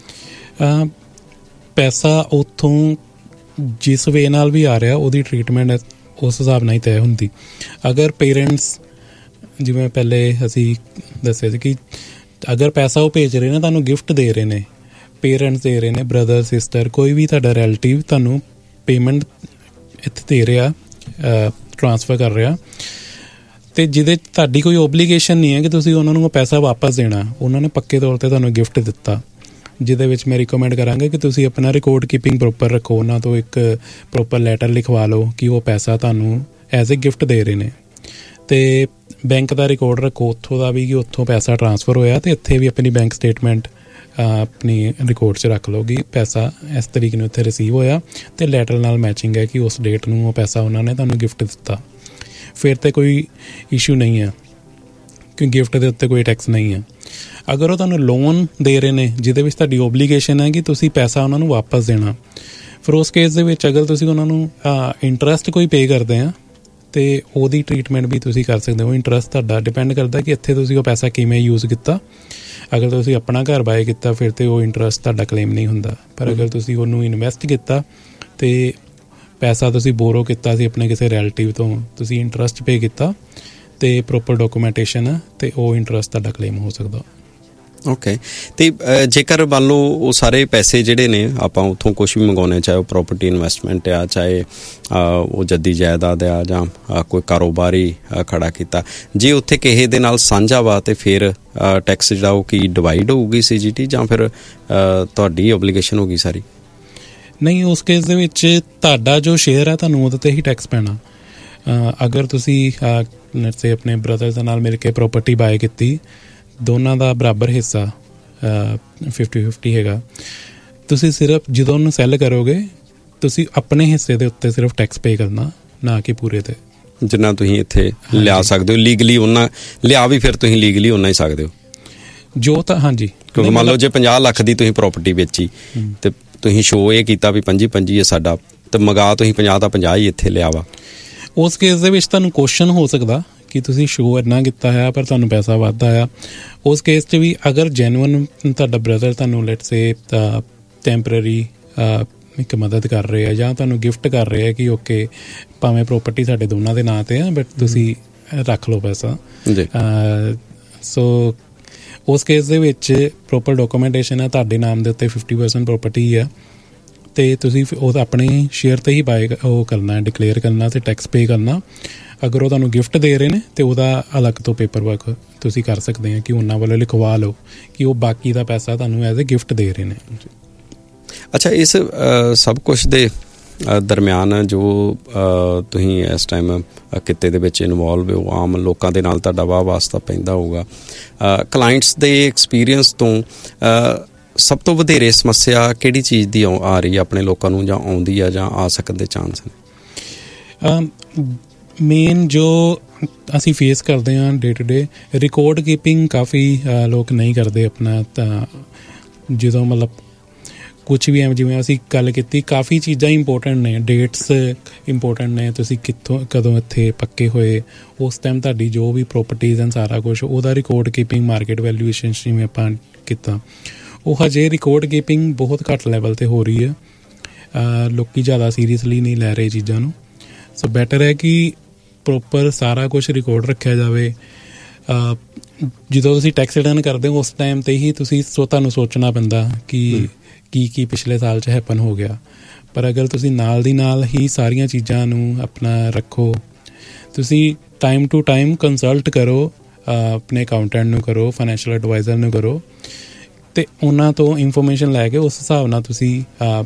[SPEAKER 2] ਪੈਸਾ ਉੱਥੋਂ ਜਿਸ ਵੇ ਨਾਲ ਵੀ ਆ ਰਿਹਾ ਉਹਦੀ ਟਰੀਟਮੈਂਟ ਉਸ ਹਿਸਾਬ ਨਾਲ ਹੀ ਤੈਅ ਹੁੰਦੀ। ਅਗਰ ਪੇਰੈਂਟਸ, ਜਿਵੇਂ ਪਹਿਲੇ ਅਸੀਂ ਦੱਸਿਆ ਸੀ ਕਿ ਅਗਰ ਪੈਸਾ ਉਹ ਭੇਜ ਰਹੇ ਨੇ, ਤੁਹਾਨੂੰ ਗਿਫਟ ਦੇ ਰਹੇ ਨੇ, ਪੇਰੈਂਟਸ ਦੇ ਰਹੇ ਨੇ, ਬ੍ਰਦਰ ਸਿਸਟਰ, ਕੋਈ ਵੀ ਤੁਹਾਡਾ ਰਿਲੇਟਿਵ ਤੁਹਾਨੂੰ ਪੇਮੈਂਟ ਇੱਥੇ ਦੇ ਰਿਹਾ, ਟਰਾਂਸਫਰ ਕਰ ਰਿਹਾ, ਅਤੇ ਜਿਹਦੇ ਤੁਹਾਡੀ ਕੋਈ ਓਬਲੀਗੇਸ਼ਨ ਨਹੀਂ ਹੈ ਕਿ ਤੁਸੀਂ ਉਹਨਾਂ ਨੂੰ ਉਹ ਪੈਸਾ ਵਾਪਸ ਦੇਣਾ। ਉਹਨਾਂ ਨੇ ਪੱਕੇ ਤੌਰ 'ਤੇ ਤੁਹਾਨੂੰ ਗਿਫਟ ਦਿੱਤਾ, ਜਿਹਦੇ ਵਿੱਚ ਮੈਂ ਰਿਕਮੈਂਡ ਕਰਾਂਗਾ ਕਿ ਤੁਸੀਂ ਆਪਣਾ ਰਿਕਾਰਡ ਕੀਪਿੰਗ ਪ੍ਰੋਪਰ ਰੱਖੋ, ਉਹਨਾਂ ਤੋਂ ਇੱਕ ਪ੍ਰੋਪਰ ਲੈਟਰ ਲਿਖਵਾ ਲਓ ਕਿ ਉਹ ਪੈਸਾ ਤੁਹਾਨੂੰ ਐਜ਼ ਏ ਗਿਫਟ ਦੇ ਰਹੇ ਨੇ, ਅਤੇ ਬੈਂਕ ਦਾ ਰਿਕਾਰਡ ਰੱਖੋ ਉੱਥੋਂ ਦਾ ਵੀ ਕਿ ਉੱਥੋਂ ਪੈਸਾ ਟਰਾਂਸਫਰ ਹੋਇਆ, ਅਤੇ ਇੱਥੇ ਵੀ ਆਪਣੀ ਬੈਂਕ ਸਟੇਟਮੈਂਟ ਆਪਣੀ ਰਿਕਾਰਡ 'ਚ ਰੱਖ ਲਓ ਕਿ ਪੈਸਾ ਇਸ ਤਰੀਕੇ ਨੂੰ ਇੱਥੇ ਰਿਸੀਵ ਹੋਇਆ ਅਤੇ ਲੈਟਰ ਨਾਲ ਮੈਚਿੰਗ ਹੈ ਕਿ ਉਸ ਡੇਟ ਨੂੰ ਉਹ ਪੈਸਾ ਉਹਨਾਂ ਨੇ ਤੁਹਾਨੂੰ ਗਿਫਟ ਦਿੱਤਾ। ਫਿਰ ਤਾਂ ਕੋਈ ਇਸ਼ੂ ਨਹੀਂ ਹੈ ਕਿ ਗਿਫਟ ਦੇ ਉੱਤੇ ਕੋਈ ਟੈਕਸ ਨਹੀਂ ਹੈ। ਅਗਰ ਉਹ ਤੁਹਾਨੂੰ ਲੋਨ ਦੇ ਰਹੇ ਨੇ ਜਿਹਦੇ ਵਿੱਚ ਤੁਹਾਡੀ ਓਬਲੀਗੇਸ਼ਨ ਹੈ ਕਿ ਤੁਸੀਂ ਪੈਸਾ ਉਹਨਾਂ ਨੂੰ ਵਾਪਸ ਦੇਣਾ, ਫਿਰ ਉਸ ਕੇਸ ਦੇ ਵਿੱਚ ਅਗਰ ਤੁਸੀਂ ਉਹਨਾਂ ਨੂੰ ਇੰਟਰਸਟ ਕੋਈ ਪੇ ਕਰਦੇ ਆ ਅਤੇ ਉਹਦੀ ਟਰੀਟਮੈਂਟ ਵੀ ਤੁਸੀਂ ਕਰ ਸਕਦੇ ਹੋ। ਇੰਟਰਸਟ ਤੁਹਾਡਾ ਡਿਪੈਂਡ ਕਰਦਾ ਕਿ ਇੱਥੇ ਤੁਸੀਂ ਉਹ ਪੈਸਾ ਕਿਵੇਂ ਯੂਜ਼ ਕੀਤਾ। ਅਗਰ ਤੁਸੀਂ ਆਪਣਾ ਘਰ ਬਾਏ ਕੀਤਾ ਫਿਰ ਤਾਂ ਉਹ ਇੰਟਰਸਟ ਤੁਹਾਡਾ ਕਲੇਮ ਨਹੀਂ ਹੁੰਦਾ, ਪਰ ਅਗਰ ਤੁਸੀਂ ਉਹਨੂੰ ਇਨਵੈਸਟ ਕੀਤਾ ਅਤੇ ਪੈਸਾ ਤੁਸੀਂ ਬੋਰੋ ਕੀਤਾ ਸੀ ਆਪਣੇ ਕਿਸੇ ਰਿਲੇਟਿਵ ਤੋਂ, ਤੁਸੀਂ ਇੰਟਰਸਟ ਪੇ ਕੀਤਾ ਅਤੇ ਪ੍ਰੋਪਰ ਡਾਕੂਮੈਂਟੇਸ਼ਨ ਆ ਅਤੇ ਉਹ ਇੰਟਰਸਟ ਤੁਹਾਡਾ ਕਲੇਮ ਹੋ ਸਕਦਾ।
[SPEAKER 1] ਓਕੇ, ਅਤੇ ਜੇਕਰ ਮੰਨ ਲਓ ਉਹ ਸਾਰੇ ਪੈਸੇ ਜਿਹੜੇ ਨੇ ਆਪਾਂ ਉੱਥੋਂ ਕੁਛ ਵੀ ਮੰਗਾਉਂਦੇ, ਚਾਹੇ ਉਹ ਪ੍ਰੋਪਰਟੀ ਇਨਵੈਸਟਮੈਂਟ ਆ, ਚਾਹੇ ਉਹ ਜੱਦੀ ਜਾਇਦਾਦ ਆ, ਜਾਂ ਕੋਈ ਕਾਰੋਬਾਰੀ ਖੜਾ ਕੀਤਾ, ਜੇ ਉੱਥੇ ਕਿਸੇ ਦੇ ਨਾਲ ਸਾਂਝਾ ਵਾ ਅਤੇ ਫਿਰ ਟੈਕਸ ਜਿਹੜਾ ਉਹ ਕੀ ਡਿਵਾਈਡ ਹੋਊਗੀ ਸੀ ਜੀ ਟੀ, ਜਾਂ ਫਿਰ ਤੁਹਾਡੀ ਓਬਲੀਗੇਸ਼ਨ ਹੋਊਗੀ ਸਾਰੀ?
[SPEAKER 2] ਨਹੀਂ, ਉਸ ਕੇਸ ਦੇ ਵਿੱਚ ਤੁਹਾਡਾ ਜੋ ਸ਼ੇਅਰ ਹੈ ਤੁਹਾਨੂੰ ਉਹਦੇ 'ਤੇ ਹੀ ਟੈਕਸ ਪੈਣਾ। ਅਗਰ ਤੁਸੀਂ ਸੇ ਆਪਣੇ ਬ੍ਰਦਰ ਦੇ ਨਾਲ ਮਿਲ ਕੇ ਪ੍ਰੋਪਰਟੀ ਬਾਏ ਕੀਤੀ, ਦੋਨਾਂ ਦਾ ਬਰਾਬਰ ਹਿੱਸਾ ਫਿਫਟੀ ਫਿਫਟੀ ਹੈਗਾ, ਤੁਸੀਂ ਸਿਰਫ ਜਦੋਂ ਉਹਨੂੰ ਸੈੱਲ ਕਰੋਗੇ ਤੁਸੀਂ ਆਪਣੇ ਹਿੱਸੇ ਦੇ ਉੱਤੇ ਸਿਰਫ ਟੈਕਸ ਪੇ ਕਰਨਾ, ਨਾ ਕਿ ਪੂਰੇ 'ਤੇ।
[SPEAKER 1] ਜਿੰਨਾ ਤੁਸੀਂ ਇੱਥੇ ਲਿਆ ਸਕਦੇ ਹੋ ਲੀਗਲੀ, ਉਹਨਾਂ ਲਿਆ ਵੀ ਫਿਰ ਤੁਸੀਂ ਲੀਗਲੀ ਓਨਾ ਹੀ ਸਕਦੇ ਹੋ
[SPEAKER 2] ਜੋ ਤਾਂ। ਹਾਂਜੀ,
[SPEAKER 1] ਕਿਉਂਕਿ ਮੰਨ ਲਓ ਜੇ ਪੰਜਾਹ ਲੱਖ ਦੀ ਤੁਸੀਂ ਪ੍ਰੋਪਰਟੀ ਵੇਚੀ ਅਤੇ ਤੁਸੀਂ ਸ਼ੋਅ ਇਹ ਕੀਤਾ ਵੀ ਪੰਜੀ ਪੰਜੀ ਹੈ ਸਾਡਾ, ਅਤੇ ਮੰਗਾ ਤੁਸੀਂ ਪੰਜਾਹ ਦਾ ਪੰਜਾਹ ਹੀ ਇੱਥੇ ਲਿਆ ਵਾ,
[SPEAKER 2] ਉਸ ਕੇਸ ਦੇ ਵਿੱਚ ਤੁਹਾਨੂੰ ਕੁਐਸਚਨ ਹੋ ਸਕਦਾ ਕਿ ਤੁਸੀਂ ਸ਼ੋਅ ਇੰਨਾ ਕੀਤਾ ਹੈ ਪਰ ਤੁਹਾਨੂੰ ਪੈਸਾ ਵੱਧ ਆਇਆ। ਉਸ ਕੇਸ 'ਚ ਵੀ ਅਗਰ ਜੈਨੂਅਨ ਤੁਹਾਡਾ ਬ੍ਰਦਰ ਤੁਹਾਨੂੰ ਲੈਟਸ ਸੇ ਟੈਂਪਰਰੀ ਇੱਕ ਮਦਦ ਕਰ ਰਹੇ ਆ ਜਾਂ ਤੁਹਾਨੂੰ ਗਿਫਟ ਕਰ ਰਹੇ ਆ ਕਿ ਓਕੇ ਭਾਵੇਂ ਪ੍ਰੋਪਰਟੀ ਸਾਡੇ ਦੋਨਾਂ ਦੇ ਨਾਂ 'ਤੇ ਆ ਬਟ ਤੁਸੀਂ ਰੱਖ ਲਓ ਪੈਸਾ, ਸੋ ਉਸ ਕੇਸ ਦੇ ਵਿੱਚ ਪ੍ਰੋਪਰ ਡਾਕੂਮੈਂਟੇਸ਼ਨ ਹੈ, ਤੁਹਾਡੇ ਨਾਮ ਦੇ ਉੱਤੇ ਫਿਫਟੀ ਪਰਸੈਂਟ ਪ੍ਰੋਪਰਟੀ ਆ ਅਤੇ ਤੁਸੀਂ ਉਹ ਆਪਣੇ ਸ਼ੇਅਰ 'ਤੇ ਹੀ ਬਾਏ ਉਹ ਕਰਨਾ, ਡਿਕਲੇਅਰ ਕਰਨਾ ਅਤੇ ਟੈਕਸ ਪੇ ਕਰਨਾ। ਅਗਰ ਉਹ ਤੁਹਾਨੂੰ ਗਿਫਟ ਦੇ ਰਹੇ ਨੇ ਅਤੇ ਉਹਦਾ ਅਲੱਗ ਤੋਂ ਪੇਪਰ ਵਰਕ ਤੁਸੀਂ ਕਰ ਸਕਦੇ ਆ ਕਿ ਉਹਨਾਂ ਵੱਲੋਂ ਲਿਖਵਾ ਲਓ ਕਿ ਉਹ ਬਾਕੀ ਦਾ ਪੈਸਾ ਤੁਹਾਨੂੰ ਐਜ਼ ਏ ਗਿਫਟ ਦੇ ਰਹੇ ਨੇ।
[SPEAKER 1] ਅੱਛਾ, ਇਸ ਸਭ ਕੁਛ ਦੇ ਦਰਮਿਆਨ ਜੋ ਤੁਸੀਂ ਇਸ ਟਾਈਮ ਕਿੱਤੇ ਦੇ ਵਿੱਚ ਇਨਵੋਲਵ ਹੋ, ਆਮ ਲੋਕਾਂ ਦੇ ਨਾਲ ਤੁਹਾਡਾ ਵਾਹ ਵਾਸਤਾ ਪੈਂਦਾ ਹੋਊਗਾ, ਕਲਾਇੰਟਸ ਦੇ ਐਕਸਪੀਰੀਅੰਸ ਤੋਂ ਸਭ ਤੋਂ ਵਧੇਰੇ ਸਮੱਸਿਆ ਕਿਹੜੀ ਚੀਜ਼ ਦੀ ਆ ਰਹੀ ਹੈ ਆਪਣੇ ਲੋਕਾਂ ਨੂੰ, ਜਾਂ ਆਉਂਦੀ ਆ ਜਾਂ ਆ ਸਕਣ ਦੇ ਚਾਂਸ ਨੇ?
[SPEAKER 2] ਮੇਨ ਜੋ ਅਸੀਂ ਫੇਸ ਕਰਦੇ ਹਾਂ day to day, record keeping ਕਾਫੀ ਲੋਕ ਨਹੀਂ ਕਰਦੇ ਆਪਣਾ। ਤਾਂ ਜਦੋਂ ਮਤਲਬ ਕੁਛ ਵੀ ਐਵੇਂ, ਜਿਵੇਂ ਅਸੀਂ ਗੱਲ ਕੀਤੀ, ਕਾਫੀ ਚੀਜ਼ਾਂ ਇੰਪੋਰਟੈਂਟ ਨੇ, ਡੇਟਸ ਇੰਪੋਰਟੈਂਟ ਨੇ, ਤੁਸੀਂ ਕਿੱਥੋਂ ਕਦੋਂ ਇੱਥੇ ਪੱਕੇ ਹੋਏ, ਉਸ ਟਾਈਮ ਤੁਹਾਡੀ ਜੋ ਵੀ ਪ੍ਰੋਪਰਟੀਜ਼ ਹਨ ਸਾਰਾ ਕੁਛ ਉਹਦਾ ਰਿਕਾਰਡ ਕੀਪਿੰਗ, ਮਾਰਕੀਟ ਵੈਲਿਊਏਸ਼ਨ ਜਿਵੇਂ ਆਪਾਂ ਕੀਤਾ, ਉਹ ਹਜੇ ਰਿਕਾਰਡ ਕੀਪਿੰਗ ਬਹੁਤ ਘੱਟ ਲੈਵਲ 'ਤੇ ਹੋ ਰਹੀ ਹੈ। ਲੋਕ ਜ਼ਿਆਦਾ ਸੀਰੀਅਸਲੀ ਨਹੀਂ ਲੈ ਰਹੇ ਚੀਜ਼ਾਂ ਨੂੰ। ਸੋ ਬੈਟਰ ਹੈ ਕਿ ਪ੍ਰੋਪਰ ਸਾਰਾ ਕੁਛ ਰਿਕਾਰਡ ਰੱਖਿਆ ਜਾਵੇ। ਜਦੋਂ ਤੁਸੀਂ ਟੈਕਸ ਰਿਟਰਨ ਕਰਦੇ ਹੋ ਉਸ ਟਾਈਮ 'ਤੇ ਹੀ ਤੁਸੀਂ ਸੋ ਤੁਹਾਨੂੰ ਸੋਚਣਾ ਪੈਂਦਾ ਕਿ ਕੀ ਕੀ ਪਿਛਲੇ ਸਾਲ 'ਚ ਹੈਪਨ ਹੋ ਗਿਆ। ਪਰ ਅਗਰ ਤੁਸੀਂ ਨਾਲ ਦੀ ਨਾਲ ਹੀ ਸਾਰੀਆਂ ਚੀਜ਼ਾਂ ਨੂੰ ਆਪਣਾ ਰੱਖੋ, ਤੁਸੀਂ ਟਾਈਮ ਟੂ ਟਾਈਮ ਕੰਸਲਟ ਕਰੋ, ਆਪਣੇ ਅਕਾਊਂਟੈਂਟ ਨੂੰ ਕਰੋ, ਫਾਈਨੈਂਸ਼ੀਅਲ ਐਡਵਾਈਜ਼ਰ ਨੂੰ ਕਰੋ, ਅਤੇ ਉਹਨਾਂ ਤੋਂ ਇਨਫੋਰਮੇਸ਼ਨ ਲੈ ਕੇ ਉਸ ਹਿਸਾਬ ਨਾਲ ਤੁਸੀਂ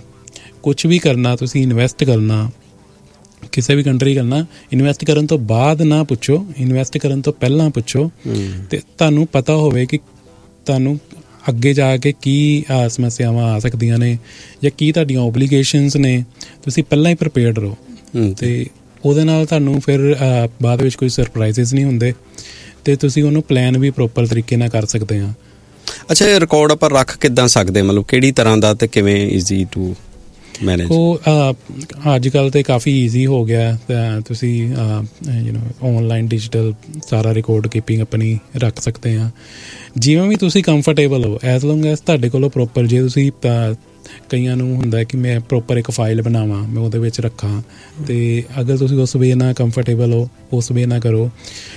[SPEAKER 2] ਕੁਛ ਵੀ ਕਰਨਾ, ਤੁਸੀਂ ਇਨਵੈਸਟ ਕਰਨਾ, ਕਿਸੇ ਵੀ ਕੰਟਰੀ ਕਰਨਾ, ਇਨਵੈਸਟ ਕਰਨ ਤੋਂ ਬਾਅਦ ਨਾ ਪੁੱਛੋ, ਇਨਵੈਸਟ ਕਰਨ ਤੋਂ ਪਹਿਲਾਂ ਪੁੱਛੋ, ਅਤੇ ਤੁਹਾਨੂੰ ਪਤਾ ਹੋਵੇ ਕਿ ਤੁਹਾਨੂੰ ਅੱਗੇ ਜਾ ਕੇ ਕੀ ਸਮੱਸਿਆਵਾਂ ਆ ਸਕਦੀਆਂ ਨੇ ਜਾਂ ਕੀ ਤੁਹਾਡੀਆਂ ਓਬਲੀਗੇਸ਼ਨਸ ਨੇ, ਤੁਸੀਂ ਪਹਿਲਾਂ ਹੀ ਪ੍ਰੀਪੇਅਰਡ ਰਹੋ। ਅਤੇ ਉਹਦੇ ਨਾਲ ਤੁਹਾਨੂੰ ਫਿਰ ਬਾਅਦ ਵਿੱਚ ਕੋਈ ਸਰਪ੍ਰਾਈਜ਼ਿਸ ਨਹੀਂ ਹੁੰਦੇ ਅਤੇ ਤੁਸੀਂ ਉਹਨੂੰ ਪਲਾਨ ਵੀ ਪ੍ਰੋਪਰ ਤਰੀਕੇ ਨਾਲ ਕਰ ਸਕਦੇ ਹਾਂ।
[SPEAKER 1] ਅੱਛਾ, ਇਹ ਰਿਕਾਰਡ ਆਪਾਂ ਰੱਖ ਕਿੱਦਾਂ ਸਕਦੇ, ਮਤਲਬ ਕਿਹੜੀ ਤਰ੍ਹਾਂ ਦਾ ਅਤੇ ਕਿਵੇਂ ਈਜ਼ੀ ਟੂ ਮੈਨੇਜ? ਉਹ
[SPEAKER 2] ਅੱਜ ਕੱਲ੍ਹ ਤਾਂ ਕਾਫੀ ਈਜ਼ੀ ਹੋ ਗਿਆ, ਤੁਸੀਂ ਯੂ ਨੋ ਔਨਲਾਈਨ ਡਿਜੀਟਲ ਸਾਰਾ ਰਿਕਾਰਡ ਕੀਪਿੰਗ ਆਪਣੀ ਰੱਖ ਸਕਦੇ ਹਾਂ ਜਿਵੇਂ ਵੀ ਤੁਸੀਂ ਕੰਫਰਟੇਬਲ ਹੋ, ਐਜ਼ ਲੌਂਗ ਐਜ਼ ਤੁਹਾਡੇ ਕੋਲੋਂ ਪ੍ਰੋਪਰ, ਜੇ ਤੁਸੀਂ ਕਈਆਂ ਨੂੰ ਹੁੰਦਾ ਕਿ ਮੈਂ ਪ੍ਰੋਪਰ ਇੱਕ ਫਾਈਲ ਬਣਾਵਾਂ, ਮੈਂ ਉਹਦੇ ਵਿੱਚ ਰੱਖਾਂ, ਅਤੇ ਅਗਰ ਤੁਸੀਂ ਉਸ ਵੇ ਨਾਲ ਕੰਫਰਟੇਬਲ ਹੋ ਉਸ ਵੇ ਨਾਲ ਕਰੋ।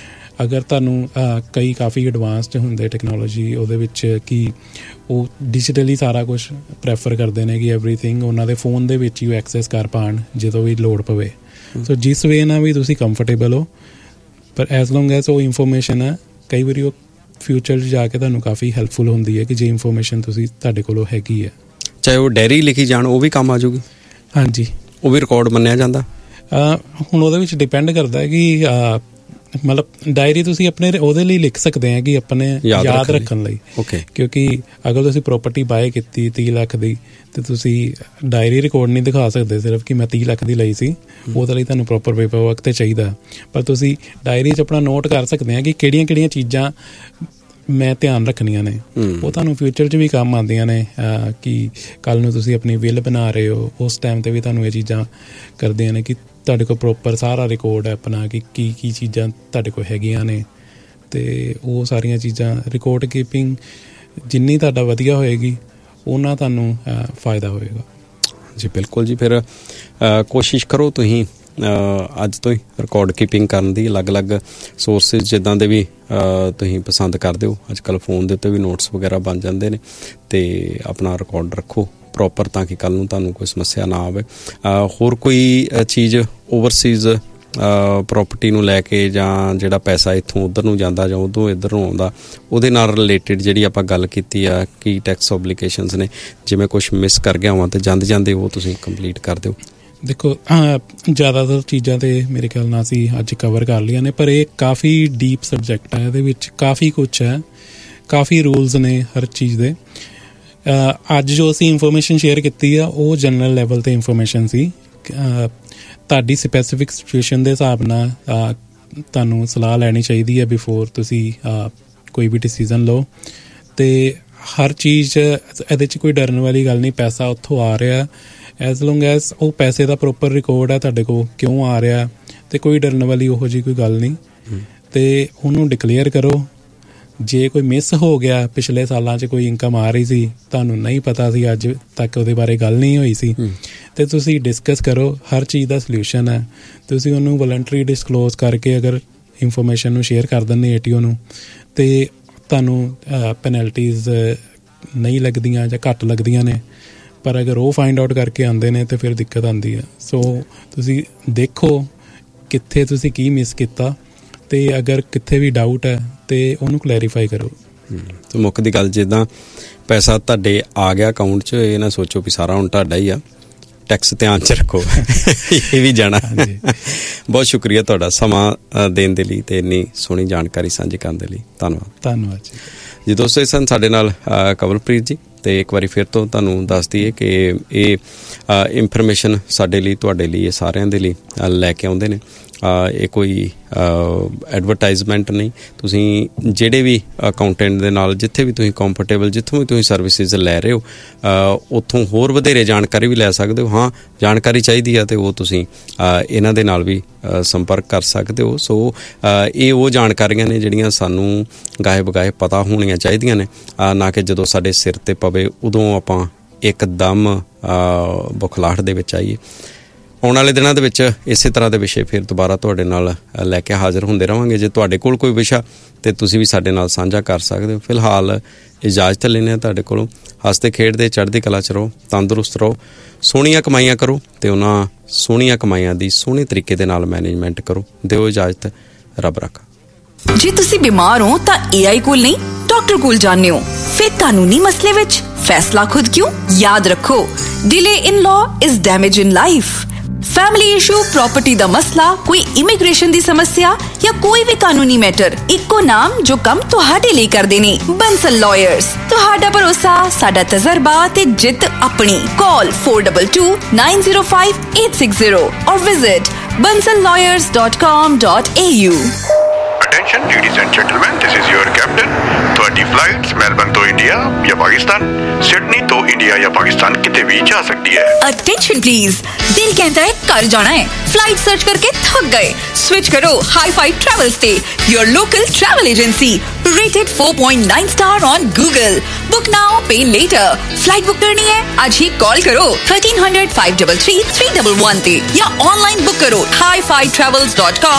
[SPEAKER 2] ਅਗਰ ਤੁਹਾਨੂੰ ਕਈ ਕਾਫੀ ਐਡਵਾਂਸਡ ਹੁੰਦੇ ਟੈਕਨੋਲੋਜੀ ਉਹਦੇ ਵਿੱਚ ਕਿ ਉਹ ਡਿਜੀਟਲੀ ਸਾਰਾ ਕੁਛ ਪ੍ਰੈਫਰ ਕਰਦੇ ਨੇ ਕਿ ਐਵਰੀਥਿੰਗ ਉਹਨਾਂ ਦੇ ਫੋਨ ਦੇ ਵਿੱਚ ਹੀ ਐਕਸੈਸ ਕਰ ਪਾਉਣ ਜਦੋਂ ਵੀ ਲੋੜ ਪਵੇ। ਸੋ ਜਿਸ ਵੇ ਨਾਲ ਵੀ ਤੁਸੀਂ ਕੰਫਰਟੇਬਲ ਹੋ, ਪਰ ਐਜ਼ ਲੌਂਗ ਐਜ਼ ਉਹ ਇਨਫੋਰਮੇਸ਼ਨ ਹੈ, ਕਈ ਵਾਰੀ ਉਹ ਫਿਊਚਰ 'ਚ ਜਾ ਕੇ ਤੁਹਾਨੂੰ ਕਾਫੀ ਹੈਲਪਫੁਲ ਹੁੰਦੀ ਹੈ ਕਿ ਜੇ ਇਨਫੋਰਮੇਸ਼ਨ ਤੁਸੀਂ ਤੁਹਾਡੇ ਕੋਲੋਂ ਹੈਗੀ ਹੈ।
[SPEAKER 1] ਚਾਹੇ ਉਹ ਡਾਇਰੀ ਲਿਖੀ ਜਾਣ, ਉਹ ਵੀ ਕੰਮ ਆ ਜਾਊਗੀ?
[SPEAKER 2] ਹਾਂਜੀ,
[SPEAKER 1] ਉਹ ਵੀ ਰਿਕਾਰਡ ਮੰਨਿਆ ਜਾਂਦਾ?
[SPEAKER 2] ਹੁਣ ਉਹਦੇ ਵਿੱਚ ਡਿਪੈਂਡ ਕਰਦਾ ਹੈ ਕਿ ਮਤਲਬ ਡਾਇਰੀ ਤੁਸੀਂ ਆਪਣੇ ਉਹਦੇ ਲਈ ਲਿਖ ਸਕਦੇ ਆ ਕਿ ਆਪਣੇ ਯਾਦ ਰੱਖਣ ਲਈ।
[SPEAKER 1] ਓਕੇ,
[SPEAKER 2] ਕਿਉਂਕਿ ਅਗਰ ਤੁਸੀਂ ਪ੍ਰੋਪਰਟੀ ਬਾਏ ਕੀਤੀ ਤੀਹ ਲੱਖ ਦੀ ਅਤੇ ਤੁਸੀਂ ਡਾਇਰੀ ਰਿਕਾਰਡ ਨਹੀਂ ਦਿਖਾ ਸਕਦੇ ਸਿਰਫ ਕਿ ਮੈਂ ਤੀਹ ਲੱਖ ਦੀ ਲਈ ਸੀ, ਉਹਦੇ ਲਈ ਤੁਹਾਨੂੰ ਪ੍ਰੋਪਰ ਪੇਪਰ ਵਰਕ 'ਤੇ ਚਾਹੀਦਾ। ਪਰ ਤੁਸੀਂ ਡਾਇਰੀ 'ਚ ਆਪਣਾ ਨੋਟ ਕਰ ਸਕਦੇ ਆ ਕਿ ਕਿਹੜੀਆਂ ਕਿਹੜੀਆਂ ਚੀਜ਼ਾਂ ਮੈਂ ਧਿਆਨ ਰੱਖਣੀਆਂ ਨੇ, ਉਹ ਤੁਹਾਨੂੰ ਫਿਊਚਰ 'ਚ ਵੀ ਕੰਮ ਆਉਂਦੀਆਂ ਨੇ ਕਿ ਕੱਲ੍ਹ ਨੂੰ ਤੁਸੀਂ ਆਪਣੀ ਵਿਲ ਬਣਾ ਰਹੇ ਹੋ, ਉਸ ਟਾਈਮ 'ਤੇ ਵੀ ਤੁਹਾਨੂੰ ਇਹ ਚੀਜ਼ਾਂ ਕਰਦੀਆਂ ਨੇ ਕਿ ਤੁਹਾਡੇ ਕੋਲ ਪ੍ਰੋਪਰ ਸਾਰਾ ਰਿਕਾਰਡ ਹੈ ਆਪਣਾ ਕਿ ਕੀ ਕੀ ਚੀਜ਼ਾਂ ਤੁਹਾਡੇ ਕੋਲ ਹੈਗੀਆਂ ਨੇ, ਅਤੇ ਉਹ ਸਾਰੀਆਂ ਚੀਜ਼ਾਂ ਰਿਕਾਰਡ ਕੀਪਿੰਗ ਜਿੰਨੀ ਤੁਹਾਡਾ ਵਧੀਆ ਹੋਏਗੀ ਉਹਨਾਂ ਤੁਹਾਨੂੰ ਫਾਇਦਾ ਹੋਏਗਾ।
[SPEAKER 1] ਜੀ ਬਿਲਕੁਲ ਜੀ, ਫਿਰ ਕੋਸ਼ਿਸ਼ ਕਰੋ ਤੁਸੀਂ ਅੱਜ ਤੋਂ ਹੀ ਰਿਕਾਰਡ ਕੀਪਿੰਗ ਕਰਨ ਦੀ, ਅਲੱਗ-ਅਲੱਗ ਸੋਰਸਿਸ ਜਿੱਦਾਂ ਦੇ ਵੀ ਤੁਸੀਂ ਪਸੰਦ ਕਰਦੇ ਹੋ। ਅੱਜ ਕੱਲ੍ਹ ਫੋਨ ਦੇ ਉੱਤੇ ਵੀ ਨੋਟਸ ਵਗੈਰਾ ਬਣ ਜਾਂਦੇ ਨੇ, ਅਤੇ ਆਪਣਾ ਰਿਕਾਰਡ ਰੱਖੋ ਪ੍ਰੋਪਰ ਤਾਂ ਕਿ ਕੱਲ੍ਹ ਨੂੰ ਤੁਹਾਨੂੰ ਕੋਈ ਸਮੱਸਿਆ ਨਾ ਆਵੇ। ਹੋਰ ਕੋਈ ਚੀਜ਼ ਓਵਰਸੀਜ਼ ਪ੍ਰੋਪਰਟੀ ਨੂੰ ਲੈ ਕੇ, ਜਾਂ ਜਿਹੜਾ ਪੈਸਾ ਇੱਥੋਂ ਉੱਧਰ ਨੂੰ ਜਾਂਦਾ ਜਾਂ ਉੱਧਰੋਂ ਇੱਧਰ ਨੂੰ ਆਉਂਦਾ, ਉਹਦੇ ਨਾਲ ਰਿਲੇਟਿਡ ਜਿਹੜੀ ਆਪਾਂ ਗੱਲ ਕੀਤੀ ਆ ਕੀ ਟੈਕਸ ਓਬਲੀਗੇਸ਼ਨਸ ਨੇ, ਜਿਵੇਂ ਕੁਛ ਮਿਸ ਕਰ ਗਿਆ ਹੋਵਾਂ ਤਾਂ ਜਾਂਦੇ ਜਾਂਦੇ ਉਹ ਤੁਸੀਂ ਕੰਪਲੀਟ ਕਰ ਦਿਓ।
[SPEAKER 2] ਦੇਖੋ, ਜ਼ਿਆਦਾਤਰ ਚੀਜ਼ਾਂ ਤਾਂ ਮੇਰੇ ਖਿਆਲ ਨਾਲ ਅਸੀਂ ਅੱਜ ਕਵਰ ਕਰ ਲਈਆਂ ਨੇ, ਪਰ ਇਹ ਕਾਫੀ ਡੀਪ ਸਬਜੈਕਟ ਹੈ, ਇਹਦੇ ਵਿੱਚ ਕਾਫੀ ਕੁਛ ਹੈ, ਕਾਫੀ ਰੂਲਸ ਨੇ ਹਰ ਚੀਜ਼ ਦੇ। ਅੱਜ ਜੋ ਅਸੀਂ ਇਨਫੋਰਮੇਸ਼ਨ ਸ਼ੇਅਰ ਕੀਤੀ ਆ ਉਹ ਜਨਰਲ ਲੈਵਲ 'ਤੇ ਇਨਫੋਰਮੇਸ਼ਨ ਸੀ। ਤੁਹਾਡੀ ਸਪੈਸੀਫਿਕ ਸਿਚੁਏਸ਼ਨ ਦੇ ਹਿਸਾਬ ਨਾਲ ਤੁਹਾਨੂੰ ਸਲਾਹ ਲੈਣੀ ਚਾਹੀਦੀ ਹੈ ਬਿਫੋਰ ਤੁਸੀਂ ਕੋਈ ਵੀ ਡਿਸੀਜ਼ਨ ਲਓ, ਅਤੇ ਹਰ ਚੀਜ਼ ਇਹਦੇ 'ਚ ਕੋਈ ਡਰਨ ਵਾਲੀ ਗੱਲ ਨਹੀਂ। ਪੈਸਾ ਉੱਥੋਂ ਆ ਰਿਹਾ, ਐਜ਼ ਲੌਂਗ ਐਜ਼ ਉਹ ਪੈਸੇ ਦਾ ਪ੍ਰੋਪਰ ਰਿਕਾਰਡ ਹੈ ਤੁਹਾਡੇ ਕੋਲ ਕਿਉਂ ਆ ਰਿਹਾ, ਅਤੇ ਕੋਈ ਡਰਨ ਵਾਲੀ ਉਹੋ ਜਿਹੀ ਕੋਈ ਗੱਲ ਨਹੀਂ, ਅਤੇ ਉਹਨੂੰ ਡਿਕਲੇਅਰ ਕਰੋ। ਜੇ ਕੋਈ ਮਿਸ ਹੋ ਗਿਆ, ਪਿਛਲੇ ਸਾਲਾਂ 'ਚ ਕੋਈ ਇਨਕਮ ਆ ਰਹੀ ਸੀ, ਤੁਹਾਨੂੰ ਨਹੀਂ ਪਤਾ ਸੀ, ਅੱਜ ਤੱਕ ਉਹਦੇ ਬਾਰੇ ਗੱਲ ਨਹੀਂ ਹੋਈ ਸੀ, ਅਤੇ ਤੁਸੀਂ ਡਿਸਕਸ ਕਰੋ, ਹਰ ਚੀਜ਼ ਦਾ ਸਲਿਊਸ਼ਨ ਹੈ। ਤੁਸੀਂ ਉਹਨੂੰ ਵਲੰਟਰੀ ਡਿਸਕਲੋਜ਼ ਕਰਕੇ ਅਗਰ ਇਨਫੋਰਮੇਸ਼ਨ ਨੂੰ ਸ਼ੇਅਰ ਕਰ ਦਿੰਦੇ ਏ ਟੀ ਓ ਨੂੰ, ਅਤੇ ਤੁਹਾਨੂੰ ਪੈਨਲਟੀਜ਼ ਨਹੀਂ ਲੱਗਦੀਆਂ ਜਾਂ ਘੱਟ ਲੱਗਦੀਆਂ ਨੇ, ਪਰ ਅਗਰ ਉਹ ਫਾਈਂਡ ਆਊਟ ਕਰਕੇ ਆਉਂਦੇ ਨੇ ਤਾਂ ਫਿਰ ਦਿੱਕਤ ਆਉਂਦੀ ਹੈ। ਸੋ ਤੁਸੀਂ ਦੇਖੋ ਕਿੱਥੇ ਤੁਸੀਂ ਕੀ ਮਿਸ ਕੀਤਾ, ਅਤੇ ਅਗਰ ਕਿੱਥੇ ਵੀ ਡਾਊਟ ਹੈ ਤਾਂ ਉਹਨੂੰ ਕਲੈਰੀਫਾਈ ਕਰੋ।
[SPEAKER 1] ਤੇ ਮੁੱਖ ਦੀ ਗੱਲ, ਜਿੱਦਾਂ ਪੈਸਾ ਤੁਹਾਡੇ ਆ ਗਿਆ ਅਕਾਊਂਟ 'ਚ, ਇਹ ਨਾ ਸੋਚੋ ਵੀ ਸਾਰਾ ਹੁਣ ਤੁਹਾਡਾ ਹੀ ਆ, ਟੈਕਸ ਧਿਆਨ 'ਚ ਰੱਖੋ, ਇਹ ਵੀ ਜਾਣਾ। ਬਹੁਤ ਸ਼ੁਕਰੀਆ ਤੁਹਾਡਾ ਸਮਾਂ ਦੇਣ ਦੇ ਲਈ ਅਤੇ ਇੰਨੀ ਸੋਹਣੀ ਜਾਣਕਾਰੀ ਸਾਂਝੀ ਕਰਨ ਦੇ ਲਈ। ਧੰਨਵਾਦ।
[SPEAKER 2] ਧੰਨਵਾਦ ਜੀ।
[SPEAKER 1] ਜੀ ਦੋਸਤੋ, ਇਹ ਸਨ ਸਾਡੇ ਨਾਲ ਕਵਲਪ੍ਰੀਤ ਜੀ। ਅਤੇ ਇੱਕ ਵਾਰੀ ਫਿਰ ਤੋਂ ਤੁਹਾਨੂੰ ਦੱਸ ਦਈਏ ਕਿ ਇਹ ਇਨਫੋਰਮੇਸ਼ਨ ਸਾਡੇ ਲਈ, ਤੁਹਾਡੇ ਲਈ, ਇਹ ਸਾਰਿਆਂ ਦੇ ਲਈ ਲੈ ਕੇ ਆਉਂਦੇ ਨੇ। ਇਹ ਕੋਈ ਐਡਵਰਟਾਈਜ਼ਮੈਂਟ ਨਹੀਂ। ਤੁਸੀਂ ਜਿਹੜੇ ਵੀ ਅਕਾਊਂਟੈਂਟ ਦੇ ਨਾਲ ਜਿੱਥੇ ਵੀ ਤੁਸੀਂ ਕੰਫਰਟੇਬਲ, ਜਿੱਥੋਂ ਵੀ ਤੁਸੀਂ ਸਰਵਿਸਿਜ਼ ਲੈ ਰਹੇ ਹੋ, ਉੱਥੋਂ ਹੋਰ ਵਧੇਰੇ ਜਾਣਕਾਰੀ ਵੀ ਲੈ ਸਕਦੇ ਹੋ। ਹਾਂ, ਜਾਣਕਾਰੀ ਚਾਹੀਦੀ ਆ ਅਤੇ ਉਹ ਤੁਸੀਂ ਇਹਨਾਂ ਦੇ ਨਾਲ ਵੀ ਸੰਪਰਕ ਕਰ ਸਕਦੇ ਹੋ। ਸੋ ਇਹ ਉਹ ਜਾਣਕਾਰੀਆਂ ਨੇ ਜਿਹੜੀਆਂ ਸਾਨੂੰ ਗਾਹੇ ਬਗਾਹੇ ਪਤਾ ਹੋਣੀਆਂ ਚਾਹੀਦੀਆਂ ਨੇ, ਨਾ ਕਿ ਜਦੋਂ ਸਾਡੇ ਸਿਰ 'ਤੇ ਪਵੇ ਉਦੋਂ ਆਪਾਂ ਇੱਕਦਮ ਬੁਖਲਾਹਟ ਦੇ ਵਿੱਚ ਆਈਏ। ਆਉਣ ਵਾਲੇ ਦਿਨਾਂ ਦੇ ਵਿੱਚ ਇਸੇ ਤਰ੍ਹਾਂ ਦੇ ਵਿਸ਼ੇ ਫਿਰ ਦੁਬਾਰਾ ਤੁਹਾਡੇ ਨਾਲ ਲੈ ਕੇ ਹਾਜ਼ਰ ਹੁੰਦੇ ਰਹਾਂਗੇ। ਜੇ ਤੁਹਾਡੇ ਕੋਲ ਕੋਈ ਵਿਸ਼ਾ ਤਾਂ ਤੁਸੀਂ ਵੀ ਸਾਡੇ ਨਾਲ ਸਾਂਝਾ ਕਰ ਸਕਦੇ ਹੋ। ਫਿਲਹਾਲ ਇਜਾਜ਼ਤ ਲੈਂਦੇ ਹਾਂ ਤੁਹਾਡੇ ਕੋਲੋਂ। ਹੱਸਦੇ ਖੇਡਦੇ ਚੜ੍ਹਦੀ ਕਲਾ 'ਚ ਰਹੋ, ਤੰਦਰੁਸਤ ਰਹੋ, ਸੋਹਣੀਆਂ ਕਮਾਈਆਂ ਕਰੋ ਅਤੇ ਉਹਨਾਂ ਸੋਹਣੀਆਂ ਕਮਾਈਆਂ ਦੀ ਸੋਹਣੇ ਤਰੀਕੇ ਦੇ ਨਾਲ ਮੈਨੇਜਮੈਂਟ ਕਰੋ। ਦਿਓ ਇਜਾਜ਼ਤ, ਰੱਬ ਰੱਖਾ।
[SPEAKER 3] ਜੇ ਤੁਸੀਂ ਬਿਮਾਰ ਹੋ ਤਾਂ ਏ ਆਈ ਕੋਲ ਨਹੀਂ, ਡਾਕਟਰ ਕੋਲ ਜਾਂਦੇ ਹੋ। ਫਿਰ ਕਾਨੂੰਨੀ ਮਸਲੇ ਵਿੱਚ ਫੈਸਲਾ ਖੁਦ ਕਿਉਂ? ਯਾਦ ਰੱਖੋ, delay in law is damage in life. Family issue, ਪ੍ਰॉपर्टी ਦਾ ਮਸਲਾ, ਕੋਈ ਇਮੀਗ੍ਰੇਸ਼ਨ ਦੀ ਸਮੱਸਿਆ ਜਾਂ ਕੋਈ ਵੀ ਕਾਨੂੰਨੀ ਮੈਟਰ, ਇੱਕੋ ਨਾਮ ਜੋ ਕੰਮ ਤੁਹਾਡੇ ਲਈ ਕਰਦੇ ਨੇ, ਬੰਸਲ ਲਾਇਰਸ। ਤੁਹਾਡਾ ਭਰੋਸਾ, ਸਾਡਾ ਤਜਰਬਾ ਤੇ ਜਿੱਤ ਆਪਣੀ। ਕਾਲ four two two nine zero five eight six zero or visit bansal lawyers dot com dot a u।
[SPEAKER 4] Attention ladies and gentlemen, this is your captain। ਤੁਹਾਡੀ ਫਲਾਈਟਸ ਮੈਲਬਨ ਤੋਂ ਇੰਡੀਆ ਜਾਂ ਪਾਕਿਸਤਾਨ, ਸਿਡਨੀ ਤੋਂ ਇੰਡੀਆ ਜਾਂ ਪਾਕਿਸਤਾਨ ਕਿਤੇ ਵੀ ਜਾ ਸਕਦੀ ਹੈ।
[SPEAKER 3] Attention please, ਦਿਲ ਕਹਿੰਦਾ ਹੈ ਘਰ ਜਾਣਾ ਹੈ, ਫਲਾਈਟ ਸਰਚ ਕਰਕੇ ਥੱਕ ਗਏ, ਸਵਿਚ ਕਰੋ ਹਾਈ-ਫਾਈ ਟਰੈਵਲਸ ਤੇ, your local travel agency, rated four point nine star on Google। Book now, pay later। Flight book ਕਰਨੀ ਹੈ ਅੱਜ ਹੀ ਕਾਲ ਕਰੋ thirteen hundred five three three three one one ਤੇ, ਜਾਂ ਆਨਲਾਈਨ ਬੁੱਕ ਕਰੋ hi fi travels dot com